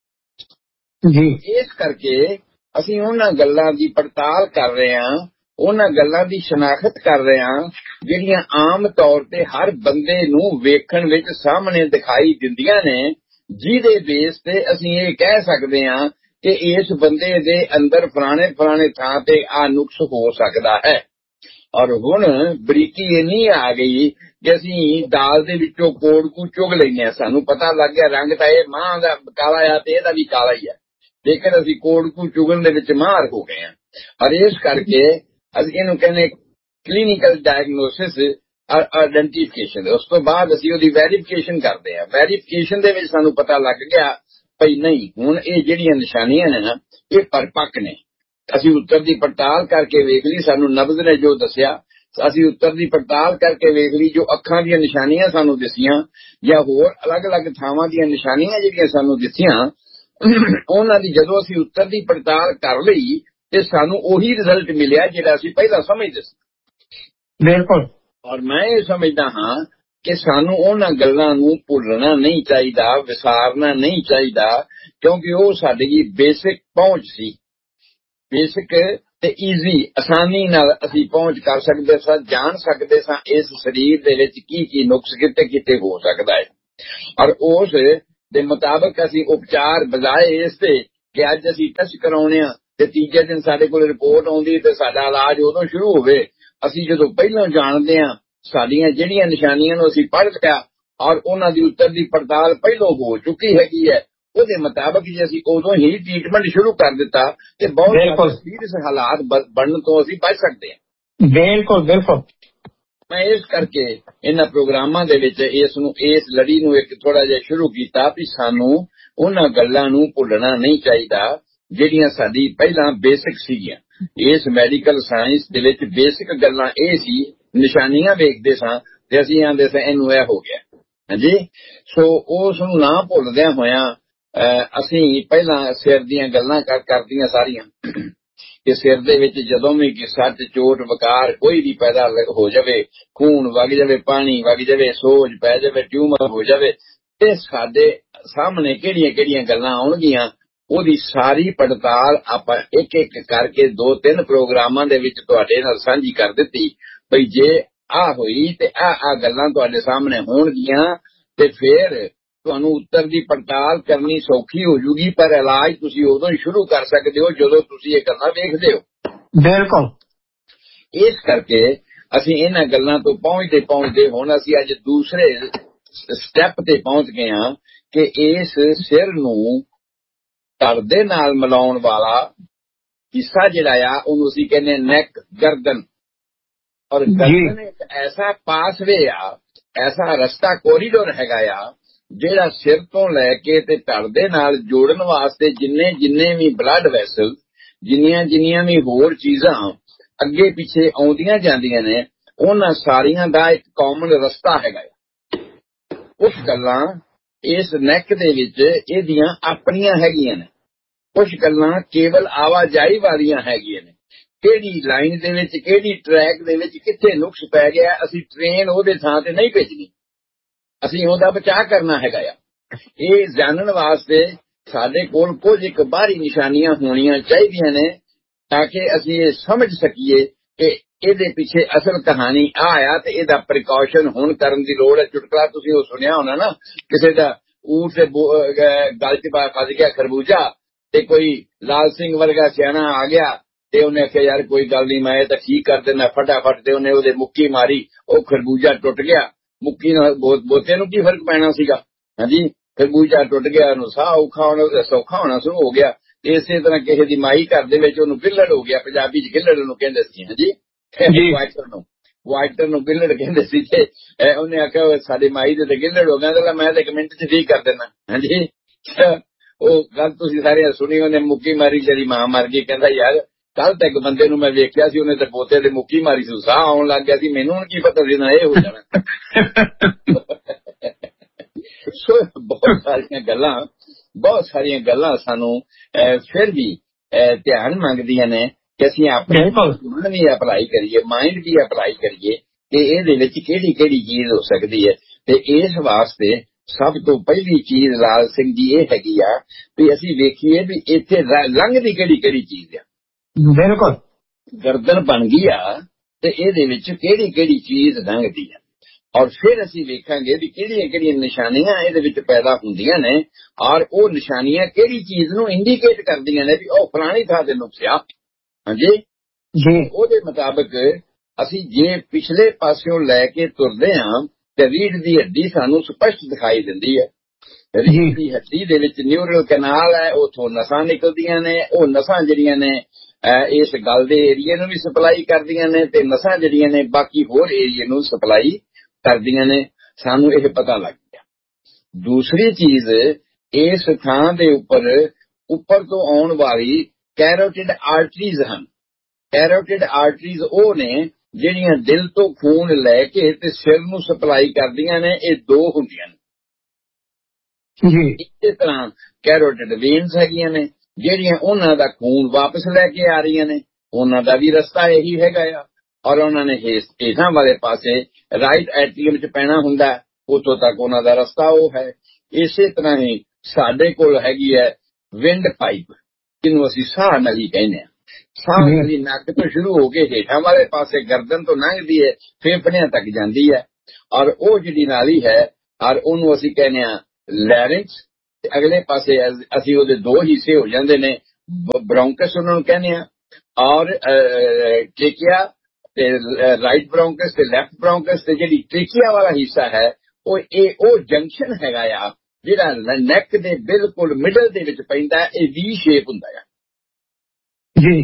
ਨੇ ਜੀ। ਇਸ ਕਰਕੇ ਅਸੀਂ ਉਹਨਾਂ ਗੱਲਾਂ ਦੀ ਪੜਤਾਲ ਕਰ ਰਹੇ ਹਾਂ ਉਹਨਾਂ ਗੱਲਾਂ ਦੀ ਸ਼ਨਾਖਤ ਕਰ ਰਹੇ ਹਾਂ ਜਿਹੜੀਆਂ ਆਮ ਤੌਰ ਤੇ ਹਰ ਬੰਦੇ ਨੂੰ ਵੇਖਣ ਵਿੱਚ ਸਾਹਮਣੇ ਦਿਖਾਈ ਦਿੰਦੀਆਂ ਨੇ ਜਿਹਦੇ ਬੇਸ ਤੇ ਅਸੀਂ ਇਹ ਕਹਿ ਸਕਦੇ ਹਾਂ ਕਿ ਇਸ ਬੰਦੇ ਦੇ ਅੰਦਰ ਫਲਾਣੇ ਫਲਾਣੇ ਥਾਂ ਤੇ ਆ ਨੁਕਸ ਹੋ ਸਕਦਾ ਹੈ। ਔਰ ਹੁਣ ਬਰੀਕੀ ਇੰਨੀ ਆ ਗਈ ਕਿ ਅਸੀਂ ਦਾਲ ਦੇ ਵਿੱਚੋਂ ਕੋੜ ਕੂ ਚੁਗ ਲੈਂਦੇ ਹਾਂ ਸਾਨੂੰ ਪਤਾ ਲੱਗ ਗਿਆ ਰੰਗ ਤਾਂ ਇਹ ਮਾਂ ਦਾ ਕਾਲਾ ਆ ਤੇ ਇਹਦਾ ਵੀ ਕਾਲਾ ਹੀ ਆ ਲੇਕਿਨ ਅਸੀਂ ਕੋੜ ਕੂ ਚੁਗਣ ਦੇ ਵਿੱਚ ਮਾਹਰ ਹੋ ਗਏ ਹਾਂ। ਔਰ ਇਸ ਕਰਕੇ ਅਸੀਂ ਇਹਨੂੰ ਕਹਿੰਦੇ ਕਲੀਨਿਕਲ ਡਾਇਗਨੋਸਿਸ ਔਰ ਆਇਡੈਂਟੀਫਿਕੇਸ਼ਨ ਉਸ ਤੋਂ ਬਾਅਦ ਅਸੀਂ ਉਹਦੀ ਵੈਰੀਫਿਕੇਸ਼ਨ ਕਰਦੇ ਹਾਂ। ਵੈਰੀਫਿਕੇਸ਼ਨ ਦੇ ਵਿੱਚ ਸਾਨੂੰ ਪਤਾ ਲੱਗ ਗਿਆ ਭਈ ਨਹੀਂ ਹੁਣ ਇਹ ਜਿਹੜੀਆਂ ਨਿਸ਼ਾਨੀਆਂ ਨੇ ਨਾ ਇਹ ਪਰਪੱਕ ਨੇ। ਅਸੀਂ ਉੱਤਰ ਦੀ ਪੜਤਾਲ ਕਰਕੇ ਵੇਖ ਲਈ ਸਾਨੂੰ ਨਬਜ਼ ਨੇ ਜੋ ਦੱਸਿਆ ਅਸੀਂ ਉੱਤਰ ਦੀ ਪੜਤਾਲ ਕਰਕੇ ਵੇਖ ਲਈ ਜੋ ਅੱਖਾਂ ਦੀਆਂ ਨਿਸ਼ਾਨੀਆਂ ਸਾਨੂੰ ਦਿਸੀਆਂ ਜਾਂ ਹੋਰ ਅਲੱਗ-ਅਲੱਗ ਥਾਵਾਂ ਦੀਆਂ ਨਿਸ਼ਾਨੀਆਂ ਜਿਹੜੀਆਂ ਸਾਨੂੰ ਦਿਸੀਆਂ ਉਹਨਾਂ ਦੀ ਜਦੋਂ ਅਸੀਂ ਉੱਤਰ ਦੀ ਪੜਤਾਲ ਕਰ ਲਈ ਤੇ ਸਾਨੂੰ ਉਹੀ ਰਿਜ਼ਲਟ ਮਿਲਿਆ ਜਿਹੜਾ ਅਸੀਂ ਪਹਿਲਾਂ ਸਮਝਦੇ ਸੀ। ਬਿਲਕੁਲ ਔਰ ਮੈਂ ਇਹ ਸਮਝਦਾ ਹਾਂ ਕਿ ਸਾਨੂੰ ਉਹਨਾਂ ਗੱਲਾਂ ਨੂੰ ਭੁੱਲਣਾ ਨਹੀਂ ਚਾਹੀਦਾ ਵਿਸਾਰਨਾ ਨਹੀਂ ਚਾਹੀਦਾ ਕਿਉਂਕਿ ਉਹ ਸਾਡੀ ਬੇਸਿਕ ਪਹੁੰਚ ਸੀ ਬੇਸਿਕ ਤੇ ਈਜ਼ੀ ਆਸਾਨੀ ਨਾਲ ਅਸੀਂ ਪਹੁੰਚ ਕਰ ਸਕਦੇ ਸਾਂ ਜਾਣ ਸਕਦੇ ਸਾਂ ਇਸ ਸਰੀਰ ਦੇ ਵਿੱਚ ਕੀ ਕੀ ਨੁਕਸ ਕਿਤੇ ਕਿਤੇ ਹੋ ਸਕਦਾ ਹੈ। ਔਰ ਉਸ ਦੇ ਮੁਤਾਬਕ ਅਸੀਂ ਉਪਚਾਰ ਬਜਾਏ ਇਸ ਤੇ ਕਿ ਅੱਜ ਅਸੀਂ ਟੈਸਟ ਕਰਾਉਣੇ ਆ ਤੇ ਤੀਜੇ ਦਿਨ ਸਾਡੇ ਕੋਲ ਰਿਪੋਰਟ ਆਉਂਦੀ ਤੇ ਸਾਡਾ ਇਲਾਜ ਉਦੋਂ ਸ਼ੁਰੂ ਹੋਵੇ ਅਸੀਂ ਜਦੋਂ ਪਹਿਲਾਂ ਜਾਣਦੇ ਹਾਂ ਸਾਡੀਆਂ ਜਿਹੜੀਆਂ ਨਿਸ਼ਾਨੀਆਂ ਨੂੰ ਅਸੀਂ ਪੜ੍ਹ ਲਿਆ ਔਰ ਉਹਨਾਂ ਦੀ ਉੱਤਰ ਦੀ ਪੜਤਾਲ ਪਹਿਲਾਂ ਹੋ ਚੁੱਕੀ ਹੈਗੀ ਹੈ ਉਹਦੇ ਮੁਤਾਬਕ ਜੇ ਅਸੀਂ ਉਦੋਂ ਹੀ ਟ੍ਰੀਟਮੈਂਟ ਸ਼ੁਰੂ ਕਰ ਦਿੱਤਾ ਤੇ ਬਹੁਤ ਸੀਰੀਅਸ ਹਾਲਾਤ ਬਣਨ ਤੋਂ ਅਸੀਂ ਬਚ ਸਕਦੇ ਹਾਂ। ਬਿਲਕੁਲ ਬਿਲਕੁਲ ਮੈਂ ਇਸ ਕਰਕੇ ਇਹਨਾਂ ਪ੍ਰੋਗਰਾਮਾਂ ਦੇ ਵਿੱਚ ਇਸ ਨੂੰ ਇਸ ਲੜੀ ਨੂੰ ਇੱਕ ਥੋੜਾ ਜਿਹਾ ਸ਼ੁਰੂ ਕੀਤਾ ਵੀ ਸਾਨੂੰ ਉਹਨਾਂ ਗੱਲਾਂ ਨੂੰ ਭੁੱਲਣਾ ਨਹੀਂ ਚਾਹੀਦਾ ਜਿਹੜੀਆਂ ਸਾਡੀ ਪਹਿਲਾਂ ਬੇਸਿਕ ਸੀਗੀਆਂ। ਇਸ ਮੈਡੀਕਲ ਸਾਇੰਸ ਦੇ ਵਿੱਚ ਬੇਸਿਕ ਗੱਲਾਂ ਇਹ ਸੀ ਨਿਸ਼ਾਨੀਆਂ ਵੇਖਦੇ ਸਾਂ ਤੇ ਅਸੀਂ ਆਂਦੇ ਸਾਂ ਇਹਨੂੰ ਇਹ ਹੋ ਗਿਆ ਹਾਂਜੀ। ਸੋ ਉਸ ਨੂੰ ਨਾ ਭੁੱਲਦਿਆਂ ਹੋਇਆਂ ਅਸੀਂ ਪਹਿਲਾਂ ਸਿਰ ਦੀਆਂ ਗੱਲਾਂ ਕਰਦੀਆਂ ਸਾਰੀਆਂ ਕਿ ਸਿਰ ਦੇ ਵਿੱਚ ਜਦੋਂ ਵੀ ਸੱਟ ਚੋਟ ਵਕਾਰ ਕੋਈ ਵੀ ਪੈਦਾ ਹੋ ਜਾਵੇ ਖੂਨ ਵਗ ਜਾਵੇ ਪਾਣੀ ਵਗ ਜਾਵੇ ਸੋਜ ਪੈ ਜਾਵੇ ਟਿਊਮਰ ਹੋ ਜਾਵੇ ਤੇ ਸਾਡੇ ਸਾਹਮਣੇ ਕਿਹੜੀਆਂ ਕਿਹੜੀਆਂ ਗੱਲਾਂ ਆਉਣਗੀਆਂ ਉਹਦੀ ਸਾਰੀ ਪੜਤਾਲ ਆਪਾਂ ਇੱਕ ਇੱਕ ਕਰਕੇ ਦੋ ਤਿੰਨ ਪ੍ਰੋਗਰਾਮਾਂ ਦੇ ਵਿੱਚ ਤੁਹਾਡੇ ਨਾਲ ਸਾਂਝੀ ਕਰ ਦਿੱਤੀ ਬਈ ਜੇ ਆ ਹੋਈ ਤੇ ਆ ਆ ਗੱਲਾਂ ਤੁਹਾਡੇ ਸਾਹਮਣੇ ਹੋਣਗੀਆਂ ਤੇ ਫਿਰ ਤੁਹਾਨੂੰ ਉੱਤਰ ਦੀ ਪੜਤਾਲ ਕਰਨੀ ਸੌਖੀ ਹੋ ਜੂਗੀ ਪਰ ਇਲਾਜ ਤੁਸੀਂ ਉਦੋਂ ਹੀ ਸ਼ੁਰੂ ਕਰ ਸਕਦੇ ਹੋ ਜਦੋਂ ਤੁਸੀਂ ਇਹ ਗੱਲਾਂ ਵੇਖਦੇ ਹੋ। ਬਿਲਕੁਲ ਇਸ ਕਰਕੇ ਅਸੀਂ ਇਹਨਾਂ ਗੱਲਾਂ ਤੋਂ ਪਹੁੰਚਦੇ ਪਹੁੰਚਦੇ ਹੁਣ ਅਸੀਂ ਅੱਜ ਦੂਸਰੇ ਸਟੈਪ ਤੇ ਪਹੁੰਚ ਗਏ ਹਾਂ ਕਿ ਇਸ ਸਿਰ ਨੂੰ ਧੜ ਦੇ ਨਾਲ ਮਿਲਾਉਣ ਵਾਲਾ ਹਿੱਸਾ ਜਿਹੜਾ ਆ ਉਹਨੂੰ ਅਸੀਂ ਕਹਿੰਦੇ ਨੈਕ ਗਰਦਨ ਔਰ ਗਰਦਨ ਇੱਕ ਐਸਾ ਪਾਸਵੇ ਆ ਐਸਾ ਰਸਤਾ ਕੋਰੀਡੋਰ ਹੈਗਾ ਆ ਜਿਹੜਾ ਸਿਰ ਤੋਂ ਲੈ ਕੇ ਤੇ ਧੜ ਦੇ ਨਾਲ ਜੋੜਨ ਵਾਸਤੇ ਜਿੰਨੇ ਜਿੰਨੇ ਵੀ ਬਲੱਡ ਵੈਸਲ ਜਿੰਨੀਆਂ ਜਿੰਨੀਆਂ ਵੀ ਹੋਰ ਚੀਜ਼ਾਂ ਅੱਗੇ ਪਿੱਛੇ ਆਉਂਦੀਆਂ ਜਾਂਦੀਆਂ ਨੇ ਉਹਨਾਂ ਸਾਰੀਆਂ ਦਾ ਇੱਕ ਕਾਮਨ ਰਸਤਾ ਹੈਗਾ। ਕੁਝ ਗੱਲਾਂ ਇਸ ਨੈਕ ਦੇ ਵਿੱਚ ਇਹਦੀਆਂ ਆਪਣੀਆਂ ਹੈਗੀਆਂ ਨੇ ਕੁਝ ਗੱਲਾਂ ਕੇਵਲ ਆਵਾਜਾਈ ਵਾਲੀਆਂ ਹੈਗੀਆਂ ਨੇ ਕਿਹੜੀ ਲਾਈਨ ਦੇ ਵਿੱਚ, ਕਿਹੜੀ ਟਰੈਕ ਦੇ ਵਿੱਚ ਕਿੱਥੇ ਨੁਕਸ ਪੈ ਗਿਆ, ਅਸੀਂ ਟ੍ਰੇਨ ਉਹਦੇ ਥਾਂ ਤੇ ਨਹੀਂ ਭੇਜਣੀ, ਅਸੀਂ ਉਹਦਾ ਬਚਾਅ ਕਰਨਾ ਹੈਗਾ ਆ। ਇਹ ਜਾਣਨ ਵਾਸਤੇ ਸਾਡੇ ਕੋਲ ਕੁਝ ਇੱਕ ਬਾਹਰੀ ਨਿਸ਼ਾਨੀਆਂ ਹੋਣੀਆਂ ਚਾਹੀਦੀਆਂ ਨੇ ਤਾਂ ਕਿ ਅਸੀਂ ਇਹ ਸਮਝ ਸਕੀਏ ਕਿ ਇਹਦੇ ਪਿੱਛੇ ਅਸਲ ਕਹਾਣੀ ਆ ਆ ਤੇ ਇਹਦਾ ਪ੍ਰੀਕਾਸ਼ਨ ਹੁਣ ਕਰਨ ਦੀ ਲੋੜ ਹੈ। ਚੁਟਕਲਾ ਤੁਸੀਂ ਉਹ ਸੁਣਿਆ ਹੋਣਾ ਨਾ, ਕਿਸੇ ਦਾ ਊਠ ਤੇ ਗਲ ਚ ਫਸ ਗਿਆ ਖਰਬੂਜਾ ਤੇ ਕੋਈ ਲਾਲ ਸਿੰਘ ਵਰਗਾ ਸਿਆਣਾ ਆ ਗਿਆ ਤੇ ਉਹਨੇ ਆਖਿਆ ਯਾਰ ਕੋਈ ਗੱਲ ਨਹੀਂ, ਮੈਂ ਇਹ ਤਾਂ ਠੀਕ ਕਰ ਦਿੰਦਾ ਫਟਾਫਟ, ਤੇ ਉਹਨੇ ਉਹਦੇ ਮੁੱਕੀ ਮਾਰੀ, ਉਹ ਖਰਬੂਜਾ ਟੁੱਟ ਗਿਆ। ਮੁੱਕੀ ਨਾਲ ਬੋਤੇ ਨੂੰ ਕੀ ਫਰਕ ਪੈਣਾ ਸੀਗਾ, ਹਾਂਜੀ, ਖਰਬੂਜਾ ਟੁੱਟ ਗਿਆ, ਉਹਨੂੰ ਸਾਹ ਔਖਾ ਹੋਣਾ ਸੌਖਾ ਹੋਣਾ ਸ਼ੁਰੂ ਹੋ ਗਿਆ। ਇਸੇ ਤਰ੍ਹਾਂ ਕਿਸੇ ਦੀ ਮਾਈ ਘਰ ਦੇ ਵਿੱਚ ਉਹਨੂੰ ਗਿੱਲੜ ਹੋ ਗਿਆ, ਪੰਜਾਬੀ ਚ ਗਿੱਲੜ ਉਹਨੂੰ ਕਹਿੰਦੇ ਸੀ, ਹਾਂਜੀ, ਵਾਈਟਰ ਨੂੰ ਵਾਈਟਰ ਨੂੰ ਗਿੱਲੜ ਕਹਿੰਦੇ ਸੀ। ਤੇ ਉਹਨੇ ਆਖਿਆ ਸਾਡੀ ਮਾਈ ਦੇ ਤੇ ਗਿੱਲੜ ਹੋ ਗਿਆ, ਤੇ ਮੈਂ ਤਾਂ ਇੱਕ ਮਿੰਟ ਚ ਠੀਕ ਕਰ ਦੇਣਾ, ਹਾਂਜੀ। ਉਹ ਗੱਲ ਤੁਸੀਂ ਸਾਰੇ ਸੁਣੀ, ਉਹਨੇ ਮੁੱਕੀ ਮਾਰੀ, ਜਿਹੜੀ ਮਾਂ ਮਰ ਗਈ। ਕਹਿੰਦਾ ਯਾਰ ਕੱਲ ਤੱਕ ਬੰਦੇ ਨੂੰ ਮੈਂ ਵੇਖਿਆ ਸੀ, ਉਹਨੇ ਤੇ ਪੋਤੇ ਦੇ ਮੁੱਕੀ ਮਾਰੀ ਸੀ, ਸਾਹ ਆਉਣ ਲੱਗ ਗਿਆ ਸੀ, ਮੈਨੂੰ ਹੁਣ ਕੀ ਪਤਾ ਸੀ ਨਾ ਇਹ ਹੋ ਜਾਣਾ। ਸੋ ਬਹੁਤ ਸਾਰੀਆਂ ਗੱਲਾਂ ਬਹੁਤ ਸਾਰੀਆਂ ਗੱਲਾਂ ਸਾਨੂੰ ਫਿਰ ਵੀ ਧਿਆਨ ਮੰਗਦੀਆਂ ਨੇ ਕਿ ਅਸੀਂ ਆਪਣੇ ਮਨ ਵੀ ਅਪਲਾਈ ਕਰੀਏ, ਮਾਈਂਡ ਵੀ ਅਪਲਾਈ ਕਰੀਏ ਕਿ ਇਹਦੇ ਵਿੱਚ ਕਿਹੜੀ ਕਿਹੜੀ ਚੀਜ਼ ਹੋ ਸਕਦੀ ਹੈ। ਤੇ ਇਸ ਵਾਸਤੇ ਸਭ ਤੋਂ ਪਹਿਲੀ ਚੀਜ਼ ਲਾਲ ਸਿੰਘ ਜੀ ਇਹ ਹੈਗੀ ਆ ਵੀ ਅਸੀਂ ਵੇਖੀਏ ਵੀ ਇੱਥੇ ਲੰਘਦੀ ਕਿਹੜੀ ਕਿਹੜੀ ਚੀਜ਼ ਆ। ਬਿਲਕੁਲ ਗਰਦਨ ਬਣ ਗਈ ਆ ਤੇ ਇਹਦੇ ਵਿੱਚ ਕਿਹੜੀ ਕਿਹੜੀ ਚੀਜ਼ ਲੰਘਦੀ ਆ, ਔਰ ਫਿਰ ਅਸੀਂ ਵੇਖਾਂਗੇ ਵੀ ਕਿਹੜੀਆਂ ਕਿਹੜੀਆਂ ਨਿਸ਼ਾਨੀਆਂ ਇਹਦੇ ਵਿੱਚ ਪੈਦਾ ਹੁੰਦੀਆਂ ਨੇ, ਔਰ ਉਹ ਨਿਸ਼ਾਨੀਆਂ ਕਿਹੜੀ ਚੀਜ਼ ਨੂੰ ਇੰਡੀਕੇਟ ਕਰਦੀਆਂ ਨੇ ਵੀ ਉਹ ਫਲਾਣੀ ਥਾਂ ਤੇ ਨੁਕਸਿਆ, ਹਾਂਜੀ ਜੀ। ਉਹਦੇ ਮੁਤਾਬਕ ਅਸੀਂ ਜੇ ਪਿਛਲੇ ਪਾਸਿਓਂ ਲੈ ਕੇ ਤੁਰਦੇ ਹਾਂ ਤੇ ਰੀੜ੍ਹ ਦੀ ਹੱਡੀ ਸਾਨੂੰ ਸਪਸ਼ਟ ਦਿਖਾਈ ਦਿੰਦੀ ਹੈ। ਰੀੜ੍ਹ ਦੀ ਹੱਡੀ ਦੇ ਵਿੱਚ ਨਿਊਰਲ ਕਨਾਲ ਹੈ, ਉਥੋਂ ਨਸਾਂ ਨਿਕਲਦੀਆਂ ਨੇ, ਉਹ ਨਸਾਂ ਜਿਹੜੀਆਂ ਨੇ ਇਸ ਗੱਲ ਦੇ ਏਰੀਏ ਨੂੰ ਵੀ ਸਪਲਾਈ ਕਰਦੀਆਂ ਨੇ ਤੇ ਨਸਾਂ ਜਿਹੜੀਆਂ ਨੇ ਬਾਕੀ ਹੋਰ ਏਰੀਏ ਨੂੰ ਸਪਲਾਈ ਕਰਦੀਆਂ ਨੇ, ਸਾਨੂੰ ਇਹ ਪਤਾ ਲੱਗ ਗਿਆ। ਦੂਸਰੀ ਚੀਜ਼, ਇਸ ਥਾਂ ਦੇ ਉੱਪਰ ਉੱਪਰ ਤੋਂ ਆਉਣ ਵਾਲੀ ਕੈਰੋਟਿਡ ਆਰਟਰੀਜ਼ ਹਨ। ਕੈਰੋਟਿਡ ਆਰਟਰੀਜ਼ ਉਹ ਨੇ ਜਿਹੜੀਆਂ ਦਿਲ ਤੋਂ ਖੂਨ ਲੈ ਕੇ ਤੇ ਸਿਰ ਨੂੰ ਸਪਲਾਈ ਕਰਦੀਆਂ ਨੇ, ਇਹ ਦੋ ਹੁੰਦੀਆਂ ਨੇ ਜੀ। ਇਸੇ ਤਰ੍ਹਾਂ ਕੈਰੋਟਿਡ ਵੇਨਸ ਹੈਗੀਆਂ ਨੇ ਜਿਹੜੀਆਂ ਉਹਨਾਂ ਦਾ ਖੂਨ ਵਾਪਸ ਲੈ ਕੇ ਆ ਰਹੀਆਂ ਨੇ, ਉਹਨਾਂ ਦਾ ਵੀ ਰਸਤਾ ਇਹੀ ਹੈਗਾ ਆ, ਔਰ ਉਹਨਾਂ ਨੇ ਹੇਠਾਂ ਵਾਲੇ ਪਾਸੇ ਰਾਈਟ ਐਟਰੀਅਮ ਚ ਪੈਣਾ ਹੁੰਦਾ, ਉੱਥੋਂ ਤੱਕ ਉਹਨਾਂ ਦਾ ਰਸਤਾ ਉਹ ਹੈ। ਇਸੇ ਤਰ੍ਹਾਂ ਹੀ ਸਾਡੇ ਕੋਲ ਹੈਗੀ ਹੈ ਵਿੰਡ ਪਾਈਪ, ਜਿਹਨੂੰ ਅਸੀਂ ਸਾਹ ਨਲੀ ਕਹਿੰਦੇ ਹਾਂ। ਸਾਹ ਨਲੀ ਨੱਕ ਤੋਂ ਸ਼ੁਰੂ ਹੋ ਕੇ ਹੇਠਾਂ ਵਾਲੇ ਪਾਸੇ ਗਰਦਨ ਤੋਂ ਲੰਘਦੀ ਹੈ, ਫੇਫੜਿਆਂ ਤੱਕ ਜਾਂਦੀ ਹੈ, ਔਰ ਉਹ ਜਿਹੜੀ ਨਾਲੀ ਹੈ ਔਰ ਉਹਨੂੰ ਅਸੀਂ ਕਹਿੰਦੇ ਹਾਂ ਲੈਰਿੰਕਸ, ਤੇ ਅਗਲੇ ਪਾਸੇ ਅਸੀਂ ਉਹਦੇ ਦੋ ਹਿੱਸੇ ਹੋ ਜਾਂਦੇ ਨੇ, ਬ੍ਰੌਂਕਸ ਉਹਨਾਂ ਨੂੰ ਕਹਿੰਦੇ ਹਾਂ, ਔਰ ਟ੍ਰੇਕੀਆ ਤੇ ਰਾਈਟ ਬ੍ਰੌਂਕਸ ਤੇ ਲੈਫਟ ਬ੍ਰੌਂਕਸ। ਤੇ ਜਿਹੜੀ ਟ੍ਰੇਕੀਆ ਵਾਲਾ ਹਿੱਸਾ ਹੈ ਉਹ ਇਹ ਉਹ ਜੰਕਸ਼ਨ ਹੈਗਾ ਆ ਜਿਹੜਾ ਨੈਕ ਦੇ ਬਿਲਕੁਲ ਮਿਡਲ ਦੇ ਵਿੱਚ ਪੈਂਦਾ, ਇਹ ਵੀ ਸ਼ੇਪ ਹੁੰਦਾ ਆ ਜੀ,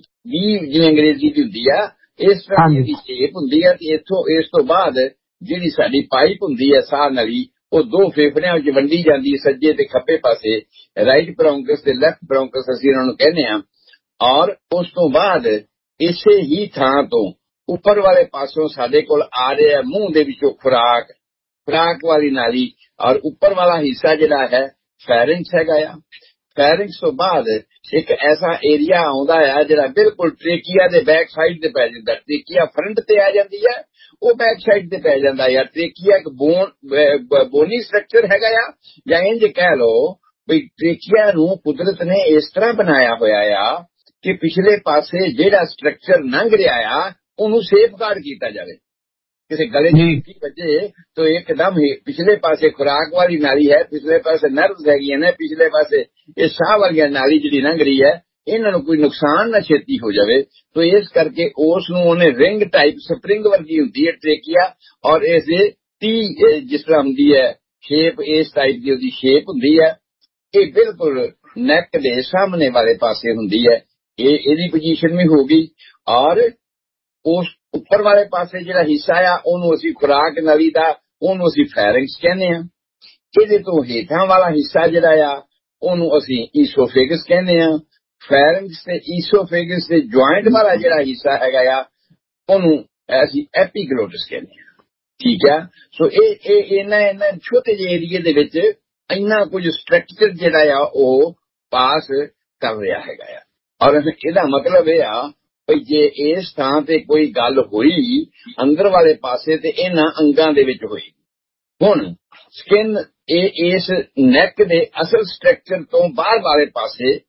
ਵੀ ਜਿਵੇਂ ਅੰਗਰੇਜ਼ੀ ਦੀ ਹੁੰਦੀ ਆ, ਇਸ ਤਰ੍ਹਾਂ ਦੀ ਸ਼ੇਪ ਹੁੰਦੀ ਆ। ਤੇ ਇੱਥੋਂ ਇਸ ਤੋਂ ਬਾਅਦ ਜਿਹੜੀ ਸਾਡੀ ਪਾਈਪ ਹੁੰਦੀ ਹੈ ਸਾਹ ਨਲੀ, ਉਹ ਦੋ ਫੇਫੜਿਆਂ ਵਿੱਚ ਵੰਡੀ ਜਾਂਦੀ ਹੈ, ਸੱਜੇ ਤੇ ਖੱਬੇ ਪਾਸੇ, ਰਾਈਟ ਬ੍ਰੌਂਕਸ ਤੇ ਲੈਫਟ ਬ੍ਰੌਂਕਸ ਅਸੀਂ ਉਹਨਾਂ ਨੂੰ ਕਹਿੰਦੇ ਹਾਂ। ਔਰ ਉਸ ਤੋਂ ਬਾਅਦ ਇਸੇ ਹੀ ਥਾਂ ਤੋਂ ਉੱਪਰ ਵਾਲੇ ਪਾਸੋਂ ਸਾਡੇ ਕੋਲ ਆ ਰਿਹਾ ਮੂੰਹ ਦੇ ਵਿੱਚੋਂ ਖੁਰਾਕ, ਖੁਰਾਕ ਵਾਲੀ ਨਾਲੀ, ਔਰ ਉੱਪਰ ਵਾਲਾ ਹਿੱਸਾ ਜਿਹੜਾ ਹੈ ਫੈਰਿੰਕਸ ਹੈਗਾ ਆ। ਫੈਰਿੰਕਸ ਤੋਂ ਬਾਅਦ ਇੱਕ ਐਸਾ ਏਰੀਆ ਆਉਂਦਾ ਆ ਜਿਹੜਾ ਬਿਲਕੁਲ ਟ੍ਰੇਕੀਆ ਦੇ ਬੈਕ ਸਾਈਡ ਤੇ ਪੈ ਜਾਂਦਾ। ਟ੍ਰੇਕੀਆ ਫਰੰਟ ਤੇ ਆ ਜਾਂਦੀ ਹੈ, ਉਹ ਬੈਕ ਸਾਈਡ ਤੇ ਪੈ ਜਾਂਦਾ ਆ। ਟ੍ਰੇਕੀਆ ਇੱਕ ਬੋਨ ਬੋਨੀ ਸਟਰਕਚਰ ਹੈਗਾ ਆ, ਜਾਂ ਇੰਝ ਕਹਿ ਲਓ ਵੀ ਟ੍ਰੇਕੀਆ ਨੂੰ ਕੁਦਰਤ ਨੇ ਇਸ ਤਰ੍ਹਾਂ ਬਣਾਇਆ ਹੋਇਆ ਆ ਕਿ ਪਿਛਲੇ ਪਾਸੇ ਜਿਹੜਾ ਸਟਰਕਚਰ ਲੰਘ ਰਿਹਾ ਆ ਉਹਨੂੰ ਸੇਫਗਾਰਡ ਕੀਤਾ ਜਾਵੇ। ਕਿਸੇ ਗਲੇ ਦੀ ਵੱਜੇ ਤਾਂ ਇੱਕਦਮ ਹੀ ਪਿਛਲੇ ਪਾਸੇ ਖੁਰਾਕ ਵਾਲੀ ਨਾਲੀ ਹੈ, ਪਿਛਲੇ ਪਾਸੇ ਨਰਵਸ ਹੈਗੀਆਂ ਨੇ, ਪਿਛਲੇ ਪਾਸੇ ਇਹ ਸਾਹ ਵਾਲੀ ਨਾਲੀ ਜਿਹੜੀ ਲੰਘ ਰਹੀ ਹੈ, ਇਹਨਾਂ ਨੂੰ ਕੋਈ ਨੁਕਸਾਨ ਨਾ ਛੇਤੀ ਹੋ ਜਾਵੇ। ਤਾਂ ਇਸ ਕਰਕੇ ਉਸ ਨੂੰ ਉਹਨੇ ਰਿੰਗ ਟਾਈਪ ਸਪਰਿੰਗ ਵਰਗੀ ਹੁੰਦੀ ਹੈ ਟ੍ਰੇਕੀਆ, ਔਰ ਇਸੇ ਟੀ ਜਿਸ ਤਰ੍ਹਾਂ ਹੁੰਦੀ ਹੈ ਸ਼ੇਪ, ਇਸ ਟਾਈਪ ਦੀ ਉਹਦੀ ਸ਼ੇਪ ਹੁੰਦੀ ਹੈ। ਇਹ ਬਿਲਕੁਲ ਨੈਕ ਦੇ ਸਾਹਮਣੇ ਵਾਲੇ ਪਾਸੇ ਹੁੰਦੀ ਹੈ, ਇਹ ਇਹਦੀ ਪੋਜੀਸ਼ਨ ਵੀ ਹੋ ਗਈ। ਔਰ ਉਸ ਉੱਪਰ ਵਾਲੇ ਪਾਸੇ ਜਿਹੜਾ ਹਿੱਸਾ ਆ ਉਹਨੂੰ ਅਸੀਂ ਖੁਰਾਕ ਨਲੀ ਦਾ, ਉਹਨੂੰ ਅਸੀਂ ਫੈਰਿੰਕਸ ਕਹਿੰਦੇ ਹਾਂ। ਇਹਦੇ ਤੋਂ ਹੇਠਾਂ ਵਾਲਾ ਹਿੱਸਾ ਜਿਹੜਾ ਆ ਉਹਨੂੰ ਅਸੀਂ ਈਸੋਫੇਗਸ ਕਹਿੰਦੇ ਹਾਂ। ਫੈਰਿੰਕਸ ਤੇ ਈਸੋਫੇਗਸ ਦੇ ਜੁਆਇੰਟ ਵਾਲਾ ਜਿਹੜਾ ਹਿੱਸਾ ਹੈਗਾ ਆ ਉਹਨੂੰ ਅਸੀਂ ਐਪੀਗਲੋਟਸ ਕਹਿੰਦੇ ਹਾਂ, ਠੀਕ ਆ। ਸੋ ਇਹ ਇਹ ਇਹਨਾਂ ਇਹਨਾਂ ਛੋਟੇ ਜਿਹੇ ਏਰੀਏ ਦੇ ਵਿੱਚ ਇੰਨਾ ਕੁਝ ਸਟਰਕਚਰ ਜਿਹੜਾ ਆ ਉਹ ਪਾਸ ਕਰ ਰਿਹਾ ਹੈਗਾ ਆ। ਔਰ ਇਹਦਾ ਮਤਲਬ ਇਹ ਆ ਭਈ ਜੇ ਇਸ ਥਾਂ ਤੇ ਕੋਈ ਗੱਲ ਹੋਈ ਅੰਦਰ ਵਾਲੇ ਪਾਸੇ ਤੇ ਇਹਨਾਂ ਅੰਗਾਂ ਦੇ ਵਿੱਚ ਹੋਈ। ਹੁਣ ਸਕਿਨ ਇਹ ਇਸ ਨੈਕ ਦੇ ਅਸਲ ਸਟਰਕਚਰ ਤੋਂ ਬਾਹਰ ਵਾਲੇ ਪਾਸੇ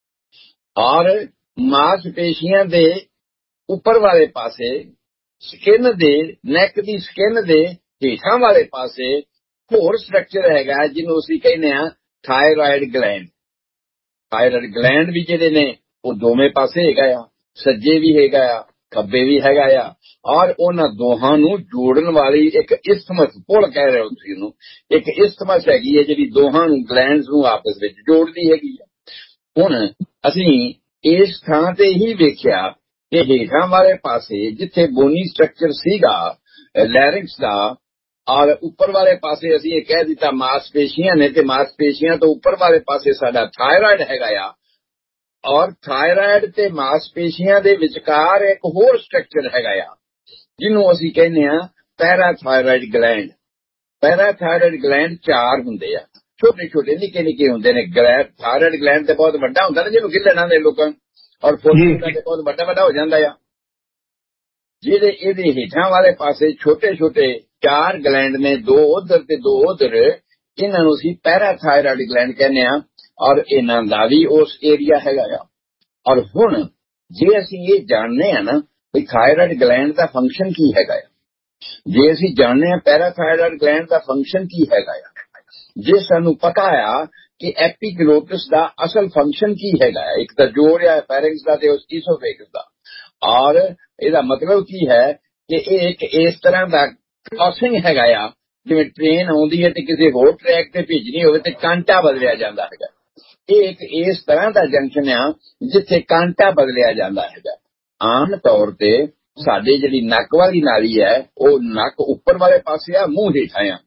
ਔਰ ਮਾਸਪੇਸ਼ੀਆਂ ਦੇ ਉੱਪਰ ਵਾਲੇ ਪਾਸੇ, ਸਕਿਨ ਦੇ ਨੈਕ ਦੀ ਸਕਿਨ ਦੇ ਹੇਠਾਂ ਵਾਲੇ ਪਾਸੇ ਹੋਰ ਸਟਰਕਚਰ ਹੈਗਾ ਜਿਹਨੂੰ ਅਸੀਂ ਕਹਿੰਦੇ ਆ ਥਾਇਰਾਇਡ ਗਲੈਂਡ। ਥਾਇਰਾਇਡ ਗਲੈਂਡ ਵੀ ਜਿਹੜੇ ਨੇ ਉਹ ਦੋਵੇਂ ਪਾਸੇ ਹੈਗਾ ਆ, ਸੱਜੇ ਵੀ ਹੈਗਾ ਆ, ਖੱਬੇ ਵੀ ਹੈਗਾ ਆ, ਔਰ ਉਹਨਾਂ ਦੋਹਾਂ ਨੂੰ ਜੋੜਨ ਵਾਲੀ ਇੱਕ ਇਸਥਮਸ, ਪੁਲ ਕਹਿ ਰਹੇ ਹੋ ਤੁਸੀਂ ਉਹਨੂੰ, ਇੱਕ ਇਸਥਮਸ ਹੈਗੀ ਹੈ ਜਿਹੜੀ ਦੋਹਾਂ ਨੂੰ ਗਲੈਂਡਸ ਨੂੰ ਆਪਸ ਵਿੱਚ ਜੋੜਦੀ ਹੈਗੀ ਆ। ਹੁਣ ਅਸੀਂ ਇਸ ਥਾਂ ਤੇ ਹੀ ਵੇਖਿਆ ਕਿ ਹੇਠਾਂ ਵਾਲੇ ਪਾਸੇ ਜਿੱਥੇ ਬੋਨੀ ਸਟਰਕਚਰ ਸੀਗਾ ਲੈਰਿੰਕਸ ਦਾ, ਔਰ ਉੱਪਰ ਵਾਲੇ ਪਾਸੇ ਅਸੀਂ ਇਹ ਕਹਿ ਦਿੱਤਾ ਮਾਸਪੇਸ਼ੀਆਂ ਨੇ, ਤੇ ਮਾਸਪੇਸ਼ੀਆਂ ਤੋਂ ਉੱਪਰ ਵਾਲੇ ਪਾਸੇ ਸਾਡਾ ਥਾਇਰਾਇਡ ਹੈਗਾ ਆ, ਔਰ ਥਾਇਰਾਇਡ ਤੇ ਮਾਸਪੇਸ਼ੀਆਂ ਦੇ ਵਿਚਕਾਰ ਇੱਕ ਹੋਰ ਸਟਰਕਚਰ ਹੈਗਾ ਆ ਜਿਹਨੂੰ ਅਸੀਂ ਕਹਿੰਦੇ ਆ ਪੈਰਾਥਾਇਰਾਇਡ ਗਲੈਂਡ। ਪੈਰਾਥਾਇਰਾਇਡ ਗਲੈਂਡ ਚਾਰ ਹੁੰਦੇ ਆ, ਛੋਟੇ ਛੋਟੇ ਨਿੱਕੇ ਨਿੱਕੇ ਹੁੰਦੇ ਨੇ। ਗਲੈਂਡ ਥਾਇਰਾਇਡ ਗਲੈਂਡ ਤੇ ਬਹੁਤ ਵੱਡਾ ਹੁੰਦਾ ਨਾ, ਜਿਹਨੂੰ ਗਿੱਲਣਾ ਦੇ ਲੋਕਾਂ, ਔਰ ਫੋਲਨ ਦਾ ਬਹੁਤ ਵੱਡਾ ਵੱਡਾ ਹੋ ਜਾਂਦਾ ਆ। ਜਿਹੜੇ ਇਹਦੇ ਹੇਠਾਂ ਵਾਲੇ ਪਾਸੇ ਛੋਟੇ ਛੋਟੇ ਚਾਰ ਗਲੈਂਡ ਨੇ, ਦੋ ਉਧਰ ਤੇ ਦੋ ਉਧਰ, ਇਹਨਾਂ ਨੂੰ ਅਸੀਂ ਪੈਰਾਥਾਇਰਾਇਡ ਗਲੈਂਡ ਕਹਿੰਦੇ ਆ, ਔਰ ਇਹਨਾਂ ਦਾ ਵੀ ਉਸ ਏਰੀਆ ਹੈਗਾ ਆ। ਔਰ ਹੁਣ ਜੇ ਅਸੀਂ ਇਹ ਜਾਣਦੇ ਆ ਨਾ ਵੀ ਥਾਇਰਾਇਡ ਗਲੈਂਡ ਦਾ ਫੰਕਸ਼ਨ ਕੀ ਹੈਗਾ ਆ, ਜੇ ਅਸੀਂ ਜਾਣਦੇ ਆ ਪੈਰਾਥਾਇਰਾਇਡ ਗਲੈਂਡ ਦਾ ਫੰਕਸ਼ਨ ਕੀ ਹੈਗਾ ਆ, ਜੇ ਸਾਨੂੰ ਪਤਾ ਆ ਕਿ ਐਪੀਗਲੋਟਸ ਦਾ ਅਸਲ ਫੰਕਸ਼ਨ ਕੀ ਹੈਗਾ ਆ, ਇੱਕ ਤਾਂ ਜੋੜ ਆ ਫੈਰਿੰਕਸ ਦਾ ਤੇ ਈਸੋਫੇਗਸ ਦਾ, ਔਰ ਇਹਦਾ ਮਤਲਬ ਕੀ ਹੈ ਕਿ ਇਹ ਇੱਕ ਇਸ ਤਰ੍ਹਾਂ ਦਾ ਕ੍ਰਾਸਿੰਗ ਹੈਗਾ ਆ, ਜਿਵੇਂ ਟ੍ਰੇਨ ਆਉਂਦੀ ਹੈ ਤੇ ਕਿਸੇ ਹੋਰ ਟਰੈਕ ਤੇ ਭੇਜਣੀ ਹੋਵੇ ਤੇ ਕਾਂਟਾ ਬਦਲਿਆ ਜਾਂਦਾ ਹੈਗਾ। ਇਹ ਇੱਕ ਇਸ ਤਰ੍ਹਾਂ ਦਾ ਜੰਕਸ਼ਨ ਆ ਜਿੱਥੇ ਕਾਂਟਾ ਬਦਲਿਆ ਜਾਂਦਾ ਹੈਗਾ। ਆਮ ਤੌਰ ਤੇ ਸਾਡੇ ਜਿਹੜੀ ਨੱਕ ਵਾਲੀ ਨਾਲੀ ਹੈ ਉਹ ਨੱਕ ਉੱਪਰ ਵਾਲੇ ਪਾਸੇ ਆ, ਮੂੰਹ ਹੇਠਾਂ ਆ।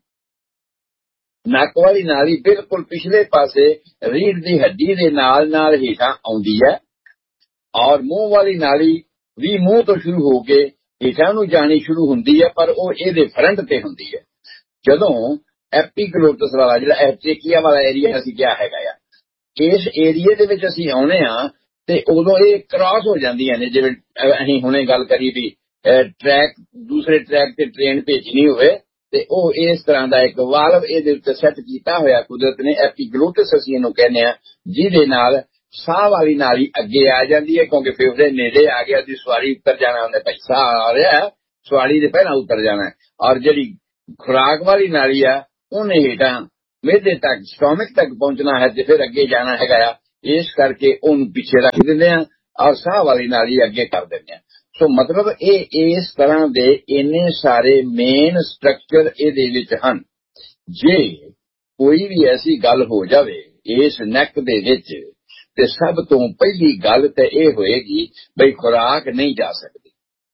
ਨੱਕ ਵਾਲੀ ਨਾਲੀ ਬਿਲਕੁਲ ਪਿਛਲੇ ਪਾਸੇ ਰੀੜ੍ਹ ਦੀ ਹੱਡੀ ਦੇ ਨਾਲ ਨਾਲ ਹੇਠਾਂ ਆਉਂਦੀ ਹੈ, ਔਰ ਮੂੰਹ ਵਾਲੀ ਨਾਲੀ ਵੀ ਮੂੰਹ ਤੋਂ ਸ਼ੁਰੂ ਹੋ ਕੇ ਹੇਠਾਂ ਨੂੰ ਜਾਣੀ ਸ਼ੁਰੂ ਹੁੰਦੀ ਹੈ, ਪਰ ਉਹ ਇਹਦੇ ਫਰੰਟ ਤੇ ਹੁੰਦੀ ਹੈ। ਜਦੋਂ ਐਪੀਗਲੋਟਸ ਵਾਲਾ ਜਿਹੜਾ ਟ੍ਰੇਕੀਆ ਵਾਲਾ ਏਰੀਆ ਅਸੀਂ ਕਿਹਾ ਹੈਗਾ ਆ, ਇਸ ਏਰੀਏ ਦੇ ਵਿੱਚ ਅਸੀਂ ਆਉਣੇ ਆ ਤੇ ਉਦੋਂ ਇਹ ਕ੍ਰਾਸ ਹੋ ਜਾਂਦੀਆਂ ਨੇ। ਜਿਵੇਂ ਅਸੀਂ ਹੁਣੇ ਗੱਲ ਕਰੀ ਵੀ ਟਰੈਕ ਦੂਸਰੇ ਟਰੈਕ ਤੇ ਟ੍ਰੇਨ ਭੇਜਣੀ ਹੋਵੇ ਤੇ ਉਹ ਇਸ ਤਰ੍ਹਾਂ ਦਾ ਇੱਕ ਵਾਲਵ ਇਹਦੇ ਉੱਤੇ ਸੈੱਟ ਕੀਤਾ ਹੋਇਆ ਕੁਦਰਤ ਨੇ, ਐਪੀਗਲੋਟਸ ਅਸੀਂ ਇਹਨੂੰ ਕਹਿੰਦੇ ਆ, ਜਿਹਦੇ ਨਾਲ ਸਾਹ ਵਾਲੀ ਨਾਲੀ ਅੱਗੇ ਆ ਜਾਂਦੀ ਹੈ, ਕਿਉਂਕਿ ਫੇਫੜੇ ਨੇੜੇ ਆ ਗਿਆ, ਉਹਦੀ ਸਵਾਰੀ ਉੱਤਰ ਜਾਣਾ, ਉਹਨੇ ਭਾਈ ਸਾਹ ਆ ਰਿਹਾ, ਸਵਾਰੀ ਦੇ ਪਹਿਲਾਂ ਉੱਤਰ ਜਾਣਾ। ਔਰ ਜਿਹੜੀ ਖੁਰਾਕ ਵਾਲੀ ਨਾਲੀ ਆ ਉਹਨੇ ਹੇਠਾਂ ਮਿਹਦੇ ਤੱਕ, ਸਟੋਮਿਕ ਤੱਕ ਪਹੁੰਚਣਾ ਹੈ ਤੇ ਫਿਰ ਅੱਗੇ ਜਾਣਾ ਹੈਗਾ ਆ। ਇਸ ਕਰਕੇ ਉਹਨੂੰ ਪਿੱਛੇ ਰੱਖ ਦਿੰਦੇ ਆ ਔਰ ਸਾਹ ਵਾਲੀ ਨਾਲੀ ਅੱਗੇ ਕਰ ਦਿੰਦੇ ਆ। ਸੋ ਮਤਲਬ ਇਹ ਇਸ ਤਰ੍ਹਾਂ ਦੇ ਇੰਨੇ ਸਾਰੇ ਮੇਨ ਸਟਰਕਚਰ ਇਹਦੇ ਵਿੱਚ ਹਨ। ਜੇ ਕੋਈ ਵੀ ਐਸੀ ਗੱਲ ਹੋ ਜਾਵੇ ਇਸ ਨੈਕ ਦੇ ਵਿੱਚ ਤੇ ਸਭ ਤੋਂ ਪਹਿਲੀ ਗੱਲ ਤੇ ਇਹ ਹੋਏਗੀ ਬਈ ਖੁਰਾਕ ਨਹੀਂ ਜਾ ਸਕਦੀ।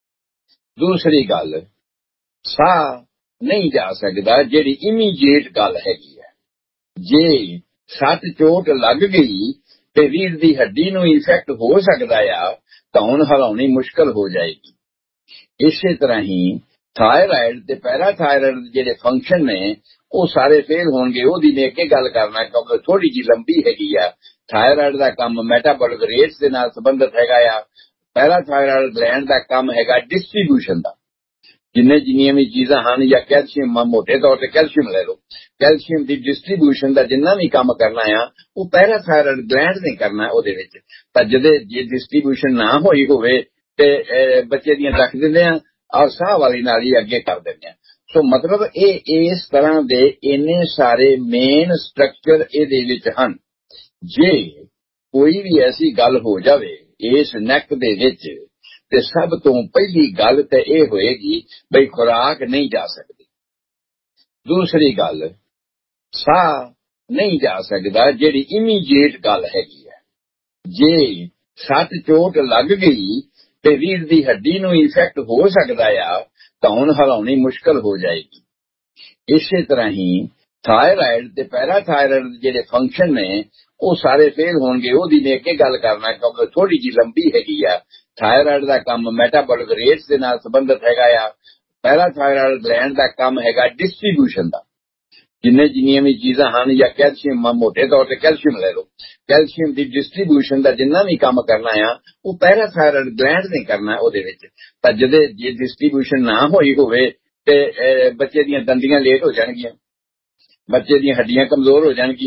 ਦੂਸਰੀ ਗੱਲ, ਸਾਹ ਨਹੀਂ ਜਾ ਸਕਦਾ, ਜਿਹੜੀ ਇਮੀਡੀਏਟ ਗੱਲ ਹੈਗੀ ਹੈ। ਜੇ ਸੱਟ ਚੋਟ ਲੱਗ ਗਈ ਤੇ ਰੀੜ੍ਹ ਦੀ ਹੱਡੀ ਨੂੰ ਇਫੈਕਟ ਹੋ ਸਕਦਾ ਆ, ਧੌਣ ਹਿਲਾਉਣੀ ਮੁਸ਼ਕਲ ਹੋ ਜਾਏਗੀ। ਇਸੇ ਤਰ੍ਹਾਂ ਹੀ ਥਾਇਰਾਇਡ ਤੇ ਪੈਰਾਥਾਇਰਾਇਡ ਜਿਹੜੇ ਫੰਕਸ਼ਨ ਨੇ ਉਹ ਸਾਰੇ ਫੇਲ ਹੋਣਗੇ। ਉਹਦੀ ਨੇ ਅੱਗੇ ਗੱਲ ਕਰਨਾ ਕਿਉਂਕਿ ਥੋੜੀ ਜਿਹੀ ਲੰਬੀ ਹੈਗੀ ਆ। ਥਾਇਰਾਇਡ ਦਾ ਕੰਮ ਮੈਟਾਬੋਲਿਕ ਰੇਟਸ ਦੇ ਨਾਲ ਸੰਬੰਧਿਤ ਹੈਗਾ ਆ। ਪੈਰਾਥਾਇਰਾਇਡ ਗਲੈਂਡ ਦਾ ਕੰਮ ਹੈਗਾ ਡਿਸਟ੍ਰੀਬਿਊਸ਼ਨ ਦਾ। ਜਿੰਨੇ ਜਿੰਨੀਆਂ ਵੀ ਚੀਜ਼ਾਂ ਹਨ, ਜਾਂ ਕੈਲਸ਼ੀਅਮ, ਮੋਟੇ ਤੌਰ ਤੇ ਕੈਲਸ਼ੀਅਮ ਲੈ ਲਓ, ਕੈਲਸ਼ੀਅਮ ਦੀ ਡਿਸਟ੍ਰੀਬਿਊਸ਼ਨ ਦਾ ਜਿੰਨਾ ਵੀ ਕੰਮ ਕਰਨਾ ਆ ਉਹ ਪੈਰਾਥਾਇਰਾਇਡ ਗਲੈਂਡ ਨੇ ਕਰਨਾ ਉਹਦੇ ਵਿੱਚ। ਤਾਂ ਜਦੇ ਜੇ ਡਿਸਟ੍ਰੀਬਿਊਸ਼ਨ ਨਾ ਹੋਈ ਹੋਵੇ ਤੇ ਬੱਚੇ ਦੀਆਂ ਰੱਖ ਦਿੰਦੇ ਆ ਔਰ ਸਾਹ ਵਾਲੀ ਨਾਲੀ ਅੱਗੇ ਕਰ ਦਿੰਦੇ ਆ। ਸੋ ਮਤਲਬ ਇਹ ਇਸ ਤਰ੍ਹਾਂ ਦੇ ਇੰਨੇ ਸਾਰੇ ਮੇਨ ਸਟਰਕਚਰ ਇਹਦੇ ਵਿੱਚ ਹਨ। ਜੇ ਕੋਈ ਵੀ ਐਸੀ ਗੱਲ ਹੋ ਜਾਵੇ ਇਸ ਨੈਕ ਦੇ ਵਿੱਚ ਤੇ ਸਭ ਤੋਂ ਪਹਿਲੀ ਗੱਲ ਤੇ ਇਹ ਹੋਏਗੀ ਬਈ ਖੁਰਾਕ ਨਹੀਂ ਜਾ ਸਕਦੀ। ਦੂਸਰੀ ਗੱਲ, ਸਾਹ ਨਹੀਂ ਜਾ ਸਕਦਾ, ਜਿਹੜੀ ਇਮੀਡੀਏਟ ਗੱਲ ਹੈਗੀ ਹੈ। ਜੇ ਸੱਟ ਚੋਟ ਲੱਗ ਗਈ ਤੇ ਰੀੜ੍ਹ ਦੀ ਹੱਡੀ ਨੂੰ ਇਫੈਕਟ ਹੋ ਸਕਦਾ ਆ, ਧੌਣ ਹਿਲਾਉਣੀ ਮੁਸ਼ਕਲ ਹੋ ਜਾਏਗੀ। ਇਸੇ ਤਰ੍ਹਾਂ ਹੀ ਥਾਇਰਾਇਡ ਤੇ ਪੈਰਾਥਾਇਰਾਇਡ ਜਿਹੜੇ ਫੰਕਸ਼ਨ ਨੇ ਉਹ ਸਾਰੇ ਫੇਲ ਹੋਣਗੇ। ਉਹਦੀ ਨੇ ਅੱਗੇ ਗੱਲ ਕਰਨਾ ਕਿਉਂਕਿ ਥੋੜੀ ਜਿਹੀ ਲੰਬੀ ਹੈਗੀ ਆ। ਥਾਇਰਾਇਡ ਦਾ ਕੰਮ ਮੈਟਾਬੋਲਿਕ ਰੇਟਸ ਦੇ ਨਾਲ ਸੰਬੰਧਿਤ ਹੈਗਾ ਆ। ਪੈਰਾਥਾਇਰਾਇਡ ਗਲੈਂਡ ਦਾ ਕੰਮ ਹੈਗਾ ਡਿਸਟ੍ਰੀਬਿਊਸ਼ਨ ਦਾ। ਜਿੰਨੇ ਜਿੰਨੀਆਂ ਵੀ ਚੀਜ਼ਾਂ ਹਨ ਜਾਂ ਕੈਲਸ਼ੀਅਮ ਮੋਟੇ ਤੌਰ ਤੇ ਕੈਲਸ਼ੀਅਮ ਲੈ ਲਓ, ਕੈਲਸ਼ੀਅਮ ਦੀ ਡਿਸਟ੍ਰੀਬਿਊਸ਼ਨ ਦਾ ਜਿੰਨਾ ਵੀ ਕੰਮ ਕਰਨਾ ਆ ਉਹ ਪੈਰਾਥਾਇਰੋਇਡ ਗਲੈਂਡ ਨੇ ਕਰਨਾ ਉਹਦੇ ਵਿੱਚ। ਤਾਂ ਜਦੇ ਜੇ ਡਿਸਟ੍ਰੀਬਿਊਸ਼ਨ ਨਾ ਹੋਈ ਹੋਵੇ ਤੇ ਬੱਚੇ ਦੀਆਂ ਦੰਦੀਆਂ ਲੇਟ ਹੋ ਜਾਣਗੀਆਂ, ਬੱਚੇ ਦੀਆਂ ਹੱਡੀਆਂ ਕਮਜ਼ੋਰ ਹੋ ਜਾਣਗੀਆਂ।